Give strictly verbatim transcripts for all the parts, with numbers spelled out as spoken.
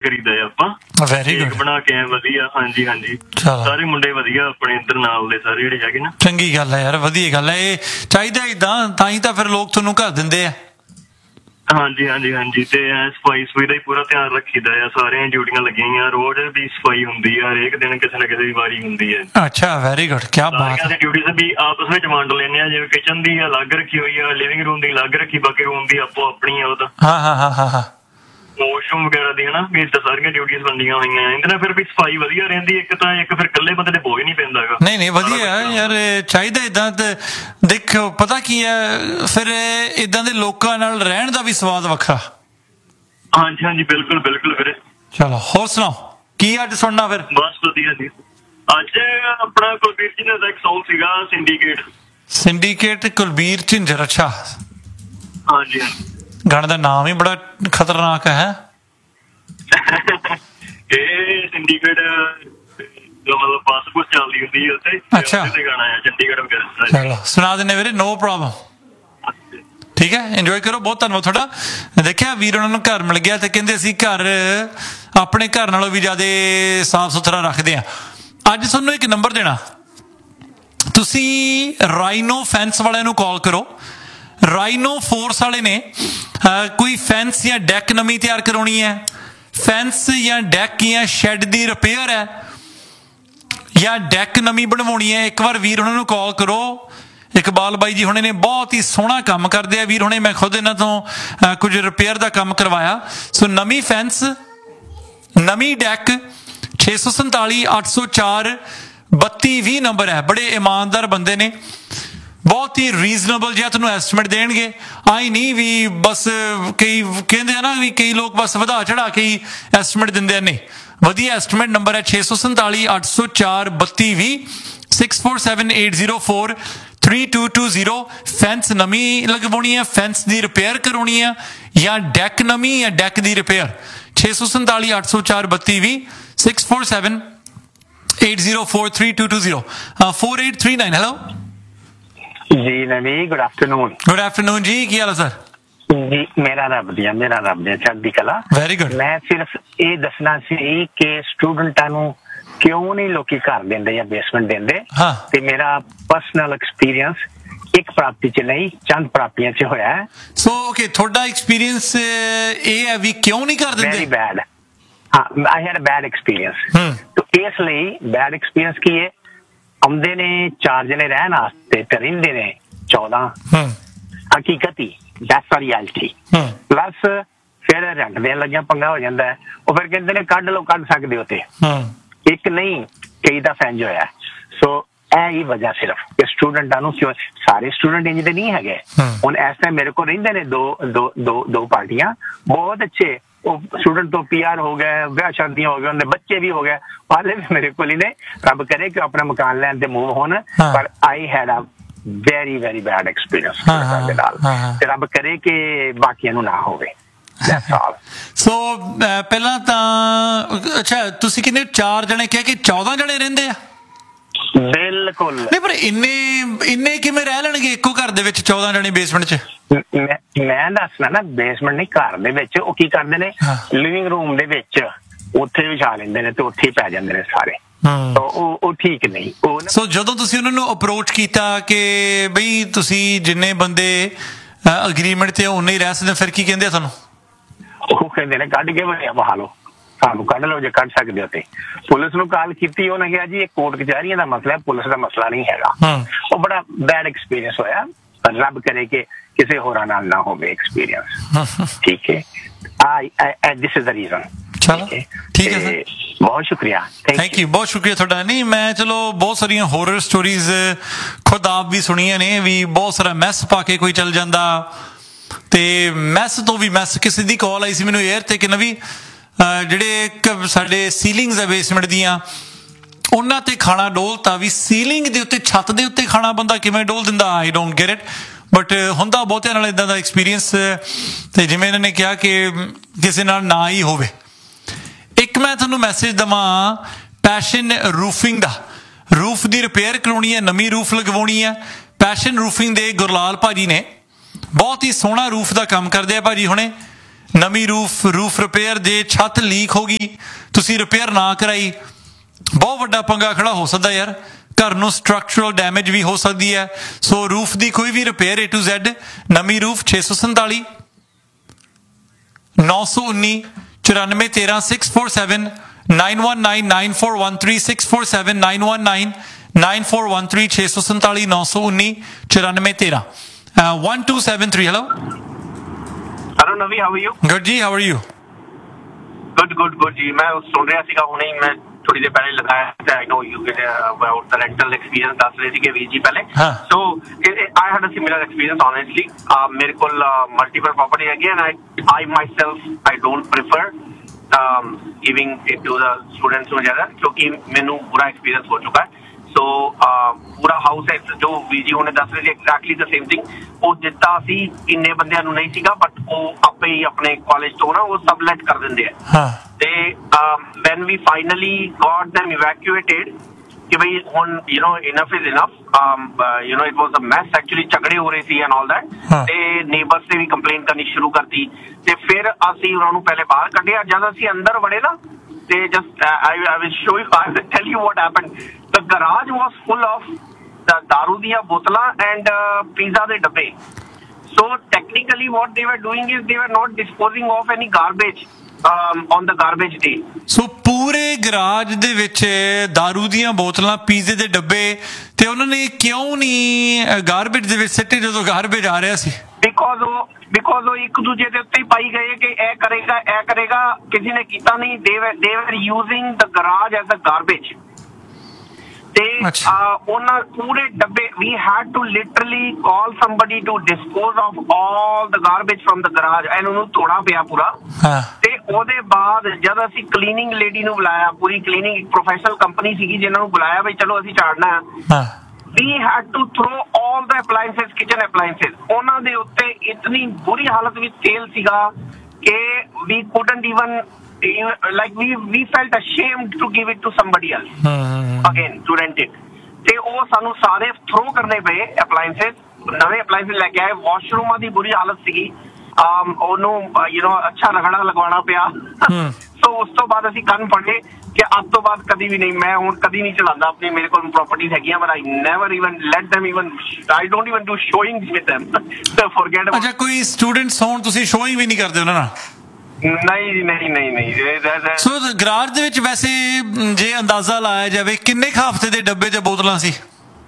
ਕਰੀਦਾ ਆ ਆਪਾਂ। Very good. ਬਣਾ ਕੇ ਵਧੀਆ। ਹਾਂਜੀ ਹਾਂਜੀ, ਸਾਰੇ ਮੁੰਡੇ ਵਧੀਆ ਆਪਣੇ ਇੱਧਰ ਨਾਲ ਦੇ ਸਾਰੇ ਜਿਹੜੇ ਹੈਗੇ ਨਾ। ਚੰਗੀ ਗੱਲ ਹੈ ਯਾਰ, ਵਧੀਆ ਗੱਲ ਹੈ। ਇਹ ਚਾਹੀਦਾ ਏਦਾਂ, ਤਾਂ ਹੀ ਤਾਂ ਫਿਰ ਲੋਕ ਤੁਹਾਨੂੰ ਘਰ ਦਿੰਦੇ ਆ। ਹਾਂਜੀ ਹਾਂਜੀ ਹਾਂਜੀ। ਤੇ ਸਫਾਈ ਸਫਾਈ ਦਾ ਹੀ ਪੂਰਾ ਧਿਆਨ ਰੱਖੀਦਾ ਆ। ਸਾਰੀਆਂ ਡਿਊਟੀਆਂ ਲੱਗੀਆਂ, ਰੋਜ਼ ਦੀ ਸਫਾਈ ਹੁੰਦੀ ਆ, ਹਰੇਕ ਦਿਨ ਕਿਸੇ ਨਾ ਕਿਸੇ ਦੀ ਵਾਰੀ ਹੁੰਦੀ ਹੈ। ਅੱਛਾ, ਵੈਰੀ ਗੁੱਡ, ਕੀ ਬਾਤ ਹੈ। ਡਿਊਟੀ ਵੀ ਆਪਸ ਵਿੱਚ ਵੰਡ ਲੈਂਦੇ ਆ, ਜਿਵੇਂ ਕਿਚਨ ਦੀ ਅਲੱਗ ਰੱਖੀ ਹੋਈ ਆ, ਲਿਵਿੰਗ ਰੂਮ ਦੀ ਅਲੱਗ ਰੱਖੀ, ਬਾਕੀ ਰੂਮ ਦੀ ਆਪੋ ਆਪਣੀ ਆ। ਉਹਦਾ ਹਾਂ ਹਾਂ ਹਾਂ ਹਾਂ ਹਾਂ ਵਾਸ਼ਰੂਮ ਵਗੈਰਾ ਦੀ ਹਨਾ ਵੀ ਇੱਦਾਂ ਸਾਰੀਆਂ ਡਿਊਟੀਆਂ ਵੰਡੀਆਂ ਹੋਈਆਂ। ਇਹਦੇ ਨਾਲ ਫਿਰ ਵੀ ਸਫਾਈ ਵਧੀਆ ਰਹਿੰਦੀ। ਇੱਕ ਤਾਂ ਇੱਕ ਫਿਰ ਇਕੱਲੇ ਬੰਦੇ ਤੇ ਬੋਝ ਨਹੀਂ ਪੈਂਦਾ ਹੈਗਾ। ਨਹੀਂ ਨਹੀਂ, ਵਧੀਆ ਯਾਰ, ਚਾਹੀਦਾ ਏਦਾਂ। ਤੇ ਦੇਖੋ ਪਤਾ ਕੀ ਹੈ, ਫਿਰ ਏਦਾਂ ਦੇ ਲੋਕਾਂ ਨਾਲ ਰਹਿਣ ਦਾ ਵੀ ਸਵਾਦ ਵੱਖਰਾ। ਹਾਂਜੀ ਹਾਂਜੀ, ਬਿਲਕੁਲ ਬਿਲਕੁਲ ਵੀਰੇ। ਚਲੋ ਹੋਰ ਸੁਣਾਓ, ਕੀ ਅੱਜ ਸੁਣਨਾ ਫਿਰ? ਬਸ ਵਧੀਆ ਜੀ। ਅੱਜ ਆਪਣਾ ਕੁਲਬੀਰ ਝਿੰਜਰ ਦਾ ਇੱਕ ਸੌਂਗ ਸੀਗਾ, ਸਿੰਡੀਕੇਟ। ਸਿੰਡੀਕੇਟ, ਕੁਲਬੀਰ ਝਿੰਜਰ। ਅੱਛਾ, ਹਾਂਜੀ ਹਾਂਜੀ। ਗਾਣੇ ਦਾ ਨਾਮ ਹੀ ਬੜਾ ਖਤਰਨਾਕ ਹੈ। ਇਹ ਸਿੰਡੀਕੇਟ ਮਤਲਬ ਬੱਸ ਬੁੱਸ ਚੱਲਦੀ ਹੁੰਦੀ ਹੈ ਉੱਥੇ। ਅੱਛਾ, ਗਾਣਾ ਹੈ ਚੰਡੀਗੜ੍ਹ ਵਗੈਰਾ। ਚਲੋ ਸੁਣਾ ਦਿੰਦੇ ਵੀਰੇ, ਨੋ ਪ੍ਰੋਬਲਮ। ਠੀਕ ਹੈ, ਇੰਜੋਏ ਕਰੋ। ਬਹੁਤ ਧੰਨਵਾਦ ਤੁਹਾਡਾ। ਦੇਖਿਆ ਵੀਰ ਉਹਨਾਂ ਨੂੰ ਘਰ ਮਿਲ ਗਿਆ ਤੇ ਕਹਿੰਦੇ ਅਸੀਂ ਘਰ ਆਪਣੇ ਘਰ ਨਾਲੋਂ ਵੀ ਜ਼ਿਆਦਾ ਸਾਫ ਸੁਥਰਾ ਰੱਖਦੇ ਹਾਂ। ਅੱਜ ਤੁਹਾਨੂੰ ਇੱਕ ਨੰਬਰ ਦੇਣਾ, ਤੁਸੀਂ ਰਾਈਨੋ ਫੈਂਸ ਵਾਲਿਆਂ ਨੂੰ ਕਾਲ ਕਰੋ। ਰਾਈਨੋ ਫੋਰਸ ਵਾਲੇ ਨੇ ਕੋਈ ਫੈਂਸ ਜਾਂ ਡੈਕ ਨਵੀਂ ਤਿਆਰ ਕਰਾਉਣੀ ਹੈ, ਫੈਂਸ ਜਾਂ ਡੈਕ ਜਾਂ ਸ਼ੈੱਡ ਦੀ ਰਿਪੇਅਰ ਹੈ, ਜਾਂ ਡੈਕ ਨਵੀਂ ਬਣਵਾਉਣੀ ਹੈ, ਇੱਕ ਵਾਰ ਵੀਰ ਉਹਨਾਂ ਨੂੰ ਕਾਲ ਕਰੋ। ਇਕਬਾਲ ਬਾਈ ਜੀ ਹੁਣੇ ਨੇ ਬਹੁਤ ਹੀ ਸੋਹਣਾ ਕੰਮ ਕਰਦੇ ਆ ਵੀਰ ਹੁਣੇ। ਮੈਂ ਖੁਦ ਇਹਨਾਂ ਤੋਂ ਕੁਝ ਰਿਪੇਅਰ ਦਾ ਕੰਮ ਕਰਵਾਇਆ। ਸੋ ਨਵੀਂ ਫੈਂਸ, ਨਵੀਂ ਡੈਕ, ਛੇ ਸੌ ਸੰਤਾਲੀ ਅੱਠ ਸੌ ਚਾਰ ਬੱਤੀ ਵੀਹ ਨੰਬਰ ਹੈ। ਬੜੇ ਇਮਾਨਦਾਰ ਬੰਦੇ ਨੇ, ਬਹੁਤ ਹੀ ਰੀਜ਼ਨੇਬਲ ਜਿਹਾ ਤੁਹਾਨੂੰ ਐਸਟੀਮੇਟ ਦੇਣਗੇ। ਆਈ ਨਹੀਂ ਵੀ ਬਸ ਕਈ ਕਹਿੰਦੇ ਆ ਨਾ ਵੀ ਕਈ ਲੋਕ ਬਸ ਵਧਾ ਚੜਾ ਕੇ ਹੀ ਐਸਟੀਮੇਟ ਦਿੰਦੇ ਆ। ਨਹੀਂ, ਵਧੀਆ ਐਸਟੀਮੇਟ ਨੰਬਰ ਹੈ ਛੇ ਸੌ ਸੰਤਾਲੀ ਅੱਠ ਸੌ ਚਾਰ ਬੱਤੀ ਵੀਹ, six four seven eight zero four three two two zero. Fence ਨਵੀਂ ਲਗਵਾਉਣੀ ਹੈ, ਫੈਂਸ ਦੀ ਰਿਪੇਅਰ ਕਰਾਉਣੀ ਹੈ, ਜਾਂ ਡੈਕ ਨਵੀਂ ਜਾਂ ਡੈਕ ਦੀ ਰਿਪੇਅਰ, ਛੇ ਸੌ ਸੰਤਾਲੀ ਅੱਠ ਸੌ ਚਾਰ ਬੱਤੀ ਵੀਹ, six four seven eight zero four three two two zero four eight three nine. Hello ਜੀ ਨਵੀ, ਗੁੱਡ ਆਫਟਰਨੂਨ। ਗੁੱਡ ਆਫਟਰਨੂਨ ਜੀ, ਕੀ ਹਾਲ ਹੈ ਸਰ? ਜੀ ਮੇਰਾ ਰੱਬ ਦੀਆਂ, ਮੇਰਾ ਰੱਬ ਦੀਆਂ ਚੜ੍ਹਦੀ ਕਲਾ। Very good. ਮੈਂ ਸਿਰਫ ਇਹ ਦੱਸਣਾ ਸੀ ਕਿ ਸਟੂਡੈਂਟਾਂ ਨੂੰ ਕਿਉਂ ਨਹੀਂ ਲੋਕੀ ਘਰ ਦਿੰਦੇ ਜਾਂ ਬੇਸਮੈਂਟ ਦਿੰਦੇ। ਹਾਂ, ਤੇ ਮੇਰਾ ਪਰਸਨਲ ਐਕਸਪੀਰੀਅੰਸ ਇੱਕ ਪ੍ਰਾਪਤੀ ਚ ਨਹੀਂ, ਚੰਦ ਪ੍ਰਾਪਤੀਆਂ ਚ ਹੋਇਆ ਹੈ। ਸੋ ਓਕੇ, ਤੁਹਾਡਾ ਐਕਸਪੀਰੀਅੰਸ ਇਹ ਹੈ ਵੀ ਕਿਉਂ ਨਹੀਂ ਕਰ ਦਿੰਦੇ? Very bad. ਹਾਂ, I had a bad experience. ਤੇ ਇਸ ਲਈ ਬੈਡ ਐਕਸਪੀਰੀਅੰਸ ਕੀ ਹੈ, ਆਉਂਦੇ ਨੇ ਚਾਰ ਜਣੇ ਰਹਿਣ ਵਾਸਤੇ ਤੇ ਰਹਿੰਦੇ ਨੇ ਚੌਦਾਂ। ਹਕੀਕਤੀ ਦੈਟਸ ਅ ਰਿਐਲਿਟੀ। ਪਲੱਸ ਫਿਰ ਰੈਂਟ ਦੇਣ ਲੱਗਿਆ ਪੰਗਾ ਹੋ ਜਾਂਦਾ। ਉਹ ਫਿਰ ਕਹਿੰਦੇ ਨੇ ਕੱਢ ਲਓ, ਕੱਢ ਸਕਦੇ ਹੋ। ਤੇ ਇੱਕ ਨਹੀਂ, ਕਈ ਦਾ ਫੈਂਜ ਹੋਇਆ। ਸੋ ਇਹ ਹੀ ਵਜ੍ਹਾ ਸਿਰਫ ਕਿ ਸਟੂਡੈਂਟਾਂ ਨੂੰ, ਕਿਉਂ ਸਾਰੇ ਸਟੂਡੈਂਟ ਇੰਜ ਦੇ ਨਹੀਂ ਹੈਗੇ। ਹੁਣ ਇਸ ਟਾਈਮ ਮੇਰੇ ਕੋਲ ਰਹਿੰਦੇ ਨੇ ਦੋ ਦੋ ਦੋ ਦੋ ਪਾਰਟੀਆਂ, ਬਹੁਤ ਅੱਛੇ। ਉਹ ਸਟੂਡੈਂਟ ਤੋਂ ਪੀ ਆਰ ਹੋ ਗਏ, ਵਿਆਹ ਸ਼ਾਦੀਆਂ ਹੋ ਗਏ, ਉਹਦੇ ਬੱਚੇ ਵੀ ਹੋ ਗਏ, ਹਾਲੇ ਵੀ ਮੇਰੇ ਕੋਲ ਹੀ ਨੇ। ਰੱਬ ਕਰੇ ਕਿ ਆਪਣਾ ਮਕਾਨ ਲੈਣ ਤੇ ਮੂਵ ਹੋਣ। ਪਰ I had a very very bad experience ਦੇ ਨਾਲ, ਤੇ ਰੱਬ ਕਰੇ ਕਿ ਬਾਕੀਆਂ ਨੂੰ ਨਾ ਹੋਵੇ। ਸੋ ਪਹਿਲਾਂ ਤਾਂ ਅੱਛਾ, ਤੁਸੀਂ ਕਿੰਨੇ ਚਾਰ ਜਣੇ ਕਿਹਾ ਕਿ ਚੌਦਾਂ ਜਣੇ ਰਹਿੰਦੇ ਆ? ਬਿਲਕੁਲ ਨਹੀਂ, ਪਰ ਇੰਨੇ ਇੰਨੇ ਕਿਵੇਂ ਰਹਿ ਲੈਣਗੇ ਇੱਕੋ ਘਰ ਦੇ ਵਿੱਚ ਚੌਦਾਂ ਜਣੇ ਬੇਸਮੈਂਟ ਚ? ਮੈਂ ਦੱਸਣਾ ਨਾ, ਬੇਸਮੈਂਟ ਨਹੀਂ, ਘਰ ਦੇ ਵਿੱਚ ਉਹ ਕੀ ਕਰਦੇ ਨੇ, ਲਿਵਿੰਗ ਰੂਮ ਦੇ ਵਿੱਚ ਉੱਥੇ ਵਿਛਾ ਲੈਂਦੇ ਨੇ ਤੇ ਉੱਥੇ ਹੀ ਪੈ ਜਾਂਦੇ ਨੇ ਸਾਰੇ। ਉਹ ਉਹ ਠੀਕ ਨਹੀਂ। ਸੋ ਜਦੋਂ ਤੁਸੀਂ ਉਹਨਾਂ ਨੂੰ ਅਪਰੋਚ ਕੀਤਾ ਕਿ ਬਈ ਤੁਸੀਂ ਜਿੰਨੇ ਬੰਦੇ ਅਗਰੀਮੈਂਟ ਤੇ ਉਨੇ ਹੀ ਰਹਿ ਸਕਦੇ, ਫਿਰ ਕੀ ਕਹਿੰਦੇ ਆ ਤੁਹਾਨੂੰ? ਉਹ ਕਹਿੰਦੇ ਨੇ ਕੱਢ ਕੇ ਬਣਿਆ ਬਹਾ ਲਓ, ਸਾਨੂੰ ਕੱਢ ਲਓ ਜੇ ਕੱਢ ਸਕਦੇ ਹੋ। ਤੇ ਪੁਲਿਸ ਨੂੰ ਕਾਲ ਕੀਤੀ, ਉਹਨੇ ਕਿਹਾ ਜੀ ਇਹ ਕੋਰਟ ਕਚਹਿਰੀਆਂ ਦਾ ਮਸਲਾ ਹੈ, ਪੁਲਿਸ ਦਾ ਮਸਲਾ ਨਹੀਂ ਹੈਗਾ। ਉਹ ਬੜਾ ਬੈਡ ਐਕਸਪੀਰੀਅੰਸ ਹੋਇਆ। ਪਰ ਰੱਬ ਕਰੇ ਕਿ ਕਿਸੇ ਹੋਰਾਂ ਨਾਲ ਨਾ ਹੋਵੇ ਐਕਸਪੀਰੀਅੰਸ। ਠੀਕ ਹੈ, ਦਿਸ ਇਜ਼ ਦ ਰੀਜ਼ਨ। ਚਲੋ ਠੀਕ ਹੈ ਸਰ, ਬਹੁਤ ਸ਼ੁਕਰੀਆ। ਥੈਂਕ ਯੂ, ਬਹੁਤ ਸ਼ੁਕਰੀਆ ਤੁਹਾਡਾ। ਨਹੀਂ, ਮੈਂ ਚਲੋ ਬਹੁਤ ਸਾਰੀਆਂ ਹੋਰਰ ਸਟੋਰੀਜ਼ ਖੁਦ ਆਪ ਵੀ ਸੁਣੀਆਂ ਨੇ, ਵੀ ਬਹੁਤ ਸਾਰਾ ਮੈਸ ਪਾ ਕੇ ਕੋਈ ਚੱਲ ਜਾਂਦਾ, ਤੇ ਮੈਸ ਤੋਂ ਵੀ ਮੈਸ। ਕਿਸੇ ਦੀ ਕਾਲ ਆਈ ਸੀ ਮੈਨੂੰ ਏਅਰ ਤੇ ਕਿ ਨਵੀਂ ਜਿਹੜੇ ਸਾਡੇ ਸੀਲਿੰਗਸ ਹੈ ਬੇਸਮੈਂਟ ਦੀਆਂ, ਉਹਨਾਂ ਤੇ ਖਾਣਾ ਡੋਲਤਾ। ਵੀ ਸੀਲਿੰਗ ਦੇ ਉੱਤੇ, ਛੱਤ ਦੇ ਉੱਤੇ ਖਾਣਾ ਬੰਦਾ ਕਿਵੇਂ ਡੋਲ ਦਿੰਦਾ? I don't get it. But ਹੁੰਦਾ ਬਹੁਤਿਆਂ ਨਾਲ ਇੱਦਾਂ ਦਾ ਐਕਸਪੀਰੀਅੰਸ। ਤੇ ਜਿਵੇਂ ਇਹਨਾਂ ਨੇ ਕਿਹਾ ਕਿ ਕਿਸੇ ਨਾਲ ਨਾ ਹੀ ਹੋਵੇ। ਇੱਕ ਮੈਂ ਤੁਹਾਨੂੰ ਮੈਸੇਜ ਦੇਵਾਂ, ਪੈਸ਼ਨ ਰੂਫਿੰਗ ਦਾ, ਰੂਫ ਦੀ ਰਿਪੇਅਰ ਕਰਾਉਣੀ ਹੈ, ਨਵੀਂ ਰੂਫ ਲਗਵਾਉਣੀ ਹੈ। ਪੈਸ਼ਨ ਰੂਫਿੰਗ ਦੇ ਗੁਰਲਾਲ ਭਾਜੀ ਨੇ ਬਹੁਤ ਹੀ ਸੋਹਣਾ ਰੂਫ ਦਾ ਕੰਮ ਕਰਦੇ ਆ ਭਾਜੀ ਹੁਣੇ। ਨਵੀਂ ਰੂਫ ਰੂਫ ਰਿਪੇਅਰ, ਜੇ ਛੱਤ ਲੀਕ ਹੋ ਗਈ ਤੁਸੀਂ ਰਿਪੇਅਰ ਨਾ ਕਰਾਈ, ਬਹੁਤ ਵੱਡਾ ਪੰਗਾ ਖੜਾ ਹੋ ਸਕਦਾ ਯਾਰ, ਘਰ ਨੂੰ ਸਟਰਕਚਰਲ ਡੈਮੇਜ ਵੀ ਹੋ ਸਕਦੀ ਹੈ। ਸੋ ਰੂਫ ਦੀ ਕੋਈ ਵੀ ਰਿਪੇਅਰ ਏ ਟੂ ਜ਼ੈਡ, ਨਵੀਂ ਰੂਫ ਛੇ ਸੌ ਸੰਤਾਲੀ ਨੌ ਸੌ ਉੱਨੀ ਚੁਰਾਨਵੇਂ ਤੇਰਾਂ six four seven nine one nine nine four one three six four seven nine one nine nine four one three ਛੇ ਸੌ ਸੰਤਾਲੀ ਨੌ ਸੌ ਉੱਨੀ ਚੁਰਾਨਵੇਂ ਤੇਰਾਂ one two seven three। Hello. Hello Navi, how are you? Good ji, how are you? Good, good, good जी। मैं सुन रहा सीगा हुणे ही मैं थोड़ी देर पहले लगाया था। I know you get about the rental experience दस रहे थे कि वीर जी पहले। हाँ. So I had a similar experience honestly. Uh, मेरे को multiple property है and I I myself I don't prefer um, giving it to the students वगैरह क्योंकि मैंने पूरा experience हो चुका है। सो पूरा हाउस है जो ਵੀਰ ਜੀ ਹੁਣੇ ਦੱਸ ਰਹੇ ਸੀ ਐਗਜ਼ੈਕਟਲੀ ਦ ਸੇਮ ਥਿੰਗ। ਉਹ ਜਿੱਦਾਂ ਅਸੀਂ ਇੰਨੇ ਬੰਦਿਆਂ ਨੂੰ ਨਹੀਂ ਸੀਗਾ ਬਟ ਉਹ ਆਪੇ ਹੀ ਆਪਣੇ ਕਾਲਜ ਤੋਂ ਨਾ ਉਹ ਸਬਲੈਟ ਕਰ ਦਿੰਦੇ ਆ ਤੇ ਵੈਨ ਵੀ ਫਾਈਨਲੀ ਗॉट them evacuated ਕਿ ਬਈ ਹੁਣ you know enough is enough you know it was a mess actually ਝਗੜੇ ਹੋ ਰਹੇ ਸੀ ਐਂਡ ਆਲ ਦੈਟ ਤੇ ਨੇਬਰਸ ਨੇ ਵੀ ਕੰਪਲੇਂਟ ਕਰਨੀ ਸ਼ੁਰੂ ਕਰਤੀ ਤੇ ਫਿਰ ਅਸੀਂ ਉਹਨਾਂ ਨੂੰ ਪਹਿਲੇ ਬਾਹਰ ਕੱਢਿਆ। ਜਦ ਅਸੀਂ ਅੰਦਰ ਵੜੇ ਨਾ ਤੇ just I I will show you I will tell you what happened. The garage was full of the दारू दिया बोतला and uh, pizza ਦੇ ਡੱਬੇ। So technically what they were doing is they were not disposing of any garbage um, on the garbage day. So ਪੂਰੇ garage ਦੇ ਵਿੱਚ दारू ਦੀਆਂ ਬੋਤਲਾਂ, ਪੀਜ਼ੇ ਦੇ ਡੱਬੇ ਤੇ ਉਹਨਾਂ ਨੇ ਕਿਉਂ ਨਹੀਂ ਗਾਰਬੇਜ ਦੇ ਵਿੱਚ ਸਿੱਟੇ ਜਦੋਂ ਗਾਰਬੇਜ ਆ ਰਿਹਾ ਸੀ? Because ਉਹ because ਉਹ ਇੱਕ ਦੂਜੇ ਦੇ ਉੱਤੇ ਹੀ ਪਾਈ ਗਏ ਕਿ ਇਹ ਕਰੇਗਾ ਇਹ ਕਰੇਗਾ, ਕਿਸੇ ਨੇ ਕੀਤਾ ਨਹੀਂ। They were they were using the garage as a garbage. ਤੇ ਉਹਨਾਂ ਪੂਰੇ ਡੱਬੇ we had to literally call somebody to dispose of all the garbage from the garage and ਉਹਨੂੰ ਤੋੜਾ ਪਿਆ ਪੂਰਾ। ਤੇ ਉਹਦੇ ਬਾਅਦ ਜਦ ਅਸੀਂ ਕਲੀਨਿੰਗ ਲੇਡੀ ਨੂੰ ਬੁਲਾਇਆ, ਪੂਰੀ ਕਲੀਨਿੰਗ ਇੱਕ ਪ੍ਰੋਫੈਸ਼ਨਲ ਕੰਪਨੀ ਸੀਗੀ ਜਿਹਨਾਂ ਨੂੰ ਬੁਲਾਇਆ ਬਈ ਚਲੋ ਅਸੀਂ ਝਾੜਨਾ ਹੈ। we had to throw all the appliances, kitchen appliances, ਉਹਨਾਂ ਦੇ ਉੱਤੇ ਇਤਨੀ ਬੁਰੀ ਹਾਲਤ ਵਿੱਚ ਤੇਲ ਸੀਗਾ ਕਿ we couldn't even like we we felt ashamed to give it to somebody else again to rent it ਤੇ ਉਹ ਸਾਨੂੰ ਸਾਰੇ ਥਰੋ ਕਰਨੇ ਪਏ appliances, ਨਵੇਂ appliances ਲੈ ਕੇ ਆਏ। ਵਾਸ਼ਰੂਮਾਂ ਦੀ ਬੁਰੀ ਹਾਲਤ ਸੀਗੀ, ਉਹਨੂੰ ਯੂ نو ਅੱਛਾ ਰਗੜਾ ਲਗਵਾਉਣਾ ਪਿਆ। ਸੋ ਉਸ ਤੋਂ ਬਾਅਦ ਅਸੀਂ ਕੰਨ ਫੜੇ ਕਿ ਅੱਜ ਤੋਂ ਬਾਅਦ ਕਦੀ ਵੀ ਨਹੀਂ, ਮੈਂ ਹੁਣ ਕਦੀ ਨਹੀਂ ਚਲਾਉਂਦਾ ਆਪਣੀ, ਮੇਰੇ ਕੋਲ ਪ੍ਰੋਪਰਟੀਜ਼ ਹੈਗੀਆਂ but I never even let them even I don't even do showings with them so forget about। ਅੱਛਾ, ਕੋਈ ਸਟੂਡੈਂਟਸ ਹੋਣ ਤੁਸੀਂ ਸ਼ੋਇੰਗ ਵੀ ਨਹੀਂ ਕਰਦੇ ਉਹਨਾਂ ਨਾਲ? ਨਹੀਂ ਨਹੀਂ ਨਹੀਂ ਨਹੀਂ। ਸੋ ਗਰਾਜ ਦੇ ਵਿੱਚ ਵੈਸੇ ਜੇ ਅੰਦਾਜ਼ਾ ਲਾਇਆ ਜਾਵੇ ਕਿੰਨੇ ਕੁ ਹਫ਼ਤੇ ਦੇ ਡੱਬੇ ਤੇ ਬੋਤਲਾਂ ਸੀ?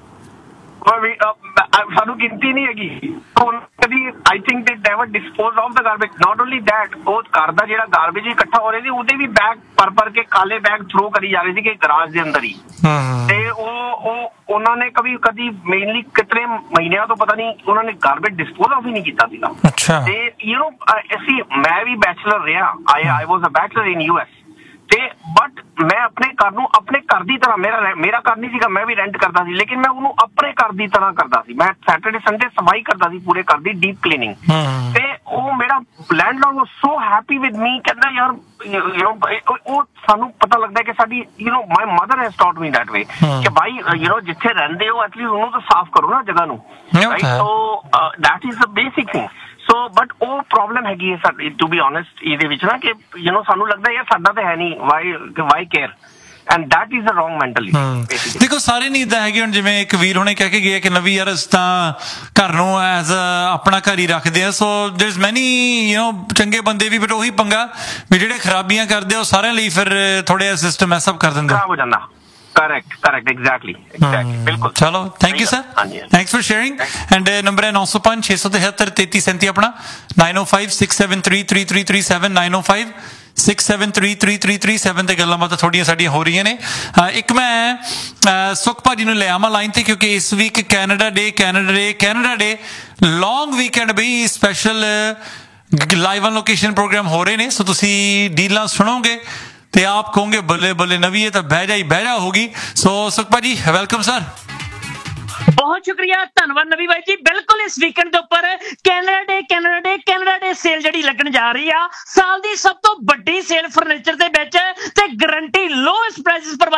ਸਾਨੂੰ ਗਿਣਤੀ ਨਹੀਂ ਹੈਗੀ ਕਦੀ। ਆਈ ਥਿੰਕ ਦੇ never dispose of the garbage. Not only that, ਉਹ ਘਰ ਦਾ ਜਿਹੜਾ ਗਾਰਬੇਜ ਇਕੱਠਾ ਹੋ ਰਿਹਾ ਸੀ ਉਹਦੇ ਵੀ ਬੈਗ ਭਰ ਭਰ ਕੇ ਕਾਲੇ ਬੈਗ ਥਰੋ ਕਰੀ ਜਾ ਰਹੇ ਸੀ ਕਿ ਗਰਾਜ ਦੇ ਅੰਦਰ ਹੀ। ਤੇ ਉਹ ਉਹ ਉਹਨਾਂ ਨੇ ਕभी ਕਦੀ ਮੇਨਲੀ ਕਿਤਨੇ ਮਹੀਨਿਆਂ ਤੋਂ ਪਤਾ ਨਹੀਂ ਉਹਨਾਂ ਨੇ ਗਾਰਬੇਜ ਡਿਸਪੋਜ਼ ਆਫ ਹੀ ਨਹੀਂ ਕੀਤਾ ਸੀਗਾ। ਤੇ ਯੂ نو ਅਸੀਂ ਮੈਂ ਵੀ ਬੈਚਲਰ ਰਿਹਾ, ਆਈ ਆਈ ਵਾਸ ਅ ਬੈਚਲਰ ਇਨ ਯੂ ਐਸ ਤੇ ਬਟ ਮੈਂ ਆਪਣੇ ਘਰ ਨੂੰ ਆਪਣੇ ਘਰ ਦੀ ਤਰ੍ਹਾਂ, ਮੇਰਾ ਮੇਰਾ ਘਰ ਨਹੀਂ ਸੀਗਾ, ਮੈਂ ਵੀ ਰੈਂਟ ਕਰਦਾ ਸੀ ਲੇਕਿਨ ਮੈਂ ਉਹਨੂੰ ਆਪਣੇ ਘਰ ਦੀ ਤਰ੍ਹਾਂ ਕਰਦਾ ਸੀ। ਮੈਂ ਸੈਟਰਡੇ ਸੰਡੇ ਸਫਾਈ ਕਰਦਾ ਸੀ ਪੂਰੇ ਘਰ ਦੀ, ਡੀਪ ਕਲੀਨਿੰਗ। ਤੇ ਉਹ ਮੇਰਾ landlord was so happy with me, ਕਹਿੰਦਾ ਯਾਰ ਯੂ نو ਉਹ ਸਾਨੂੰ ਪਤਾ ਲੱਗਦਾ ਕਿ ਸਾਡੀ you know my mother has taught me that way ਕਿ ਭਾਈ ਯੂ نو ਜਿੱਥੇ ਰਹਿੰਦੇ ਹੋ ਐਟਲੀਸਟ ਉਹਨੂੰ ਤਾਂ ਸਾਫ਼ ਕਰੋ ਨਾ ਜਗ੍ਹਾ ਨੂੰ, right? So that is the basic thing. So but ਉਹ ਪ੍ਰੋਬਲਮ ਹੈਗੀ ਹੈ ਸਾਡੀ ਟੂ ਬੀ ਓਨੈਸਟ ਇਹਦੇ ਵਿੱਚ ਨਾ ਕਿ ਯੂ نو ਸਾਨੂੰ ਲੱਗਦਾ ਯਾਰ ਸਾਡਾ ਤਾਂ ਹੈ ਨਹੀਂ, why why care and that is a wrong mentality. ਦੇਖੋ ਸਾਰੇ ਨਹੀਂ ਇੱਦਾਂ ਹੈਗੇ। ਹੁਣ ਜਿਵੇਂ ਇੱਕ ਵੀਰ ਹੁਣੇ ਕਹਿ ਕੇ ਗਏ ਕਿ ਨਵੀਂ ਯਾਰ ਅਸੀਂ ਤਾਂ ਘਰ ਨੂੰ ਐਜ਼ ਆਪਣਾ ਘਰ ਹੀ ਰੱਖਦੇ ਆ। ਸੋ ਦੇਰ ਇਜ਼ ਮੈਨੀ ਯੂ نو ਚੰਗੇ ਬੰਦੇ ਵੀ ਬਟ ਉਹੀ ਪੰਗਾ ਵੀ ਜਿਹੜੇ ਖਰਾਬੀਆਂ ਕਰਦੇ ਆ ਉਹ ਸਾਰਿਆਂ ਲਈ ਫਿਰ ਥੋੜੇ ਸਿਸਟਮ ਐਸਾ ਕਰ ਦਿੰਦੇ, ਖਰਾਬ ਹੋ ਜਾਂਦਾ। Correct, correct, exactly, exactly, बिल्कुल। चलो, thank you sir, thanks for sharing। and number है नौ सौ पाँच छः सौ तिहत्तर तैतीस सैंती अपना nine oh five six seven three three three three seven nine oh five six seven three three three three seven ਤੇ ਗੱਲਾਂ ਬਾਤਾਂ ਥੋੜੀਆਂ ਸਾਡੀਆਂ ਹੋ ਰਹੀਆਂ ਨੇ। ਇੱਕ ਮੈਂ ਸੁਖ ਭਾਜੀ ਨੂੰ ਲੈ ਆਵਾਂ ਲਾਈਨ ਤੇ ਕਿਉਂਕਿ ਇਸ ਵੀਕ ਕੈਨੇਡਾ ਡੇ ਕੈਨੇਡਾ ਡੇ ਕੈਨੇਡਾ ਡੇ ਲੌਂਗ ਵੀਕਐਂਡ ਬਈ special live on location programme ਹੋ ਰਹੇ ਨੇ। ਸੋ ਤੁਸੀਂ ਡੀਲਾਂ ਸੁਣੋਗੇ ਤੇ ਆਪ ਕਹੋਗੇ ਬੱਲੇ ਬੱਲੇ ਨਵੀ ਇਹ ਤਾਂ ਬਹਿ ਜਾ ਹੀ ਬਹਿ ਜਾ ਹੋਗੀ। ਸੋ ਸੁਖਪਾ ਜੀ ਵੈਲਕਮ ਸਰ। ਬਹੁਤ ਸ਼ੁਕਰੀਆ, ਧੰਨਵਾਦ ਨਵੀ ਬਾਈ ਜੀ। ਬਿਲਕੁਲ ਇਸ ਵੀਕਐਂਡ ਦੇ ਉੱਪਰ ਕੈਨੇਡਾ ਡੇ ਕੈਨੇਡਾ ਡੇ ਕੈਨੇਡਾ ਡੇ ਸੇਲ ਜਿਹੜੀ ਲੱਗਣ ਜਾ ਰਹੀ ਆ, ਸਾਲ ਦੀ ਸਭ ਤੋਂ ਵੱਡੀ ਸੇਲ ਫਰਨੀਚਰ ਦੇ ਵਿੱਚ ਤੇ ਗਰੰਟੀ ਲੋਐਸਟ ਪ੍ਰਾਈਸਿਸ ਪਰ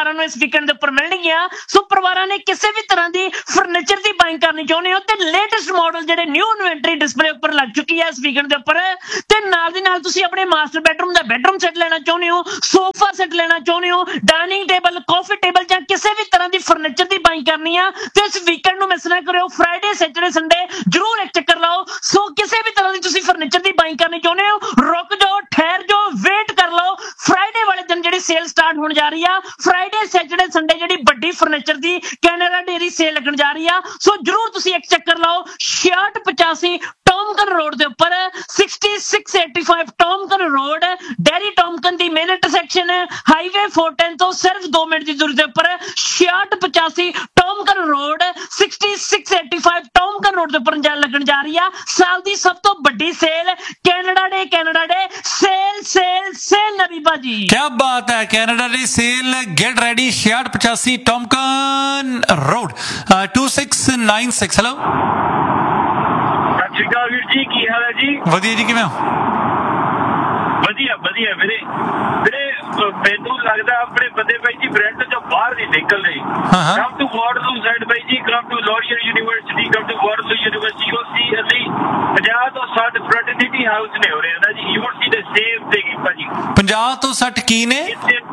ਪਰਿਵਾਰਾਂ ਨੂੰ ਇਸ ਵੀਕਐਂਡ ਦੇ ਉੱਪਰ ਮਿਲਣਗੀਆਂ। ਸੋ ਪਰਿਵਾਰਾਂ ਨੇ ਕਿਸੇ ਵੀ ਤਰ੍ਹਾਂ ਦੀ ਫਰਨੀਚਰ ਦੀ ਬਾਇੰਗ ਕਰਨੀ ਚਾਹੁੰਦੇ ਹੋ ਤੇ ਲੇਟੈਸਟ ਮਾਡਲ ਜਿਹੜੇ ਨਿਊ ਇਨਵੈਂਟਰੀ ਡਿਸਪਲੇ ਉੱਪਰ ਲੱਗ ਚੁੱਕੀ ਹੈ ਇਸ ਵੀਕਐਂਡ ਦੇ ਉੱਪਰ, ਤੇ ਨਾਲ ਦੀ ਨਾਲ ਤੁਸੀਂ ਆਪਣੇ ਮਾਸਟਰ ਬੈਡਰੂਮ ਦਾ ਬੈਡਰੂਮ ਸੈੱਟ ਲੈਣਾ ਚਾਹੁੰਦੇ ਹੋ, ਸੋਫਾ ਸੈੱਟ ਲੈਣਾ ਚਾਹੁੰਦੇ ਹੋ, ਡਾਈਨਿੰਗ ਟੇਬਲ, ਕਾਫੀ ਟੇਬਲ ਜਾਂ ਕਿਸੇ ਵੀ ਤਰ੍ਹਾਂ ਦੀ ਫਰਨੀਚਰ ਦੀ ਬਾਇੰਗ ਕਰਨੀ ਆ ਤੇ ਇਸ ਵੀਕਐਂਡ ਨੂੰ ਮਿਸ ਨਾ ਕਰਿਓ। ਫਰਾਈਡੇ, ਸੈਟਰਡੇ, ਸੰਡੇ ਜ਼ਰੂਰ ਇੱਕ ਚੱਕਰ ਲਾਓ। ਸੋ ਕਿਸੇ ਵੀ ਤਰ੍ਹਾਂ ਦੀ ਤੁਸੀਂ ਫਰਨੀਚਰ ਦੀ ਬਾਇੰਗ ਕਰਨੀ ਚਾਹੁੰਦੇ ਹੋ, ਰੁਕ ਜਾਓ, ਠਹਿਰ ਜਾਓ, ਵੇਟ ਕਰ ਲਓ। ਫਰਾਈਡੇ ਵਾਲੇ ਦਿਨ ਜਿਹੜੀ ਸੇਲ ਸਟਾਰਟ ਹੋਣ ਜਾ ਰਹੀ ਆ, ਫਰਾਈਡੇ, ਸੈਟਰਡੇ, ਸੰਡੇ ਜਿਹੜੀ ਵੱਡੀ ਫਰਨੀਚਰ ਦੀ ਕੈਨੇਡਾ ਡੇਅਰੀ ਸੇਲ ਲੱਗਣ ਜਾ ਰਹੀ ਆ। ਸੋ ਜ਼ਰੂਰ ਤੁਸੀਂ ਇੱਕ ਚੱਕਰ ਲਾਓ। ਛਿਆਹਠ ਪਚਾਸੀ ਟੌਮਕਨ ਰੋਡ ਦੇ ਉੱਪਰ, ਛਿਆਸੀ ਛੇ ਸੌ ਪਚਾਸੀ ਟੌਮਕਨ ਰੋਡ, ਡੈਰੀ ਟੌਮਕਨ ਦੀ ਮੇਨ ਇੰਟਰਸੈਕਸ਼ਨ ਹਾਈਵੇ ਚਾਰ ਸੌ ਦਸ ਤੋਂ ਸਿਰਫ ਦੋ ਮਿੰਟ ਦੀ ਦੂਰੀ ਦੇ ਉੱਪਰ, ਛਿਆਹਠ ਪਚਾਸੀ ਟੌਮਕਨ ਰੋਡ, ਛਿਆਸੀ ਛੇ ਸੌ ਪਚਾਸੀ ਟੌਮਕਨ ਰੋਡ ਦੇ ਉੱਪਰ ਲੱਗਣ ਜਾ ਰਹੀ ਆ ਸਾਲ ਦੀ ਸਭ ਤੋਂ ਵੱਡੀ ਸੇਲ, ਕੈਨੇਡਾ ਡੇ, ਕੈਨੇਡਾ ਡੇ ਸੇਲ ਸੇਲ ਸੇਲ ਨਵੀ ਬਾਜੀ। क्या बात है, Canada day cell get ready, छियासठ पचासी टॉमकन road to six nine six. Hello ਸਤਿ ਸ਼੍ਰੀ ਅਕਾਲ ਵੀਰ ਜੀ, ਕੀ ਹਾਲ ਹੈ ਜੀ? ਵਧੀਆ ਜੀ, ਕਿਵੇਂ ਹੋ? ਵਧੀਆ ਵਧੀਆ ਵੀਰੇ। ਵੀਰੇ ਮੈਨੂੰ ਲੱਗਦਾ ਆਪਣੇ ਬੰਦੇ ਬਾਈ ਜੀ ਬ੍ਰੈਂਡ ਤੋਂ ਬਾਹਰ ਨਹੀਂ ਨਿਕਲ ਰਹੇ। Come to Waterloo side by ਜੀ, come to L'Oreal university, come to Waterloo university. ਉਹ ਸੀ ਅਸੀਂ ਪੰਜਾਹ ਤੋਂ ਸੱਠ ਫਰਟੀਨਿਟੀ ਹਾਊਸ ਨੇ ਹੋ ਰਹੇ ਨਾ ਜੀ, ਯੂਨੀਵਰਸਿਟੀ ਦੇ ਸੇਮ ਤੇ ਕੀ ਭਾਜੀ ਪੰਜਾਹ ਤੋਂ ਸੱਠ ਕੀ ਨੇ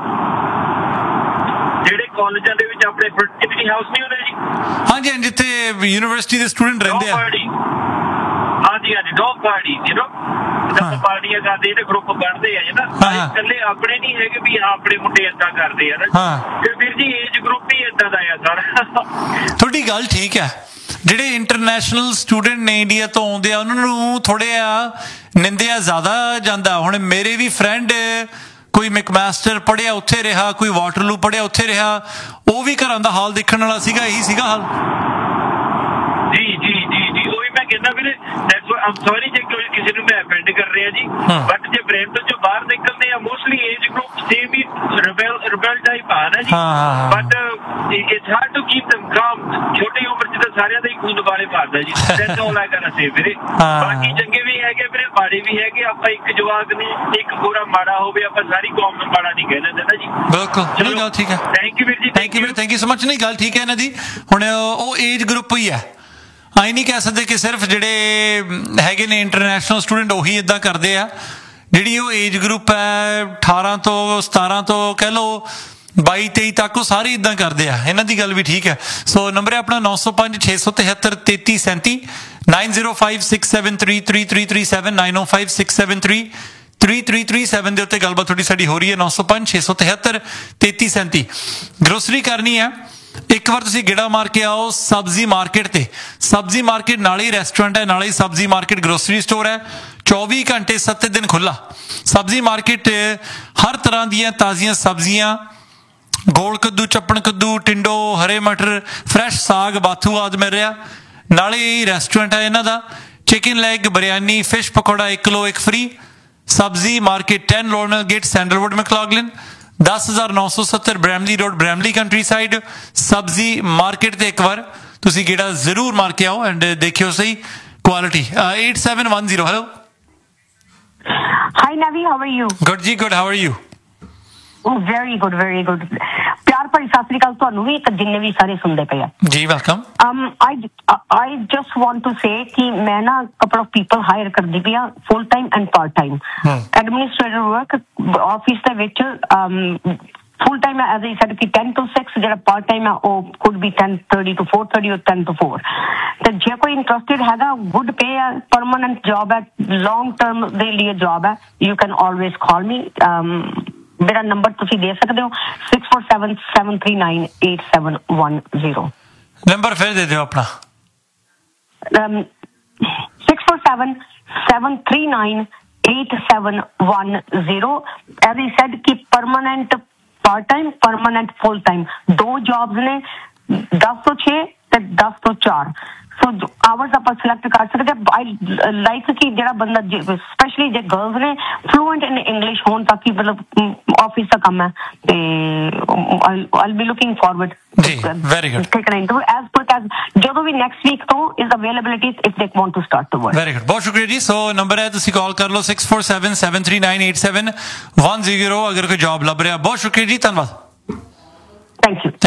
ਜਿਹੜੇ ਕਾਲਜਾਂ ਦੇ ਵਿੱਚ ਆਪਣੇ ਫਰਟੀਨਿਟੀ ਹਾਊਸ ਨਹੀਂ ਹੁੰਦੇ ਜੀ? ਹਾਂਜੀ ਹਾਂਜੀ, ਜਿੱਥੇ ਯੂਨੀਵਰਸਿਟੀ ਦੇ ਸਟੂਡੈਂਟ ਰਹਿੰਦੇ ਆ। ਹਾਂਜੀ ਹਾਂਜੀ, ਡੌਗ ਪਾਰਟੀ ਯੂ ਨੋ ਜਦੋਂ ਪਾਰਟੀਆਂ ਕਰਦੇ ਤੇ ਗਰੁੱਪ ਬਣਦੇ ਆ ਨਾ, ਇਕੱਲੇ ਆਪਣੇ ਨਹੀਂ ਹੈਗੇ ਵੀ ਆਪਣੇ ਮੁੰਡੇ ਏਦਾਂ ਕਰਦੇ ਆ ਨਾ। ਤੇ ਵੀਰ ਜੀ ਏਜ ਗਰੁੱਪ ਹੀ ਏਦਾਂ ਦਾ ਆ ਸਾਰਾ। ਤੁਹਾਡੀ ਗੱਲ ਠੀਕ ਹੈ। ਜਿਹੜੇ ਇੰਟਰਨੈਸ਼ਨਲ ਸਟੂਡੈਂਟ ਨੇ ਇੰਡੀਆ ਤੋਂ ਆਉਂਦੇ ਆ ਉਹਨਾਂ ਨੂੰ ਥੋੜੇ ਆ ਨਿੰਦਿਆ ਜ਼ਿਆਦਾ ਜਾਂਦਾ। ਹੁਣ ਮੇਰੇ ਵੀ ਫਰੈਂਡ ਕੋਈ ਮੈਕਮਾਸਟਰ ਪੜ੍ਹਿਆ ਉੱਥੇ ਰਿਹਾ, ਕੋਈ ਵਾਟਰਲੂ ਪੜ੍ਹਿਆ ਉੱਥੇ ਰਿਹਾ, ਉਹ ਵੀ ਘਰਾਂ ਦਾ ਹਾਲ ਦੇਖਣ ਵਾਲਾ ਸੀਗਾ, ਇਹੀ ਸੀਗਾ ਹਾਲ। ਜੀ ਜੀ ਜੀ ਜੀ ਉਹੀ ਮੈਂ ਕਹਿੰਦਾ ਵੀਰੇ, ਆਮ ਸੌਰੀ ਜੇ ਕਿਸੇ ਨੂੰ ਮੈਂ ਅਫੈਂਡ ਕਰ ਰਿਹਾ ਜੀ, ਬਟ ਜੇ ਬ੍ਰੈਂਡ ਤੋਂ ਬਾਹਰ ਨਿਕਲਦੇ ਆ ਮੋਸਟਲੀ ਏਜ ਗਰੁੱਪ ਸੇਮ ਹੀ ਰਿਬੈਲ ਰਿਬੈਲ ਟਾਈਪ ਆ ਨਾ ਜੀ। But it's hard to keep them calm। ਛੋਟੀ ਉਮਰ ਚ ਤਾਂ ਸਾਰਿਆਂ ਦਾ ਹੀ ਖੂਨ ਵਾਲੇ ਮਾਰਦਾ ਜੀ। That's all I can say ਵੀਰੇ। ਬਾਕੀ ਚੰਗੇ ਵੀ ਹੈਗੇ ਵੀਰੇ, ਮਾੜੇ ਵੀ ਹੈਗੇ। ਆਪਾਂ ਇੱਕ ਜਵਾਕ ਨਹੀਂ, ਇੱਕ ਪੂਰਾ ਮਾੜਾ ਹੋਵੇ, ਆਪਾਂ ਸਾਰੀ ਕੌਮ ਨੂੰ ਮਾੜਾ ਨਹੀਂ ਕਹਿ ਦਿੰਦੇ ਨਾ ਜੀ। ਬਿਲਕੁਲ, ਨਹੀਂ ਗੱਲ ਠੀਕ ਹੈ। ਥੈਂਕ ਯੂ ਵੀਰ ਜੀ, ਥੈਂਕ ਯੂ ਵੀਰੇ, ਥੈਂਕ ਯੂ ਸੋ ਮਚ। ਨਹੀਂ ਗੱਲ ਠੀਕ ਹੈ ਇਹਨਾਂ ਦੀ। ਹੁਣ ਉਹ ਏਜ ਗਰੁੱਪ ਹੀ ਹੈ, ਆਈ ਨਹੀਂ ਕਹਿ ਸਕਦੇ ਕਿ ਸਿਰਫ ਜਿਹੜੇ ਹੈਗੇ ਨੇ ਇੰਟਰਨੈਸ਼ਨਲ ਸਟੂਡੈਂਟ ਉਹੀ ਇਦਾਂ ਕਰਦੇ ਆ। ਜਿਹੜੀ ਉਹ ਏਜ ਗਰੁੱਪ ਹੈ ਅਠਾਰਾਂ ਤੋਂ ਸਤਾਰਾਂ ਤੋਂ ਕਹਿ ਲਓ ਬਾਈ ਤੇਈ ਤੱਕ, ਉਹ ਸਾਰੇ ਇਦਾਂ ਕਰਦੇ ਆ। ਇਹਨਾਂ ਦੀ ਗੱਲ ਵੀ ਠੀਕ ਹੈ। ਸੋ ਨੰਬਰ ਹੈ ਆਪਣਾ ਨੌ ਸੌ ਪੰਜ ਛੇ ਸੌ ਤਿਹੱਤਰ ਤੇਤੀ ਸੈਂਤੀ, nine zero five six seven three three three three seven, nine ਓ five six seven three three three three seven ਦੇ ਉੱਤੇ ਗੱਲਬਾਤ ਥੋੜੀ ਸਾਡੀ ਹੋ ਰਹੀ ਹੈ। ਨੌ ਸੌ ਪੰਜ ਛੇ ਸੌ ਤਿਹੱਤਰ ਤੇਤੀ ਸੈਂਤੀ। ਗਰੋਸਰੀ ਕਰਨੀ ਹੈ, ਇੱਕ ਵਾਰ ਤੁਸੀਂ ਗੇੜਾ ਮਾਰ ਕੇ ਆਓ ਸਬਜ਼ੀ ਮਾਰਕੀਟ ਤੇ। ਸਬਜ਼ੀ ਮਾਰਕੀਟ ਨਾਲ ਹੀ ਰੈਸਟੋਰੈਂਟ ਹੈ, ਨਾਲ ਹੀ ਸਬਜ਼ੀ ਮਾਰਕੀਟ ਗਰੋਸਰੀ ਸਟੋਰ ਹੈ, ਚੌਵੀ ਘੰਟੇ ਸੱਤ ਦਿਨ ਖੁੱਲਾ। ਸਬਜ਼ੀ ਮਾਰਕੀਟ ਹਰ ਤਰ੍ਹਾਂ ਦੀਆਂ ਤਾਜ਼ੀਆਂ ਸਬਜ਼ੀਆਂ, ਗੋਲ ਕੱਦੂ, ਚੱਪਣ ਕੱਦੂ, ਟਿੰਡੋ, ਹਰੇ ਮਟਰ, ਫਰੈਸ਼ ਸਾਗ, ਬਾਥੂ ਆਦਿ ਮਿਲ ਰਿਹਾ। ਨਾਲੇ ਹੀ ਰੈਸਟੋਰੈਂਟ ਹੈ ਇਹਨਾਂ ਦਾ। Chicken leg, biryani, fish pakora ਇੱਕ ਕਿਲੋ ਇੱਕ ਫ੍ਰੀ। ਸਬਜ਼ੀ ਮਾਰਕੀਟ ਟੈਨ ਲੋਰਨਲ ਗੇਟ, ਸੈਂਡਲਵੁੱਡ, ਮੈਕਲੌਗਲਿਨ, ਦਸ ਹਜ਼ਾਰ ਨੌ ਸੌ ਸੱਤਰ Bramley road, Bramley country side. ਸਬਜ਼ੀ ਮਾਰਕੀਟ ਤੇ ਇੱਕ ਵਾਰ ਤੁਸੀਂ ਗੇੜਾ ਜ਼ਰੂਰ ਮਾਰ ਕੇ ਆਓ ਐਂਡ ਦੇਖਿਓ ਸਹੀ quality. eight seven one zero, hello. Hi Navi, how are you? Good ji, good. How are you? Oh, very good, very good. ਪਿਆਰ ਭਰੀ ਸਤਿ ਸ੍ਰੀ ਅਕਾਲ ਤੁਹਾਨੂੰ ਵੀ, ਇੱਕ ਜਿੰਨੇ ਵੀ ਸਾਰੇ ਸੁਣਦੇ ਪਏ ਆ ਜੀ। Welcome. um I I just want to say ਕਿ ਮੈਂ ਨਾ couple of people hire ਕਰਦੀ ਪਈ ਆ, full time and part time administrator work office ਦੇ ਵਿੱਚ। um full time as I said ਕਿ ten to six, ਜਿਹੜਾ part time ਆ ਉਹ could be ten thirty to four thirty or ten to four। ਤੇ ਜੇ ਕੋਈ ਇੰਟਰਸਟਿਡ ਹੈਗਾ, good pay ਹੈ, permanent job ਹੈ, long term ਦੇ ਲਈ job ਹੈ, you can always call me। um ਮੇਰਾ ਨੰਬਰ ਤੁਸੀਂ ਦੇ ਸਕਦੇ ਹੋ six four seven seven three nine eight seven one zero। Number ਫਿਰ ਦੇ ਦਿਓ ਆਪਣਾ। six four seven seven three nine eight seven one zero। as I said कि permanent part time, permanent full time ਦੋ jobs ਨੇ, ਦਸ ਤੋਂ ਛੇ ਤੇ ਦਸ ਤੋਂ ਚਾਰ। ਸੋ ਆਵਰਸ ਆਪਾਂ ਸਿਲੈਕਟ ਕਰ ਸਕਦੇ ਹਾਂ। ਆਈ ਲਾਈਕ ਕਿ ਜਿਹੜਾ ਬੰਦਾ ਸਪੈਸ਼ਲੀ ਜੇ ਗਰਲਸ ਨੇ ਫਲੂਐਂਟ ਇਨ ਇੰਗਲਿਸ਼ ਹੋਣ, ਤਾਂ ਕਿ ਮਤਲਬ ਆਫਿਸ ਦਾ ਕੰਮ ਹੈ। ਤੇ ਆਈ ਬੀ ਲੁਕਿੰਗ ਫਾਰਵਰਡ ਜੀ, very good. Take in to as per S ਜਦੋਂ ਵੀ ਨੈਕਸਟ ਵੀਕ ਤੋਂ is availability if they want to start to work. Very good, ਬਹੁਤ ਸ਼ੁਕਰੀਆ ਜੀ। ਸੋ ਨੰਬਰ ਹੈ, ਤੁਸੀਂ ਕਾਲ ਕਰ ਲਓ six four seven seven three nine eight seven one zero ਅਗਰ ਕੋਈ ਜੌਬ ਲੱਭ ਰਿਹਾ। ਬਹੁਤ ਸ਼ੁਕਰੀਆ ਜੀ, ਧੰਨਵਾਦ।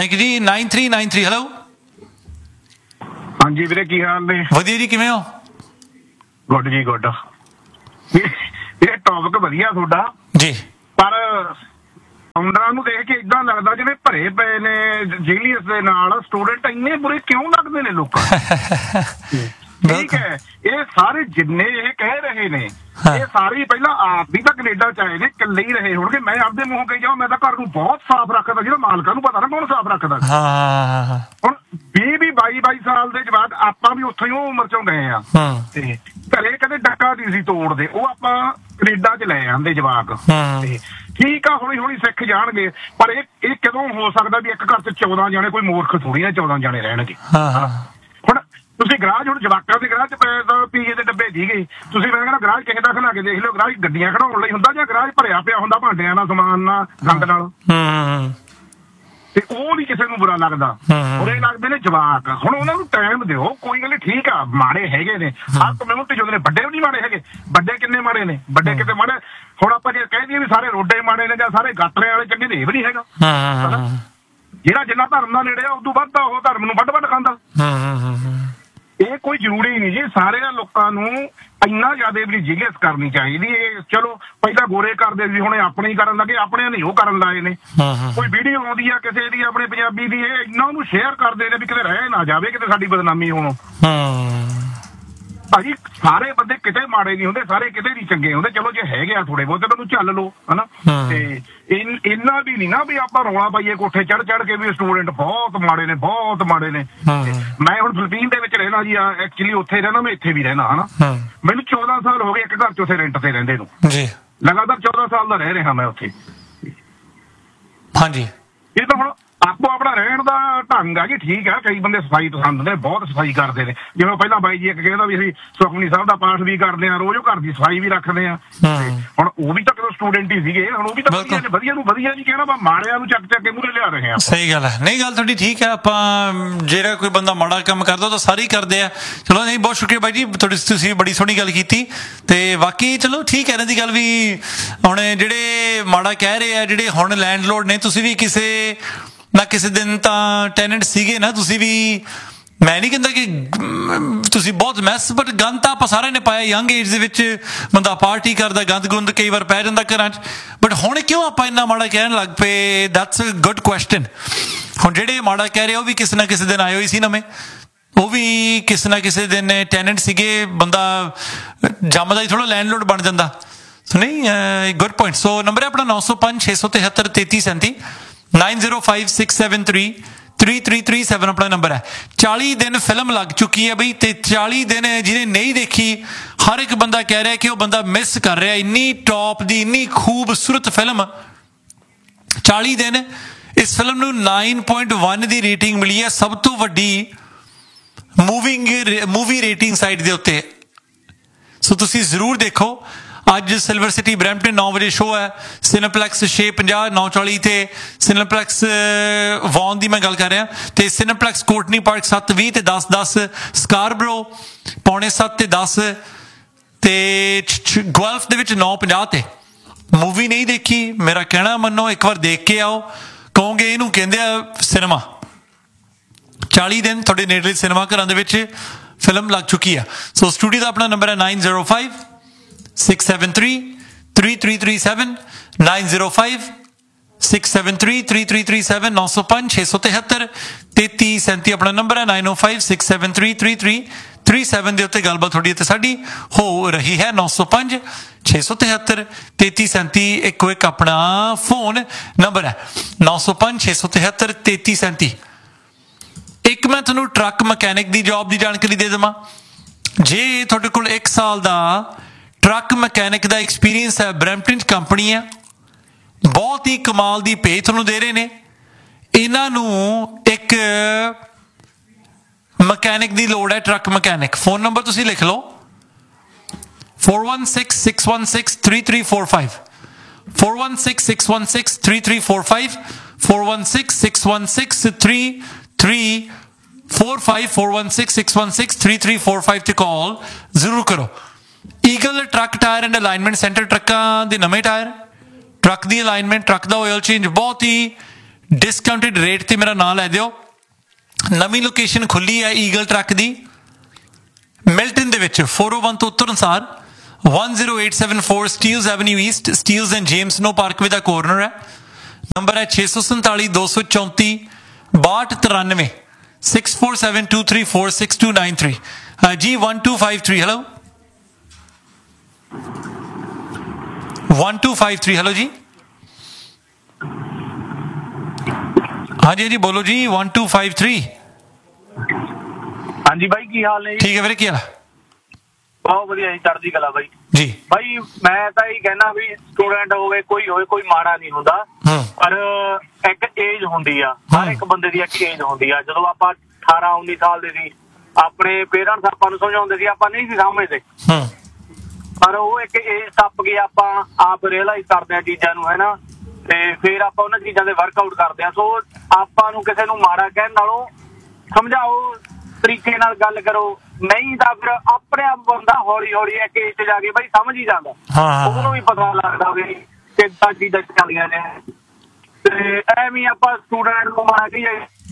ਥੈਂਕ ਯੂ ਜੀ। Nine three nine three hello. ਹਾਂਜੀ ਵੀਰੇ, ਕੀ ਹਾਲ ਨੇ? ਵਧੀਆ ਜੀ, ਕਿਵੇਂ ਹੋ? ਗੁੱਡ ਜੀ ਗੁੱਡ। ਇਹ ਟੌਪਿਕ ਵਧੀਆ ਤੁਹਾਡਾ ਜੀ, ਪਰ ਫਾਊਂਡਰਾਂ ਨੂੰ ਦੇਖ ਕੇ ਇਦਾਂ ਲੱਗਦਾ ਜਿਵੇਂ ਭਰੇ ਪਏ ਨੇ ਜੇਲੀਅਸ ਦੇ ਨਾਲ। ਸਟੂਡੈਂਟ ਇੰਨੇ ਬੁਰੇ ਕਿਉਂ ਲੱਗਦੇ ਨੇ ਲੋਕਾਂ ਨੂੰ? ਠੀਕ ਹੈ, ਇਹ ਸਾਰੇ ਜਿੰਨੇ ਇਹ ਕਹਿ ਰਹੇ ਨੇ ਇਹ ਸਾਰੇ ਪਹਿਲਾਂ ਆਪ ਵੀ ਤਾਂ ਕੈਨੇਡਾ ਚ ਆਏ ਨੇ, ਇਕੱਲੇ ਹੀ ਰਹੇ ਹੋਣਗੇ। ਮੈਂ ਆਪਦੇ ਮੂੰਹੋਂ ਕਹੀ ਜਾਵਾਂ, ਮੈਂ ਤਾਂ ਘਰ ਨੂੰ ਬਹੁਤ ਸਾਫ਼ ਰੱਖਦਾ, ਜਿਹੜਾ ਮਾਲਕਾਂ ਨੂੰ ਪਤਾ ਨਾ ਕੌਣ ਸਾਫ਼ ਰੱਖਦਾ। ਹੁਣ ਵੀਹ ਵੀਹ ਬਾਈ ਬਾਈ ਸਾਲ ਦੇ ਜਵਾਕ, ਆਪਾਂ ਵੀ ਉੱਥੋਂ ਹੀ ਉਹ ਉਮਰ ਚੋਂ ਗਏ ਆ, ਤੇ ਘਰੇ ਕਦੇ ਡੱਕਾ ਨਹੀਂ ਸੀ ਤੋੜਦੇ, ਉਹ ਆਪਾਂ ਕੈਨੇਡਾ ਚ ਲੈ ਆਂਦੇ ਜਵਾਕ। ਠੀਕ ਆ, ਹੌਲੀ ਹੌਲੀ ਸਿੱਖ ਜਾਣਗੇ, ਪਰ ਇਹ ਇਹ ਕਦੋਂ ਹੋ ਸਕਦਾ ਵੀ ਇੱਕ ਘਰ ਚ ਚੌਦਾਂ ਜਾਣੇ, ਕੋਈ ਮੂਰਖ ਥੋੜੀ ਨਾ ਚੌਦਾਂ ਜਾਣੇ ਰਹਿਣਗੇ। ਹੁਣ ਤੁਸੀਂ ਗਰਾਜ, ਹੁਣ ਜਵਾਕਾਂ ਦੇ ਗਰਾਜ ਚ ਪੀਏ ਦੇ ਡੱਬੇ ਸੀਗੇ, ਤੁਸੀਂ ਮੈਂ ਕਹਿੰਦਾ ਗਰਾਜ ਕਿਸੇ ਦਾ ਖਲਾ ਕੇ ਦੇਖ ਲਿਓ, ਗਰਾਜ ਗੱਡੀਆਂ ਖੜਾਉਣ ਲਈ ਹੁੰਦਾ ਜਾਂ ਗਰਾਜ ਭਰਿਆ ਪਿਆ ਹੁੰਦਾ ਭਾਂਡਿਆਂ ਨਾਲ, ਸਮਾਨ ਨਾਲ, ਗੰਦ ਨਾਲ, ਤੇ ਉਹ ਨੀ ਕਿਸੇ ਨੂੰ ਬੁਰਾ ਲੱਗਦਾ। ਬੁਰੇ ਲੱਗਦੇ ਨੇ ਜਵਾਕ। ਹੁਣ ਉਹਨਾਂ ਨੂੰ ਟਾਈਮ ਦਿਓ, ਕੋਈ ਗੱਲ ਨੀ, ਠੀਕ ਆ, ਮਾੜੇ ਹੈਗੇ ਨੇ ਹਰ ਕਮਿਊਨਿਟੀ ਚ, ਨੇ ਵੱਡੇ ਵੀ ਨਹੀਂ ਮਾੜੇ ਹੈਗੇ। ਵੱਡੇ ਕਿੰਨੇ ਮਾੜੇ ਨੇ? ਵੱਡੇ ਕਿਤੇ ਮਾੜੇ। ਹੁਣ ਆਪਾਂ ਜੇ ਕਹਿ ਦਈਏ ਵੀ ਸਾਰੇ ਰੋਡੇ ਮਾੜੇ ਨੇ ਜਾਂ ਸਾਰੇ ਗਾਟਰੇ ਵਾਲੇ ਚੰਗੇ ਨੇ, ਇਹ ਵੀ ਨਹੀਂ ਹੈਗਾ। ਜਿਹੜਾ ਜਿੰਨਾ ਧਰਮ ਦਾ ਨੇੜੇ ਆ ਉਦੋਂ ਵੱਧ ਉਹ ਧਰਮ ਨੂੰ ਵੱਡ ਵੱਡ ਖਾਂਦਾ। ਇਹ ਕੋਈ ਜ਼ਰੂਰੀ ਨਹੀਂ ਜੀ ਸਾਰਿਆਂ ਲੋਕਾਂ ਨੂੰ ਇੰਨਾ ਜ਼ਿਆਦਾ ਵੀ ਜਿਗਿਸ ਕਰਨੀ ਚਾਹੀਦੀ। ਇਹ ਚਲੋ ਪਹਿਲਾਂ ਗੋਰੇ ਕਰਦੇ ਸੀ, ਹੁਣ ਆਪਣੇ ਹੀ ਕਰਨ ਲੱਗੇ, ਆਪਣੇ ਨਹੀਂ ਉਹ ਕਰਨ ਲਾਏ ਨੇ। ਕੋਈ ਵੀਡੀਓ ਆਉਂਦੀ ਆ ਕਿਸੇ ਦੀ ਆਪਣੇ ਪੰਜਾਬੀ ਦੀ, ਇਹ ਇੰਨਾ ਉਹਨੂੰ ਸ਼ੇਅਰ ਕਰਦੇ ਨੇ ਵੀ ਕਿਤੇ ਰਹਿ ਨਾ ਜਾਵੇ, ਕਿਤੇ ਸਾਡੀ ਬਦਨਾਮੀ ਹੋਣ। ਭਾਜੀ ਸਾਰੇ ਬੰਦੇ ਕਿਤੇ ਮਾੜੇ ਨਹੀਂ ਹੁੰਦੇ, ਸਾਰੇ ਕਿਤੇ ਨਹੀਂ ਚੰਗੇ ਹੁੰਦੇ। ਚਲੋ ਜੇ ਹੈਗੇ ਆ ਥੋੜੇ ਬਹੁਤੇ ਤੁਹਾਨੂੰ ਚੱਲ ਲਓ, ਹਨਾ। ਤੇ ਇੰਨਾ ਵੀ ਨਹੀਂ ਨਾ ਵੀ ਆਪਾਂ ਰੌਲਾ ਪਾਈਏ ਕੋਠੇ ਚੜ ਚੜ ਕੇ ਵੀ ਸਟੂਡੈਂਟ ਬਹੁਤ ਮਾੜੇ ਨੇ, ਬਹੁਤ ਮਾੜੇ ਨੇ। ਮੈਂ ਹੁਣ ਫਿਲੀਪੀਨ ਦੇ ਵਿੱਚ ਰਹਿਣਾ ਜੀ, ਐਕਚੁਅਲੀ ਉੱਥੇ ਰਹਿਣਾ, ਮੈਂ ਇੱਥੇ ਵੀ ਰਹਿਣਾ, ਹਨਾ। ਮੈਨੂੰ ਚੌਦਾਂ ਸਾਲ ਹੋ ਗਏ ਇੱਕ ਘਰ ਚ ਉੱਥੇ ਰੈਂਟ ਤੇ ਰਹਿੰਦੇ ਨੂੰ, ਲਗਾਤਾਰ ਚੌਦਾਂ ਸਾਲ ਦਾ ਰਹਿ ਰਿਹਾ ਮੈਂ ਉੱਥੇ। ਹਾਂਜੀ, ਇਹ ਤਾਂ ਹੁਣ ਆਪੋ ਆਪਣਾ ਰਹਿਣ ਦਾ ਢੰਗ ਆ ਜੀ, ਠੀਕ ਆ। ਕਈ ਬੰਦੇ ਸਫਾਈ ਪਸੰਦ ਨੇ, ਬਹੁਤ ਸਫਾਈ ਕਰਦੇ ਨੇ। ਜਿਵੇਂ ਪਹਿਲਾਂ ਬਾਈ ਜੀ ਇੱਕ ਕਹਿੰਦਾ ਵੀ ਅਸੀਂ ਸੁਖਮਨੀ ਸਾਹਿਬ ਦਾ ਪਾਠ ਵੀ ਕਰਦੇ ਆ, ਰੋਜ਼ ਉਹ ਘਰ ਦੀ ਸਫਾਈ ਵੀ ਰੱਖਦੇ ਆ। ਹੁਣ ਉਹ ਵੀ ਤਾਂ ਕਦੋਂ ਸਟੂਡੈਂਟ ਹੀ ਸੀਗੇ, ਹੁਣ ਉਹ ਵੀ ਤਾਂ ਵਧੀਆ ਨੇ, ਵਧੀਆ ਨੂੰ ਵਧੀਆ ਜੀ ਕਹਿਣਾ, ਮਾੜਿਆਂ ਨੂੰ ਚੱਕ ਚੱਕ ਕੇ ਮੂਹਰੇ ਲਿਆ ਰਹੇ ਆ। ਸਹੀ ਗੱਲ ਹੈ। ਨਹੀਂ, ਗੱਲ ਤੁਹਾਡੀ ਠੀਕ ਹੈ। ਆਪਾਂ ਜਿਹੜਾ ਕੋਈ ਬੰਦਾ ਮਾੜਾ ਕੰਮ ਕਰਦਾ ਤਾਂ ਸਾਰੇ ਹੀ ਕਰਦੇ ਆ। ਚਲੋ, ਨਹੀਂ, ਬਹੁਤ ਸ਼ੁਕਰੀਆ ਬਾਈ ਜੀ, ਤੁਹਾਡੀ ਤੁਸੀਂ ਬੜੀ ਸੋਹਣੀ ਗੱਲ ਕੀਤੀ। ਤੇ ਬਾਕੀ ਚਲੋ ਠੀਕ ਹੈ, ਇਹਨਾਂ ਦੀ ਗੱਲ ਵੀ ਹੁਣ ਜਿਹੜੇ ਮਾੜਾ ਕਹਿ ਰਹੇ ਆ, ਜਿਹੜੇ ਹੁਣ ਲੈਂਡਲੋਰਡ ਨੇ, ਤੁਸੀਂ ਵੀ ਕਿਸੇ ਨਾ ਕਿਸੇ ਦਿਨ ਤਾਂ ਟੈਨੈਂਟ ਸੀਗੇ ਨਾ, ਤੁਸੀਂ ਵੀ। ਮੈਂ ਨਹੀਂ ਕਹਿੰਦਾ ਕਿ ਤੁਸੀਂ ਬਹੁਤ ਮੈਸ, ਬਟ ਗੰਦ ਤਾਂ ਆਪਾਂ ਸਾਰਿਆਂ ਨੇ ਪਾਇਆ ਯੰਗ ਏਜ ਦੇ ਵਿੱਚ। ਬੰਦਾ ਪਾਰਟੀ ਕਰਦਾ, ਗੰਦ ਗੁੰਦ ਕਈ ਵਾਰ ਪੈ ਜਾਂਦਾ ਘਰਾਂ 'ਚ, ਬਟ ਹੁਣ ਕਿਉਂ ਆਪਾਂ ਇੰਨਾ ਮਾੜਾ ਕਹਿਣ ਲੱਗ ਪਏ? That's a good question. ਹੁਣ ਜਿਹੜੇ ਮਾੜਾ ਕਹਿ ਰਹੇ ਉਹ ਵੀ ਕਿਸੇ ਨਾ ਕਿਸੇ ਦਿਨ ਆਏ ਹੋਏ ਸੀ ਨਵੇਂ, ਉਹ ਵੀ ਕਿਸੇ ਨਾ ਕਿਸੇ ਦਿਨ ਟੈਨੈਂਟ ਸੀਗੇ। ਬੰਦਾ ਜੰਮਦਾ ਹੀ ਥੋੜਾ ਲੈਂਡਲੋਰਡ ਬਣ ਜਾਂਦਾ। ਨਹੀਂ, ਗੁੱਡ ਪੁਆਇੰਟ। ਸੋ ਨੰਬਰ ਹੈ ਆਪਣਾ ਨੌ ਸੌ ਪੰਜ ਛੇ ਸੌ ਤਿਹੱਤਰ ਤੇਤੀ ਸੈਂਤੀ, nine zero five six seven three three three three seven ਆਪਣਾ ਨੰਬਰ ਹੈ। ਚਾਲੀ ਦਿਨ ਫਿਲਮ ਲੱਗ ਚੁੱਕੀ ਹੈ ਬਈ, ਤੇ ਚਾਲੀ ਦਿਨ ਜਿਹਨੇ ਨਹੀਂ ਦੇਖੀ, ਹਰ ਇੱਕ ਬੰਦਾ ਕਹਿ ਰਿਹਾ ਕਿ ਉਹ ਬੰਦਾ ਮਿਸ ਕਰ ਰਿਹਾ। ਇੰਨੀ ਟੌਪ ਦੀ, ਇੰਨੀ ਖੂਬਸੂਰਤ ਫਿਲਮ ਚਾਲੀ ਦਿਨ। ਇਸ ਫਿਲਮ ਨੂੰ ਨਾਈਨ ਪੁਆਇੰਟ ਵਨ ਦੀ ਰੇਟਿੰਗ ਮਿਲੀ ਹੈ, ਸਭ ਤੋਂ ਵੱਡੀ ਮੂਵਿੰਗ ਮੂਵੀ ਰੇਟਿੰਗ ਸਾਈਟ ਦੇ ਉੱਤੇ। ਸੋ ਤੁਸੀਂ ਜ਼ਰੂਰ ਦੇਖੋ। ਅੱਜ ਸਿਲਵਰ ਸਿਟੀ ਬਰੈਂਪਟਨ ਨੌ ਵਜੇ ਸ਼ੋਅ ਹੈ। ਸਿਨੇਪਲੈਕਸ ਛੇ ਪੰਜਾਹ ਨੌ ਚਾਲੀ ਤੇ ਸਿਨੇਪਲੈਕਸ ਵੌਨ ਦੀ ਮੈਂ ਗੱਲ ਕਰ ਰਿਹਾ, ਤੇ ਸਿਨੇਪਲੈਕਸ ਕੋਟਨੀ ਪਾਰਕ ਸੱਤ ਵੀਹ ਤੇ ਦਸ ਦਸ, ਸਕਾਰਬਰੋ ਪੌਣੇ ਸੱਤ ਤੇ ਦਸ, ਤੇ ਗੁਆਲਫ ਦੇ ਵਿੱਚ ਨੌ ਪੰਜਾਹ ਤੇ। ਮੂਵੀ ਨਹੀਂ ਦੇਖੀ, ਮੇਰਾ ਕਹਿਣਾ ਮੰਨੋ, ਇੱਕ ਵਾਰ ਦੇਖ ਕੇ ਆਓ। ਕਹੋਗੇ ਇਹਨੂੰ ਕਹਿੰਦੇ ਆ ਸਿਨੇਮਾ। ਚਾਲੀ ਦਿਨ ਤੁਹਾਡੇ ਨੇੜਲੇ ਸਿਨੇਮਾ ਘਰਾਂ ਦੇ ਵਿੱਚ ਫਿਲਮ ਲੱਗ ਚੁੱਕੀ ਆ। ਸੋ ਸਟੂਡੀਓ ਦਾ ਆਪਣਾ ਨੰਬਰ ਹੈ nine zero five six seven three three three three seven, nine zero five six seven three three three three seven, ਨੌ ਸੌ ਪੰਜ ਛੇ ਸੌ ਤਿਹੱਤਰ ਤੇਤੀ ਸੈਂਤੀ ਆਪਣਾ ਨੰਬਰ ਹੈ, ਨਾਈਨ ਓ five six seven three three three three seven ਦੇ ਉੱਤੇ ਗੱਲਬਾਤ ਤੁਹਾਡੀ ਅਤੇ ਸਾਡੀ ਹੋ ਰਹੀ ਹੈ। ਨੌ ਸੌ ਪੰਜ ਛੇ ਸੌ ਤਿਹੱਤਰ ਤੇਤੀ ਸੈਂਤੀ ਇੱਕੋ ਇੱਕ ਆਪਣਾ ਫੋਨ ਨੰਬਰ ਹੈ, ਨੌ ਸੌ ਪੰਜ ਛੇ ਸੌ ਤਿਹੱਤਰ ਤੇਤੀ ਸੈਂਤੀ। ਇੱਕ ਮੈਂ ਤੁਹਾਨੂੰ ਟਰੱਕ ਮਕੈਨਿਕ ਦੀ ਜੌਬ ਦੀ ਜਾਣਕਾਰੀ ਦੇ ਦੇਵਾਂ। ਜੇ ਤੁਹਾਡੇ ਕੋਲ ਇੱਕ ਸਾਲ ਦਾ ਟਰੱਕ ਮਕੈਨਿਕ ਦਾ ਐਕਸਪੀਰੀਅੰਸ ਹੈ, ਬਰੈਂਪਟਨ 'ਚ ਕੰਪਨੀ ਹੈ, ਬਹੁਤ ਹੀ ਕਮਾਲ ਦੀ ਪੇ ਤੁਹਾਨੂੰ ਦੇ ਰਹੇ ਨੇ। ਇਹਨਾਂ ਨੂੰ ਇੱਕ ਮਕੈਨਿਕ ਦੀ ਲੋੜ ਹੈ, ਟਰੱਕ ਮਕੈਨਿਕ। ਫੋਨ ਨੰਬਰ ਤੁਸੀਂ ਲਿਖ ਲਓ, four one six six one six three three four five, four one six six one six three three four five, four one six six one six three three four five, four one six six one six three three four five ਤੇ ਕਾਲ ਜ਼ਰੂਰ ਕਰੋ। Eagle truck tyre and alignment centre, ਟਰੱਕਾਂ ਦੇ ਨਵੇਂ tyre, truck ਦੀ alignment, truck ਦਾ oil change, ਬਹੁਤ ਹੀ discounted rate ਤੇ ਮੇਰਾ ਨਾਂ ਲੈ ਦਿਓ। ਨਵੀਂ ਲੋਕੇਸ਼ਨ ਖੁੱਲੀ ਹੈ ਈਗਲ ਟਰੱਕ ਦੀ ਮਿਲਟਨ ਦੇ ਵਿੱਚ four oh one ਤੋਂ ਉੱਤਰ ਅਨੁਸਾਰ one zero eight seven four Steeles avenue East, Steeles and James no Parkway the corner ਹੈ। ਨੰਬਰ ਹੈ ਛੇ ਸੌ ਸੰਤਾਲੀ ਦੋ ਸੌ ਚੌਂਤੀ ਬਾਹਠ ਤਰਾਨਵੇਂ six four seven two three four six two nine three ਜੀ one two five three hello one two five three hello ਜੀ ਹਾਂਜੀ ਜੀ ਬੋਲੋ ਜੀ one two five three। ਹਾਂਜੀ ਬਾਈ ਕੀ ਹਾਲ ਨੇ ਜੀ? ਠੀਕ ਹੈ ਵੀਰੇ, ਕੀ ਹਾਲ? ਬਹੁਤ ਵਧੀਆ ਜੀ, ਚੜ੍ਹਦੀ ਕਲਾ ਬਾਈ ਜੀ। ਬਾਈ ਮੈਂ ਤਾਂ ਇਹ ਕਹਿਣਾ ਵੀ ਸਟੂਡੈਂਟ ਹੋਵੇ ਕੋਈ ਹੋਵੇ ਕੋਈ ਮਾੜਾ ਨਹੀਂ ਹੁੰਦਾ, ਪਰ ਇੱਕ ਏਜ ਹੁੰਦੀ ਆ, ਹਰ ਇੱਕ ਬੰਦੇ ਦੀ ਇੱਕ ਏਜ ਹੁੰਦੀ ਆ। ਜਦੋਂ ਆਪਾਂ ਅਠਾਰਾਂ ਉੱਨੀ ਸਾਲ ਦੇ ਸੀ ਆਪਣੇ ਪੇਰੈਂਟਸ ਆਪਾਂ ਨੂੰ ਸਮਝਾਉਂਦੇ ਸੀ, ਆਪਾਂ ਨਹੀਂ ਸੀ ਸਮਝਦੇ, ਪਰ ਉਹ ਇੱਕ ਏਜ ਟੱਪ ਕੇ ਆਪਾਂ ਆਪ ਰਿਅਲਾਈਜ਼ ਕਰਦੇ ਆ ਚੀਜ਼ਾਂ ਨੂੰ, ਹੈ ਨਾ, ਤੇ ਫਿਰ ਆਪਾਂ ਉਹਨਾਂ ਚੀਜ਼ਾਂ ਦੇ ਵਰਕਆਊਟ ਕਰਦੇ ਆ। ਸੋ ਆਪਾਂ ਨੂੰ ਕਿਸੇ ਨੂੰ ਮਾੜਾ ਕਹਿਣ ਨਾਲੋਂ ਸਮਝਾਓ, ਤਰੀਕੇ ਨਾਲ ਗੱਲ ਕਰੋ, ਨਹੀਂ ਤਾਂ ਫਿਰ ਆਪਣੇ ਆਪ ਬੰਦਾ ਹੌਲੀ ਹੌਲੀ ਇੱਕ ਏਜ ਤੇ ਜਾ ਕੇ ਬਾਈ ਸਮਝ ਹੀ ਜਾਂਦਾ, ਉਹਨੂੰ ਵੀ ਪਤਾ ਲੱਗਦਾ ਵੀ ਕਿੱਦਾਂ ਚੀਜ਼ਾਂ ਚੱਲਦੀਆਂ ਨੇ। ਤੇ ਐਵੇਂ ਆਪਾਂ ਸਟੂਡੈਂਟ ਨੂੰ ਮਾਰ ਕੇ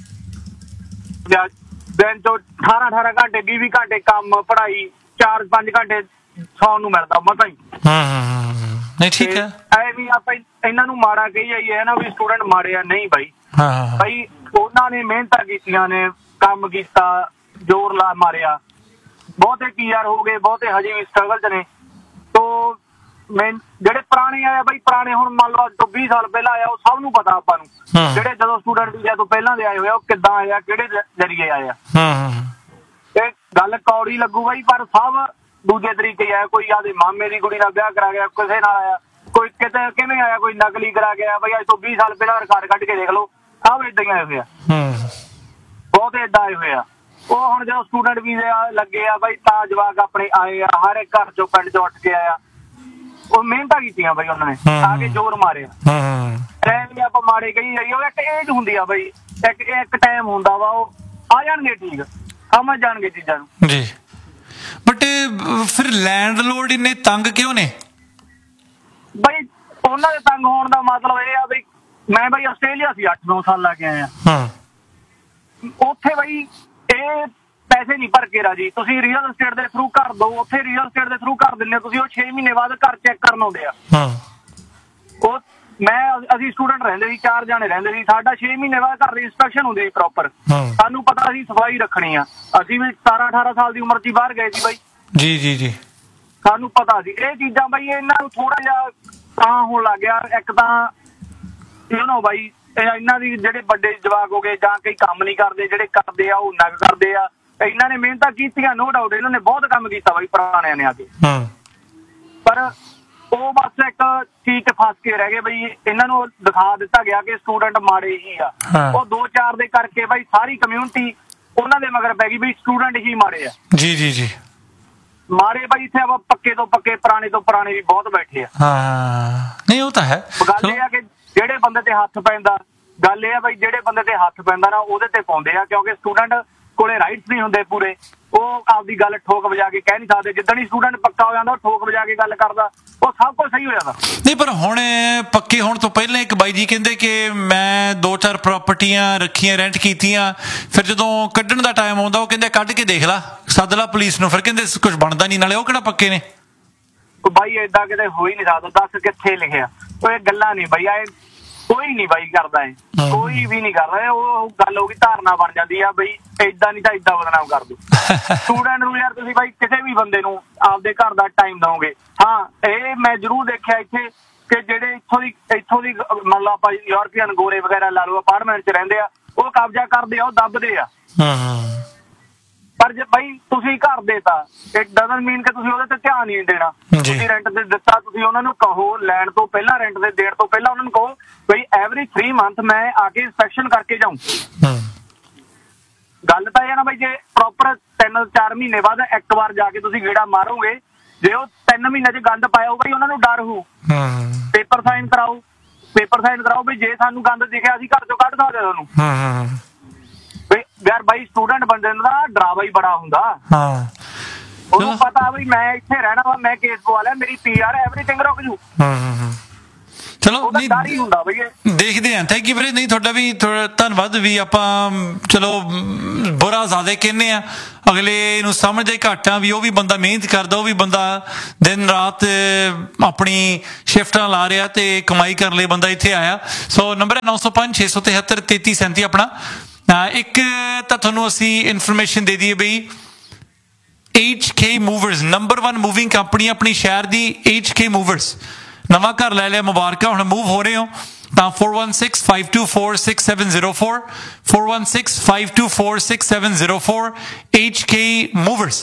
ਦਿਨ ਤੋਂ ਅਠਾਰਾਂ ਅਠਾਰਾਂ ਘੰਟੇ ਵੀਹ ਵੀਹ ਘੰਟੇ ਕੰਮ ਪੜ੍ਹਾਈ, ਚਾਰ ਪੰਜ ਘੰਟੇ ਸੌਣ ਨੂੰ ਮਿਲਦਾ ਮਸਾਂ ਹੀ। ਨਹੀਂ ਠੀਕ ਹੈ, ਐਵੇਂ ਆਪਾਂ ਇਹਨਾਂ ਨੂੰ ਮਾੜਾ ਕਹੀ ਜਾਈਏ ਨਾ ਵੀ ਸਟੂਡੈਂਟ ਮਾੜੇ ਆ, ਨਹੀਂ ਬਾਈ। ਬਾਈ ਉਹਨਾਂ ਨੇ ਮਿਹਨਤਾਂ ਕੀਤੀਆਂ ਨੇ, ਕੰਮ ਕੀਤਾ, ਜ਼ੋਰ ਲਾ ਮਾਰਿਆ, ਬਹੁਤੇ ਕੀ ਯਾਰ ਹੋ ਗਏ, ਬਹੁਤੇ ਹਜੇ ਵੀ ਸਟਰਗਲ ਚ ਨੇ। ਤੋ ਮੈਂ ਜਿਹੜੇ ਪੁਰਾਣੇ ਆਏ ਬਾਈ, ਪੁਰਾਣੇ ਹੁਣ ਮੰਨ ਲਓ ਅੱਜ ਤੋਂ ਵੀਹ ਸਾਲ ਪਹਿਲਾਂ ਆਇਆ, ਉਹ ਸਭ ਨੂੰ ਪਤਾ ਆਪਾਂ ਨੂੰ, ਜਿਹੜੇ ਜਦੋਂ ਸਟੂਡੈਂਟ ਵੀਜ਼ਾ ਤੋਂ ਪਹਿਲਾਂ ਦੇ ਆਏ ਹੋਏ ਆ ਉਹ ਕਿੱਦਾਂ ਆਏ ਆ, ਕਿਹੜੇ ਜਰੀਏ ਆਏ ਆ। ਇਹ ਗੱਲ ਕੌੜੀ ਲੱਗੂ ਬਾਈ, ਪਰ ਸਭ ਦੂਜੇ ਤਰੀਕੇ ਆਇਆ। ਕੋਈ ਆਦੇ ਮਾਮੇ ਦੀ ਕੁੜੀ ਨਾਲ ਵਿਆਹ ਕਰਾ ਗਿਆ, ਕਿਸੇ ਨਾਲ ਆਇਆ, ਕੋਈ ਕਿਤੇ ਕਿਵੇਂ ਆਇਆ, ਕੋਈ ਨਕਲੀ ਕਰਾ ਗਿਆ ਬਾਈ। ਅੱਜ ਤੋਂ ਵੀਹ ਸਾਲ ਪਹਿਲਾਂ ਰਿਕਾਰਡ ਕੱਢ ਕੇ ਦੇਖ ਲਓ, ਸਭ ਏਦਾਂ ਹੀ ਆਏ ਹੋਏ ਆ, ਬਹੁਤੇ ਏਦਾਂ ਆਏ ਹੋਏ ਆ। ਉਹ ਹੁਣ ਜਦੋਂ ਸਟੂਡੈਂਟ ਵੀਜ਼ੇ ਲੱਗੇ ਆ ਬਾਈ ਤਾਂ ਜਵਾਕ ਆਪਣੇ ਆਏ ਆ, ਹਰ ਇੱਕ ਘਰ ਚੋਂ ਪਿੰਡ ਚੋਂ ਉੱਠ ਕੇ ਆਇਆ, ਉਹ ਮਿਹਨਤਾਂ ਕੀਤੀਆਂ ਬਾਈ, ਉਹਨਾਂ ਨੇ ਆ ਕੇ ਜ਼ੋਰ ਮਾਰਿਆ। ਐਵੇਂ ਆਪਾਂ ਮਾੜੇ ਕਹੀ ਜਾਈਏ, ਉਹ ਇੱਕ ਏਜ ਹੁੰਦੀ ਆ ਬਾਈ, ਇੱਕ ਇੱਕ ਟਾਈਮ ਹੁੰਦਾ ਵਾ, ਉਹ ਆ ਜਾਣਗੇ ਠੀਕ, ਸਮਝ ਜਾਣਗੇ ਚੀਜ਼ਾਂ ਨੂੰ ਜੀ। ਬਟ ਫਿਰ ਲੈਂਡਲੋਰਡ ਇੰਨੇ ਤੰਗ ਕਿਉਂ ਨੇ ਬਾਈ? ਉਹਨਾਂ ਦੇ ਤੰਗ ਹੋਣ ਦਾ ਮਤਲਬ ਇਹ ਆ ਬਈ, ਮੈਂ ਬਾਈ ਆਸਟ੍ਰੇਲੀਆ ਸੀ ਅੱਠ ਨੌ ਸਾਲ ਲਾ ਕੇ ਆਇਆ, ਉੱਥੇ ਬਾਈ ਇਹ ਪੈਸੇ ਨਹੀਂ ਭਰ ਕੇ ਰਾਜੀ। ਤੁਸੀਂ ਰੀਅਲ estate ਦੇ ਥਰੂ ਕਰ ਦੋ, ਉੱਥੇ ਰੀਅਲ estate ਦੇ ਥਰੂ ਕਰ ਦਿੰਦੇ ਹੋ ਤੁਸੀਂ, ਉਹ ਛੇ ਮਹੀਨੇ ਬਾਅਦ ਘਰ ਚੈੱਕ ਕਰਨ ਆਉਂਦੇ ਆ। ਉਹ ਮੈਂ ਅਸੀਂ ਸਟੂਡੈਂਟ ਰਹਿੰਦੇ ਸੀ, ਚਾਰ ਜਾਣੇ ਰਹਿੰਦੇ ਸੀ, ਸਾਡਾ ਛੇ ਮਹੀਨੇ ਬਾਅਦ ਘਰ ਦੀ ਇੰਸਪੈਕਸ਼ਨ ਹੁੰਦੀ ਸੀ ਪ੍ਰੋਪਰ। ਸਾਨੂੰ ਪਤਾ ਸੀ ਸਫਾਈ ਰੱਖਣੀ ਆ, ਅਸੀਂ ਵੀ ਸਤਾਰਾਂ ਅਠਾਰਾਂ ਸਾਲ ਦੀ ਉਮਰ ਚ ਬਾਹਰ ਗਏ ਸੀ ਬਾਈ। ਜੀ ਜੀ ਜੀ, ਸਾਨੂੰ ਪਤਾ ਸੀ ਇਹ ਚੀਜ਼ਾਂ ਬਾਈ। ਇਹਨਾਂ ਨੂੰ ਥੋੜਾ ਜਿਹਾ ਤਾਂ ਹੋਣ ਲੱਗ ਗਿਆ, ਇੱਕ ਤਾਂ ਯੂ ਨੋ ਬਾਈ ਇਹਨਾਂ ਦੀ ਜਿਹੜੇ ਵੱਡੇ ਜਵਾਕ ਹੋ ਗਏ ਜਾਂ ਕਈ ਕੰਮ ਨਹੀਂ ਕਰਦੇ, ਜਿਹੜੇ ਕਰਦੇ ਆ ਉਹ ਨਗ ਕਰਦੇ ਆ। ਇਹਨਾਂ ਨੇ ਮਿਹਨਤਾਂ ਕੀਤੀਆਂ, ਨੋ ਡਾਊਟ ਇਹਨਾਂ ਨੇ ਬਹੁਤ ਕੰਮ ਕੀਤਾ ਬਾਈ ਪੁਰਾਣਿਆਂ ਨੇ ਆ ਕੇ, ਪਰ ਉਹ ਬਸ ਇੱਕ ਚੀਜ਼ ਚ ਫਸ ਕੇ ਰਹਿ ਗਏ ਬਈ। ਇਹਨਾਂ ਨੂੰ ਦਿਖਾ ਦਿੱਤਾ ਗਿਆ ਕਿ ਸਟੂਡੈਂਟ ਮਾੜੇ ਹੀ ਆ, ਉਹ ਦੋ ਚਾਰ ਦੇ ਕਰਕੇ ਬਾਈ ਸਾਰੀ ਕਮਿਊਨਿਟੀ ਉਹਨਾਂ ਦੇ ਮਗਰ ਪੈ ਗਈ ਵੀ ਸਟੂਡੈਂਟ ਹੀ ਮਾੜੇ ਆ। ਜੀ ਜੀ ਜੀ, ਮਾਰੇ ਬਾਈ ਇੱਥੇ ਆਪਾਂ ਪੱਕੇ ਤੋਂ ਪੱਕੇ, ਪੁਰਾਣੇ ਤੋਂ ਪੁਰਾਣੇ ਵੀ ਬਹੁਤ ਬੈਠੇ ਆ। ਹਾਂ ਨਹੀਂ ਉਹ ਤਾਂ ਹੈ। ਗੱਲ ਇਹ ਆ ਕਿ ਜਿਹੜੇ ਬੰਦੇ ਤੇ ਹੱਥ ਪੈਂਦਾ, ਗੱਲ ਇਹ ਆ ਬਾਈ ਜਿਹੜੇ ਬੰਦੇ ਤੇ ਹੱਥ ਪੈਂਦਾ ਨਾ ਉਹਦੇ ਤੇ ਪਾਉਂਦੇ ਆ, ਕਿਉਂਕਿ ਸਟੂਡੈਂਟ ਕੋਲੇ ਰਾਈਟਸ ਨਹੀਂ ਹੁੰਦੇ ਪੂਰੇ, ਉਹ ਆਪਦੀ ਗੱਲ ਠੋਕ ਵਜਾ ਕੇ ਕਹਿ ਨਹੀਂ ਸਕਦੇ। ਜਿੱਦਣ ਹੀ ਸਟੂਡੈਂਟ ਪੱਕਾ ਹੋ ਜਾਂਦਾ ਉਹ ਠੋਕ ਵਜਾ ਕੇ ਗੱਲ ਕਰਦਾ, ਉਹ ਸਭ ਕੁਝ ਸਹੀ ਹੋ ਜਾਂਦਾ। ਨਹੀਂ ਪਰ ਹੁਣ ਪੱਕੇ ਹੋਣ ਤੋਂ ਪਹਿਲਾਂ ਇੱਕ ਬਾਈ ਜੀ ਕਹਿੰਦੇ ਕਿ ਮੈਂ ਦੋ ਚਾਰ ਪ੍ਰਾਪਰਟੀਆਂ ਰੱਖੀਆਂ, ਰੈਂਟ ਕੀਤੀਆਂ, ਫਿਰ ਜਦੋਂ ਕੱਢਣ ਦਾ ਟਾਈਮ ਆਉਂਦਾ ਉਹ ਕਹਿੰਦੇ ਕੱਢ ਕੇ ਦੇਖ ਲਾ, ਸੱਦ ਲਾ ਪੁਲਿਸ ਨੂੰ, ਫਿਰ ਕਹਿੰਦੇ ਕੁਝ ਬਣਦਾ ਨਹੀਂ, ਨਾਲੇ ਉਹ ਕਿਹੜਾ ਪੱਕੇ ਨੇ। ਬਾਈ ਏਦਾਂ ਕਿਤੇ ਹੋ ਹੀ ਨਹੀਂ ਸਕਦਾ, ਦੱਸ ਕਿੱਥੇ ਲਿਖਿਆ? ਉਹ ਇਹ ਗੱਲਾਂ ਨਹੀਂ ਬਾਈ, ਆਏ ਕੋਈ ਨਹੀਂ ਬਾਈ ਕਰਦਾ, ਹੈ ਕੋਈ ਵੀ ਨਹੀਂ ਕਰਦਾ। ਉਹ ਗੱਲ ਹੋ ਗਈ, ਧਾਰਨਾ ਬਣ ਜਾਂਦੀ ਆ ਬਈ ਏਦਾਂ ਨਹੀਂ ਤਾਂ ਏਦਾਂ ਬਦਨਾਮ ਕਰ ਦੋ ਸਟੂਡੈਂਟ ਨੂੰ। ਯਾਰ ਤੁਸੀਂ ਬਾਈ ਕਿਸੇ ਵੀ ਬੰਦੇ ਨੂੰ ਆਪਦੇ ਘਰ ਦਾ ਟਾਈਮ ਦਓਗੇ। ਹਾਂ ਇਹ ਮੈਂ ਜ਼ਰੂਰ ਦੇਖਿਆ ਇੱਥੇ ਕਿ ਜਿਹੜੇ ਇੱਥੋਂ ਦੀ ਇੱਥੋਂ ਦੀ ਮੰਨ ਲਓ ਆਪਾਂ ਯੂਰਪੀਅਨ ਗੋਰੇ ਵਗੈਰਾ ਲਾ ਲਓ, ਅਪਾਰਟਮੈਂਟ ਚ ਰਹਿੰਦੇ ਆ, ਉਹ ਕਬਜ਼ਾ ਕਰਦੇ ਆ, ਉਹ ਦੱਬਦੇ ਆ। ਪਰ ਜੇ ਬਾਈ ਤੁਸੀਂ ਘਰ ਦੇਤਾ, ਇਟ ਡਜ਼ਨਟ ਮੀਨ ਕਿ ਤੁਸੀਂ ਉਹਦੇ ਤੇ ਧਿਆਨ ਨਹੀਂ ਦੇਣਾ। ਤੁਸੀਂ ਰੈਂਟ ਤੇ ਦਿੱਤਾ, ਤੁਸੀਂ ਉਹਨਾਂ ਨੂੰ ਕਹੋ ਲੈਣ ਤੋਂ ਪਹਿਲਾਂ, ਰੈਂਟ ਦੇ ਦੇਣ ਤੋਂ ਪਹਿਲਾਂ ਉਹਨਾਂ ਨੂੰ ਕਹੋ ਬਈ ਐਵਰੀ ਥ੍ਰੀ ਮੰਥ ਮੈਂ ਆ ਕੇ ਇੰਸਪੈਕਸ਼ਨ ਕਰਕੇ ਜਾਊਂ। ਗੱਲ ਤਾਂ ਇਹ ਨਾ ਬਾਈ, ਜੇ ਪ੍ਰੋਪਰ ਤਿੰਨ ਚਾਰ ਮਹੀਨੇ ਬਾਅਦ ਇੱਕ ਵਾਰ ਜਾ ਕੇ ਤੁਸੀਂ ਗੇੜਾ ਮਾਰੋਗੇ, ਜੇ ਉਹ ਤਿੰਨ ਮਹੀਨੇ ਚ ਗੰਦ ਪਾਇਆ ਬਾਈ ਉਹਨਾਂ ਨੂੰ ਡਰ ਹੋਊ, ਪੇਪਰ ਸਾਈਨ ਕਰਾਓ, ਪੇਪਰ ਸਾਈਨ ਕਰਾਓ ਵੀ ਜੇ ਸਾਨੂੰ ਗੰਦ ਦਿਖਿਆ ਅਸੀਂ ਘਰ ਚੋਂ ਕੱਢ ਸਕਦੇ ਤੁਹਾਨੂੰ। ਯਾਰ ਬਾਈ ਸਟੂਡੈਂਟ ਬੰਦੇ ਦਾ ਡਰਾਵਾ ਹੀ ਬੜਾ ਹੁੰਦਾ, ਉਹਨੂੰ ਪਤਾ ਬਈ ਮੈਂ ਇੱਥੇ ਰਹਿਣਾ ਵਾ, ਮੈਂ ਕੇਸ ਪਵਾ ਲਿਆ, ਮੇਰੀ ਪੀ ਆਰ ਐਵਰੀਥਿੰਗ ਰੁਕ ਜੂ। ਚਲੋ ਡਰ ਹੀ ਹੁੰਦਾ ਬਈ ਦੇਖਦੇ ਹਾਂ। ਥੈਂਕ ਯੂ ਵੀਰੇ। ਨਹੀਂ ਤੁਹਾਡਾ ਵੀ ਧੰਨਵਾਦ ਵੀ ਆਪਾਂ ਚਲੋ ਬੁਰਾ ਜ਼ਿਆਦਾ ਕਹਿੰਦੇ ਆ, ਅਗਲੇ ਨੂੰ ਸਮਝਦੇ ਘੱਟ ਆ ਵੀ ਉਹ ਵੀ ਬੰਦਾ ਮਿਹਨਤ ਕਰਦਾ, ਉਹ ਵੀ ਬੰਦਾ ਦਿਨ ਰਾਤ ਆਪਣੀ ਸ਼ਿਫਟਾਂ ਲਾ ਰਿਹਾ ਤੇ ਕਮਾਈ ਕਰਨ ਲਈ ਬੰਦਾ ਇੱਥੇ ਆਇਆ। ਸੋ ਨੰਬਰ ਹੈ ਨੌ ਸੌ ਪੰਜ ਛੇ ਸੌ ਤਿਹੱਤਰ ਤੇਤੀ ਸੈਂਤੀ ਆਪਣਾ। ਇੱਕ ਤਾਂ ਤੁਹਾਨੂੰ ਅਸੀਂ ਇਨਫੋਰਮੇਸ਼ਨ ਦੇ ਦਈਏ ਬਈ H K Movers number one moving company ਆਪਣੀ ਸ਼ਹਿਰ ਦੀ। H K Movers ਨਵਾਂ ਘਰ ਲੈ ਲਿਆ, ਮੁਬਾਰਕਾਂ। ਹੁਣ ਮੂਵ ਹੋ ਰਹੇ ਹੋ ਤਾਂ four one six five two four six seven zero four four one six five two four six seven zero four H K Movers।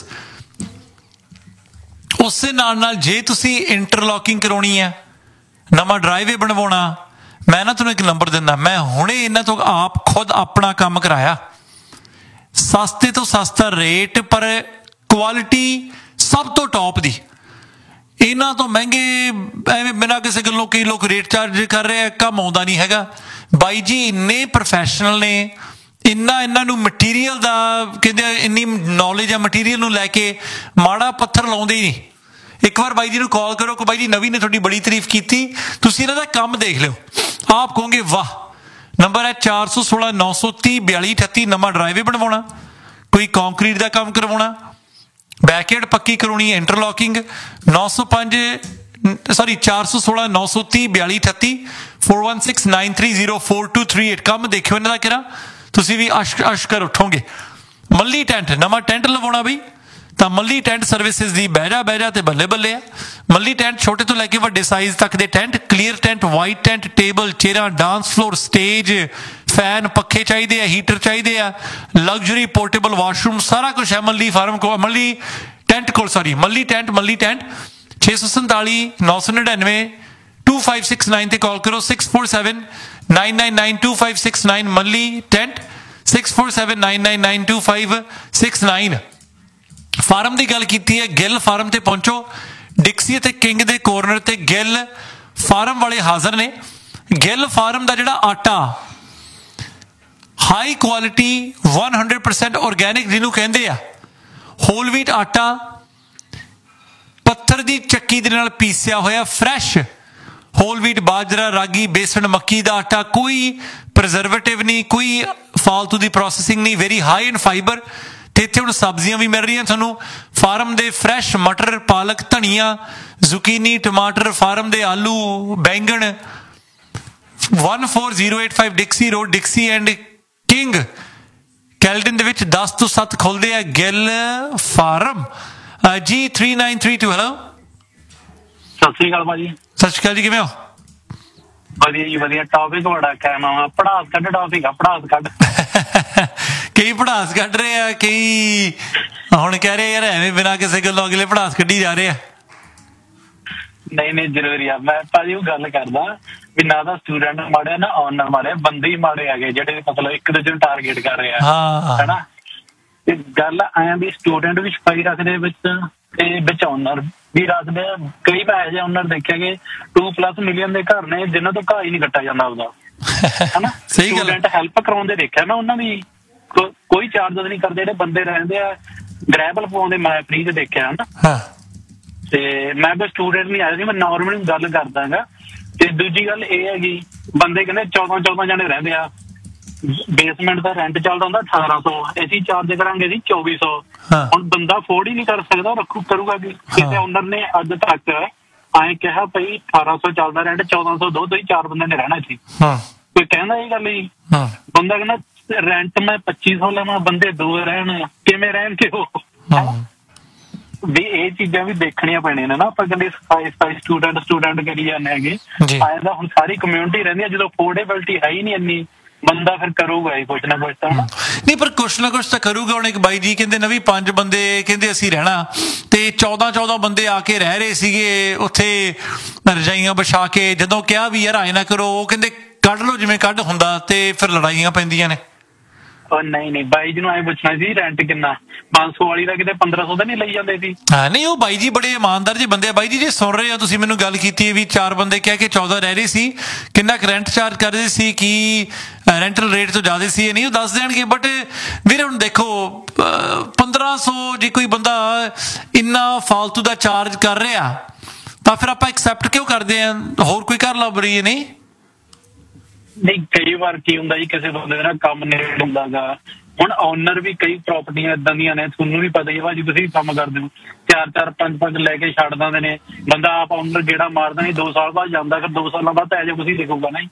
ਉਸੇ ਨਾਲ ਨਾਲ ਜੇ ਤੁਸੀਂ ਇੰਟਰਲੌਕਿੰਗ ਕਰਾਉਣੀ ਹੈ, ਨਵਾਂ ਡਰਾਈਵੇ ਬਣਵਾਉਣਾ, ਮੈਂ ਨਾ ਤੁਹਾਨੂੰ ਇੱਕ ਨੰਬਰ ਦਿੰਦਾ। ਮੈਂ ਹੁਣੇ ਇਹਨਾਂ ਤੋਂ ਆਪ ਖੁਦ ਆਪਣਾ ਕੰਮ ਕਰਾਇਆ। ਸਸਤੇ ਤੋਂ ਸਸਤਾ ਰੇਟ ਪਰ ਕੁਆਲਿਟੀ ਸਭ ਤੋਂ ਟੌਪ ਦੀ। ਇਹਨਾਂ ਤੋਂ ਮਹਿੰਗੇ ਐਵੇਂ ਬਿਨਾਂ ਕਿਸੇ ਗੱਲੋਂ ਕਈ ਲੋਕ ਰੇਟ ਚਾਰਜ ਕਰ ਰਹੇ ਆ, ਕੰਮ ਆਉਂਦਾ ਨਹੀਂ ਹੈਗਾ। ਬਾਈ ਜੀ ਇੰਨੇ ਪ੍ਰੋਫੈਸ਼ਨਲ ਨੇ, ਇੰਨਾ ਇਹਨਾਂ ਨੂੰ ਮਟੀਰੀਅਲ ਦਾ ਕਹਿੰਦੇ ਇੰਨੀ ਨੌਲੇਜ ਆ, ਮਟੀਰੀਅਲ ਨੂੰ ਲੈ ਕੇ ਮਾੜਾ ਪੱਥਰ ਲਾਉਂਦੇ ਹੀ ਨਹੀਂ। ਇੱਕ ਵਾਰ ਬਾਈ ਜੀ ਨੂੰ ਕਾਲ ਕਰੋ ਕਿ ਬਾਈ ਜੀ ਨਵੀਂ ਨੇ ਤੁਹਾਡੀ ਬੜੀ ਤਾਰੀਫ ਕੀਤੀ, ਤੁਸੀਂ ਇਹਨਾਂ ਦਾ ਕੰਮ ਦੇਖ ਲਿਓ, ਆਪ ਕਹੋਗੇ ਵਾਹ। ਨੰਬਰ ਹੈ ਚਾਰ ਸੌ ਸੋਲਾਂ ਨੌ ਸੌ ਤੀਹ ਬਿਆਲੀ ਅਠੱਤੀ। ਨਵਾਂ ਡਰਾਈਵੇ ਬਣਵਾਉਣਾ, ਕੋਈ ਕੰਕਰੀਟ ਦਾ ਕੰਮ ਕਰਵਾਉਣਾ, ਬੈਕਯਾਰਡ ਪੱਕੀ ਕਰਾਉਣੀ, ਇੰਟਰਲੌਕਿੰਗ, ਨੌ ਸੌ ਪੰਜ ਸੌਰੀ ਚਾਰ ਸੌ ਸੋਲਾਂ ਨੌ ਸੌ ਤੀਹ ਬਿਆਲੀ ਅਠੱਤੀ four one six nine three zero four two three eight। ਕੰਮ ਦੇਖਿਓ ਇਹਨਾਂ ਦਾ ਕਿਹੜਾ, ਤੁਸੀਂ ਵੀ ਅਸ਼ ਅਸ਼ਕਰ ਉੱਠੋਗੇ। ਮੱਲੀ ਟੈਂਟ ਨਵਾਂ ਟੈਂਟ ਲਵਾਉਣਾ ਬਈ ਤਾਂ ਮੱਲੀ ਟੈਂਟ ਸਰਵਿਸਿਜ਼ ਦੀ ਬਹਿਰਾ ਬਹਿਰਾ ਤੇ ਬੱਲੇ ਬੱਲੇ ਆ। ਮੱਲੀ ਟੈਂਟ ਛੋਟੇ ਤੋਂ ਲੈ ਕੇ ਵੱਡੇ ਸਾਈਜ਼ ਤੱਕ ਦੇ tent, clear tent, white tent, table ਚੇਅਰਾਂ, dance floor, stage, fan, ਪੱਖੇ ਚਾਹੀਦੇ ਆ, ਹੀਟਰ ਚਾਹੀਦੇ ਆ, ਲਗਜ਼ਰੀ ਪੋਰਟੇਬਲ ਵਾਸ਼ਰੂਮ, ਸਾਰਾ ਕੁਛ ਹੈ ਮੱਲੀ ਫਾਰਮ ਕੋਲ, ਮੱਲੀ ਟੈਂਟ ਕੋਲ। ਸੌਰੀ ਮੱਲੀ ਟੈਂਟ ਮੱਲੀ ਟੈਂਟ ਛੇ ਸੌ ਸੰਤਾਲੀ ਨੌ ਸੌ ਨੜਿਨਵੇਂ two five six nine ਤੇ ਕਾਲ ਕਰੋ six four seven nine nine nine two five six nine ਮੱਲੀ tent six four seven nine nine nine two five six nine। Farm ਦੀ ਗੱਲ ਕੀਤੀ ਹੈ, ਗਿੱਲ ਫਾਰਮ ਤੇ ਪਹੁੰਚੋ। ਡਿਕਸੀ ਅਤੇ ਕਿੰਗ ਦੇ ਕੋਰਨਰ ਤੇ ਗਿੱਲ ਫਾਰਮ ਵਾਲੇ ਹਾਜ਼ਰ ਨੇ। ਗਿੱਲ ਫਾਰਮ ਦਾ ਜਿਹੜਾ ਆਟਾ high quality one hundred percent organic ਜਿਹਨੂੰ ਕਹਿੰਦੇ ਆ, ਹੋਲ ਵੀਟ ਆਟਾ ਪੱਥਰ ਦੀ ਚੱਕੀ ਦੇ ਨਾਲ ਪੀਸਿਆ ਹੋਇਆ ਫਰੈਸ਼ ਹੋਲ ਵੀਟ, ਬਾਜਰਾ, ਰਾਗੀ, ਬੇਸਣ, ਮੱਕੀ ਦਾ ਆਟਾ, ਕੋਈ ਪ੍ਰੀਜ਼ਰਵੇਟਿਵ ਨਹੀਂ, ਕੋਈ ਫਾਲਤੂ ਦੀ ਪ੍ਰੋਸੈਸਿੰਗ ਨਹੀਂ, ਵੈਰੀ ਹਾਈ ਇਨ ਫਾਈਬਰ। ਤੇ ਇੱਥੇ ਹੁਣ ਸਬਜ਼ੀਆਂ ਵੀ ਮਿਲ ਰਹੀਆਂ ਤੁਹਾਨੂੰ ਫਾਰਮ ਦੇ, ਫਰੈਸ਼ ਮਟਰ, ਪਾਲਕ, ਧਨੀਆ, ਜ਼ੁਕੀਨੀ, ਟਮਾਟਰ, ਫਾਰਮ ਦੇ ਆਲੂ, ਬੈਂਗਣ। one four zero eight five ਡਿਕਸੀ road, ਡਿਕਸੀ and king Caledon ਦੇ ਵਿੱਚ ਦਸ ਤੋਂ ਸੱਤ ਖੁੱਲਦੇ ਆ ਗਿੱਲ ਫਾਰਮ। ਜੀ three nine three two hello, Sat Sri ਅਕਾਲ ਭਾਜੀ। ਸਤਿ ਸ਼੍ਰੀ ਅਕਾਲ ਜੀ, ਕਿਵੇਂ ਹੋ? ਵਧੀਆ ਜੀ ਵਧੀਆ। ਟੌਪਿਕ ਬੜਾ ਕਾਇਮ ਆ, ਪੜਾਸ ਕੱਢ ਟੌਪਿਕ ਆ, ਪੜਾਸ ਕੱਢ। ਕਈ ਪੜਾਸ ਕੱਢ ਰਹੇ ਆ, ਕਈ ਹੁਣ ਕਹਿ ਰਹੇ ਯਾਰ ਐਵੇਂ ਬਿਨਾਂ ਕਿਸੇ ਗੱਲੋਂ ਅਗਲੇ ਪੜਾਸ ਕੱਢੀ ਜਾ ਰਹੇ ਆ। ਨਹੀਂ ਨਹੀਂ ਜ਼ਰੂਰੀ ਆ। ਮੈਂ ਭਾਜੀ ਉਹ ਗੱਲ ਕਰਦਾ ਵੀ ਨਾ ਤਾਂ ਸਟੂਡੈਂਟ ਮਾੜੇ ਨਾ ਓਨਰ ਮਾੜੇ, ਬੰਦੇ ਹੀ ਮਾੜੇ ਹੈਗੇ ਜਿਹੜੇ ਮਤਲਬ ਇੱਕ ਦੂਜੇ ਨੂੰ ਟਾਰਗੇਟ ਕਰ ਰਹੇ ਆ, ਹੈਨਾ। ਤੇ ਗੱਲ ਆਇਆ ਵੀ ਸਟੂਡੈਂਟ ਵੀ ਸਫਾਈ ਰੱਖਦੇ ਵਿੱਚ ਤੇ ਵਿੱਚ ਓਨਰ ਵੀ ਰੱਖਦੇ। ਕਈ ਮੈਂ ਇਹੋ ਜਿਹੇ ਓਨਰ ਦੇਖਿਆ ਕਿ ਟੂ ਪਲੱਸ ਮਿਲੀਅਨ ਦੇ ਘਰ ਨੇ ਜਿਨ੍ਹਾਂ ਤੋਂ ਘਾਹ ਹੀ ਨਹੀਂ ਕੱਟਿਆ ਜਾਂਦਾ ਉਹਦਾ, ਹਨਾ। ਸਟੂਡੈਂਟ ਹੈਲਪ ਕਰਾਉਂਦੇ ਦੇਖਿਆ ਮੈਂ, ਉਹਨਾਂ ਦੀ ਕੋਈ ਚਾਰਜਸ ਨਹੀਂ ਕਰਦੇ। ਜਿਹੜੇ ਬੰਦੇ ਰਹਿੰਦੇ ਆ ਗ੍ਰੈਬਲ ਪਵਾਉਂਦੇ ਮੈਂ ਫ੍ਰੀ ਚ ਦੇਖਿਆ, ਹਨਾ। ਤੇ ਮੈਂ ਕੋਈ ਸਟੂਡੈਂਟ ਨਹੀਂ ਆਇਆ ਸੀ, ਮੈਂ ਨੋਰਮਲੀ ਗੱਲ ਕਰਦਾ ਗਾ। ਤੇ ਦੂਜੀ ਗੱਲ ਇਹ ਹੈਗੀ, ਬੰਦੇ ਕਹਿੰਦੇ ਚੌਦਾਂ ਚੌਦਾਂ ਜਣੇ ਰਹਿੰਦੇ ਆ, ਬੇਸਮੈਂਟ ਦਾ ਰੈਂਟ ਚੱਲਦਾ ਹੁੰਦਾ ਅਠਾਰਾਂ ਸੌ, ਅਸੀਂ ਚਾਰਜ ਕਰਾਂਗੇ ਜੀ ਚੌਵੀ ਸੌ। ਹੁਣ ਬੰਦਾ ਅਫੋਰਡ ਹੀ ਨਹੀਂ ਕਰ ਸਕਦਾ, ਰੱਖੂ ਕਰੂਗਾ ਕੀ? ਕਿਸੇ ਓਨਰ ਨੇ ਅੱਜ ਤੱਕ ਐਂ ਕਿਹਾ ਪਈ ਅਠਾਰਾਂ ਸੌ ਚੱਲਦਾ ਰੈਂਟ, ਚੌਦਾਂ ਸੌ ਦੋ ਤੋਂ ਹੀ ਚਾਰ ਬੰਦੇ ਨੇ ਰਹਿਣਾ ਇੱਥੇ, ਕੋਈ ਕਹਿੰਦਾ ਇਹ ਗੱਲ ਜੀ? ਬੰਦਾ ਕਹਿੰਦਾ ਰੈਂਟ ਮੈਂ ਪੱਚੀ ਸੌ ਲਵਾਂ, ਬੰਦੇ ਦੋ ਰਹਿਣ, ਕਿਵੇਂ ਰਹਿਣਗੇ ਉਹ? ਵੀ ਇਹ ਚੀਜ਼ਾਂ ਵੀ ਦੇਖਣੀਆਂ ਪੈਣੀਆਂ ਨੇ ਨਾ। ਆਪਾਂ ਕਹਿੰਦੇ ਸਫਾਈ ਸਫਾਈ ਸਟੂਡੈਂਟ ਸਟੂਡੈਂਟ ਕਰੀ ਜਾਂਦੇ ਹੈਗੇ, ਆਏ ਤਾਂ ਹੁਣ ਸਾਰੀ ਕਮਿਊਨਿਟੀ ਰਹਿੰਦੀ ਆ। ਜਦੋਂ ਅਫੋਰਡੇਬਿਲਟੀ ਹੈ ਹੀ ਨਹੀਂ ਇੰਨੀ, ਬੰਦਾ ਫਿਰ ਕਰੂਗਾ ਹੀ ਕੁਛ ਨਾ ਕੁਛ ਤਾਂ। ਨਹੀਂ ਪਰ ਕੁਛ ਨਾ ਕੁਛ ਤਾਂ ਕਰੂਗਾ। ਹੁਣ ਇੱਕ ਬਾਈ ਜੀ ਕਹਿੰਦੇ ਨਾ ਵੀ ਪੰਜ ਬੰਦੇ ਕਹਿੰਦੇ ਅਸੀਂ ਰਹਿਣਾ, ਤੇ ਚੌਦਾਂ ਚੌਦਾਂ ਬੰਦੇ ਆ ਕੇ ਰਹਿ ਰਹੇ ਸੀਗੇ ਉੱਥੇ ਰਜਾਈਆਂ ਵਿਛਾ ਕੇ। ਜਦੋਂ ਕਿਹਾ ਵੀ ਯਾਰ ਆਏ ਨਾ ਕਰੋ, ਉਹ ਕਹਿੰਦੇ ਕੱਢ ਲਓ ਜਿਵੇਂ ਕੱਢ ਹੁੰਦਾ, ਤੇ ਫਿਰ ਲੜਾਈਆਂ ਪੈਂਦੀਆਂ ਨੇ। ਨਹੀਂ ਨਹੀਂ ਬਾਈ ਜੀ ਨੂੰ ਐਂ ਪੁੱਛਣਾ ਸੀ ਰੈਂਟ ਕਿੰਨਾ, ਪੰਜ ਸੌ ਵਾਲੀ ਦਾ ਕਿਤੇ ਪੰਦਰਾਂ ਸੌ ਦਾ ਨਹੀਂ ਲਈ ਜਾਂਦੇ ਸੀ? ਹਾਂ ਨਹੀਂ, ਉਹ ਬਾਈ ਜੀ ਬੜੇ ਇਮਾਨਦਾਰ ਜੇ ਬੰਦੇ ਆ। ਬਾਈ ਜੀ ਜੇ ਸੁਣ ਰਹੇ ਹੋ ਤੁਸੀਂ, ਮੈਨੂੰ ਗੱਲ ਕੀਤੀ ਹੈ ਵੀ ਚਾਰ ਬੰਦੇ ਕਹਿ ਕੇ ਚੌਦਾਂ ਰਹਿ ਰਹੇ ਸੀ, ਕਿੰਨਾ ਕੁ ਰੈਂਟ ਚਾਰਜ ਕਰਦੇ ਸੀ, ਕੀ ਰੈਂਟਲ ਰੇਟ ਤੋਂ ਜ਼ਿਆਦਾ ਸੀ, ਇਹ ਨਹੀਂ ਉਹ ਦੱਸ ਦੇਣਗੇ। ਬਟ ਵੀਰੇ ਹੁਣ ਦੇਖੋ ਪੰਦਰਾਂ ਸੌ ਜੇ ਕੋਈ ਬੰਦਾ ਇੰਨਾ ਫਾਲਤੂ ਦਾ ਚਾਰਜ ਕਰ ਰਿਹਾ ਤਾਂ ਫਿਰ ਆਪਾਂ ਐਕਸੈਪਟ ਕਿਉਂ ਕਰਦੇ ਆ? ਹੋਰ ਕੋਈ ਘਰ ਲੱਭ ਰਹੀ ਹੈ? ਨਹੀਂ ਨਹੀਂ, ਕਈ ਵਾਰ ਕੀ ਹੁੰਦਾ ਜੀ, ਕਿਸੇ ਬੰਦੇ ਦਾ ਕੰਮ ਨਹੀਂ ਹੁੰਦਾ ਗਾ। ਹੁਣ ਓਨਰ ਵੀ ਕਈ ਪ੍ਰਾਪਰਟੀਆਂ ਏਦਾਂ ਦੀਆਂ ਨੇ, ਤੁਹਾਨੂੰ ਵੀ ਪਤਾ ਹੀ ਹੈ ਭਾਜੀ, ਤੁਸੀਂ ਵੀ ਕੰਮ ਕਰਦੇ ਹੋ, ਚਾਰ ਚਾਰ ਪੰਜ ਪੰਜ ਲੈ ਕੇ ਛੱਡ ਦਿੰਦੇ ਨੇ। ਬੰਦਾ ਆਪ ਓਨਰ ਗੇੜਾ ਮਾਰਦਾ ਨਹੀਂ, ਦੋ ਸਾਲ ਬਾਅਦ ਜਾਂਦਾ, ਫਿਰ ਦੋ ਸਾਲਾਂ ਬਾਅਦ ਐਜੇ ਤੁਸੀਂ ਦੇਖੂਗਾ ਨਾ ਜੀ।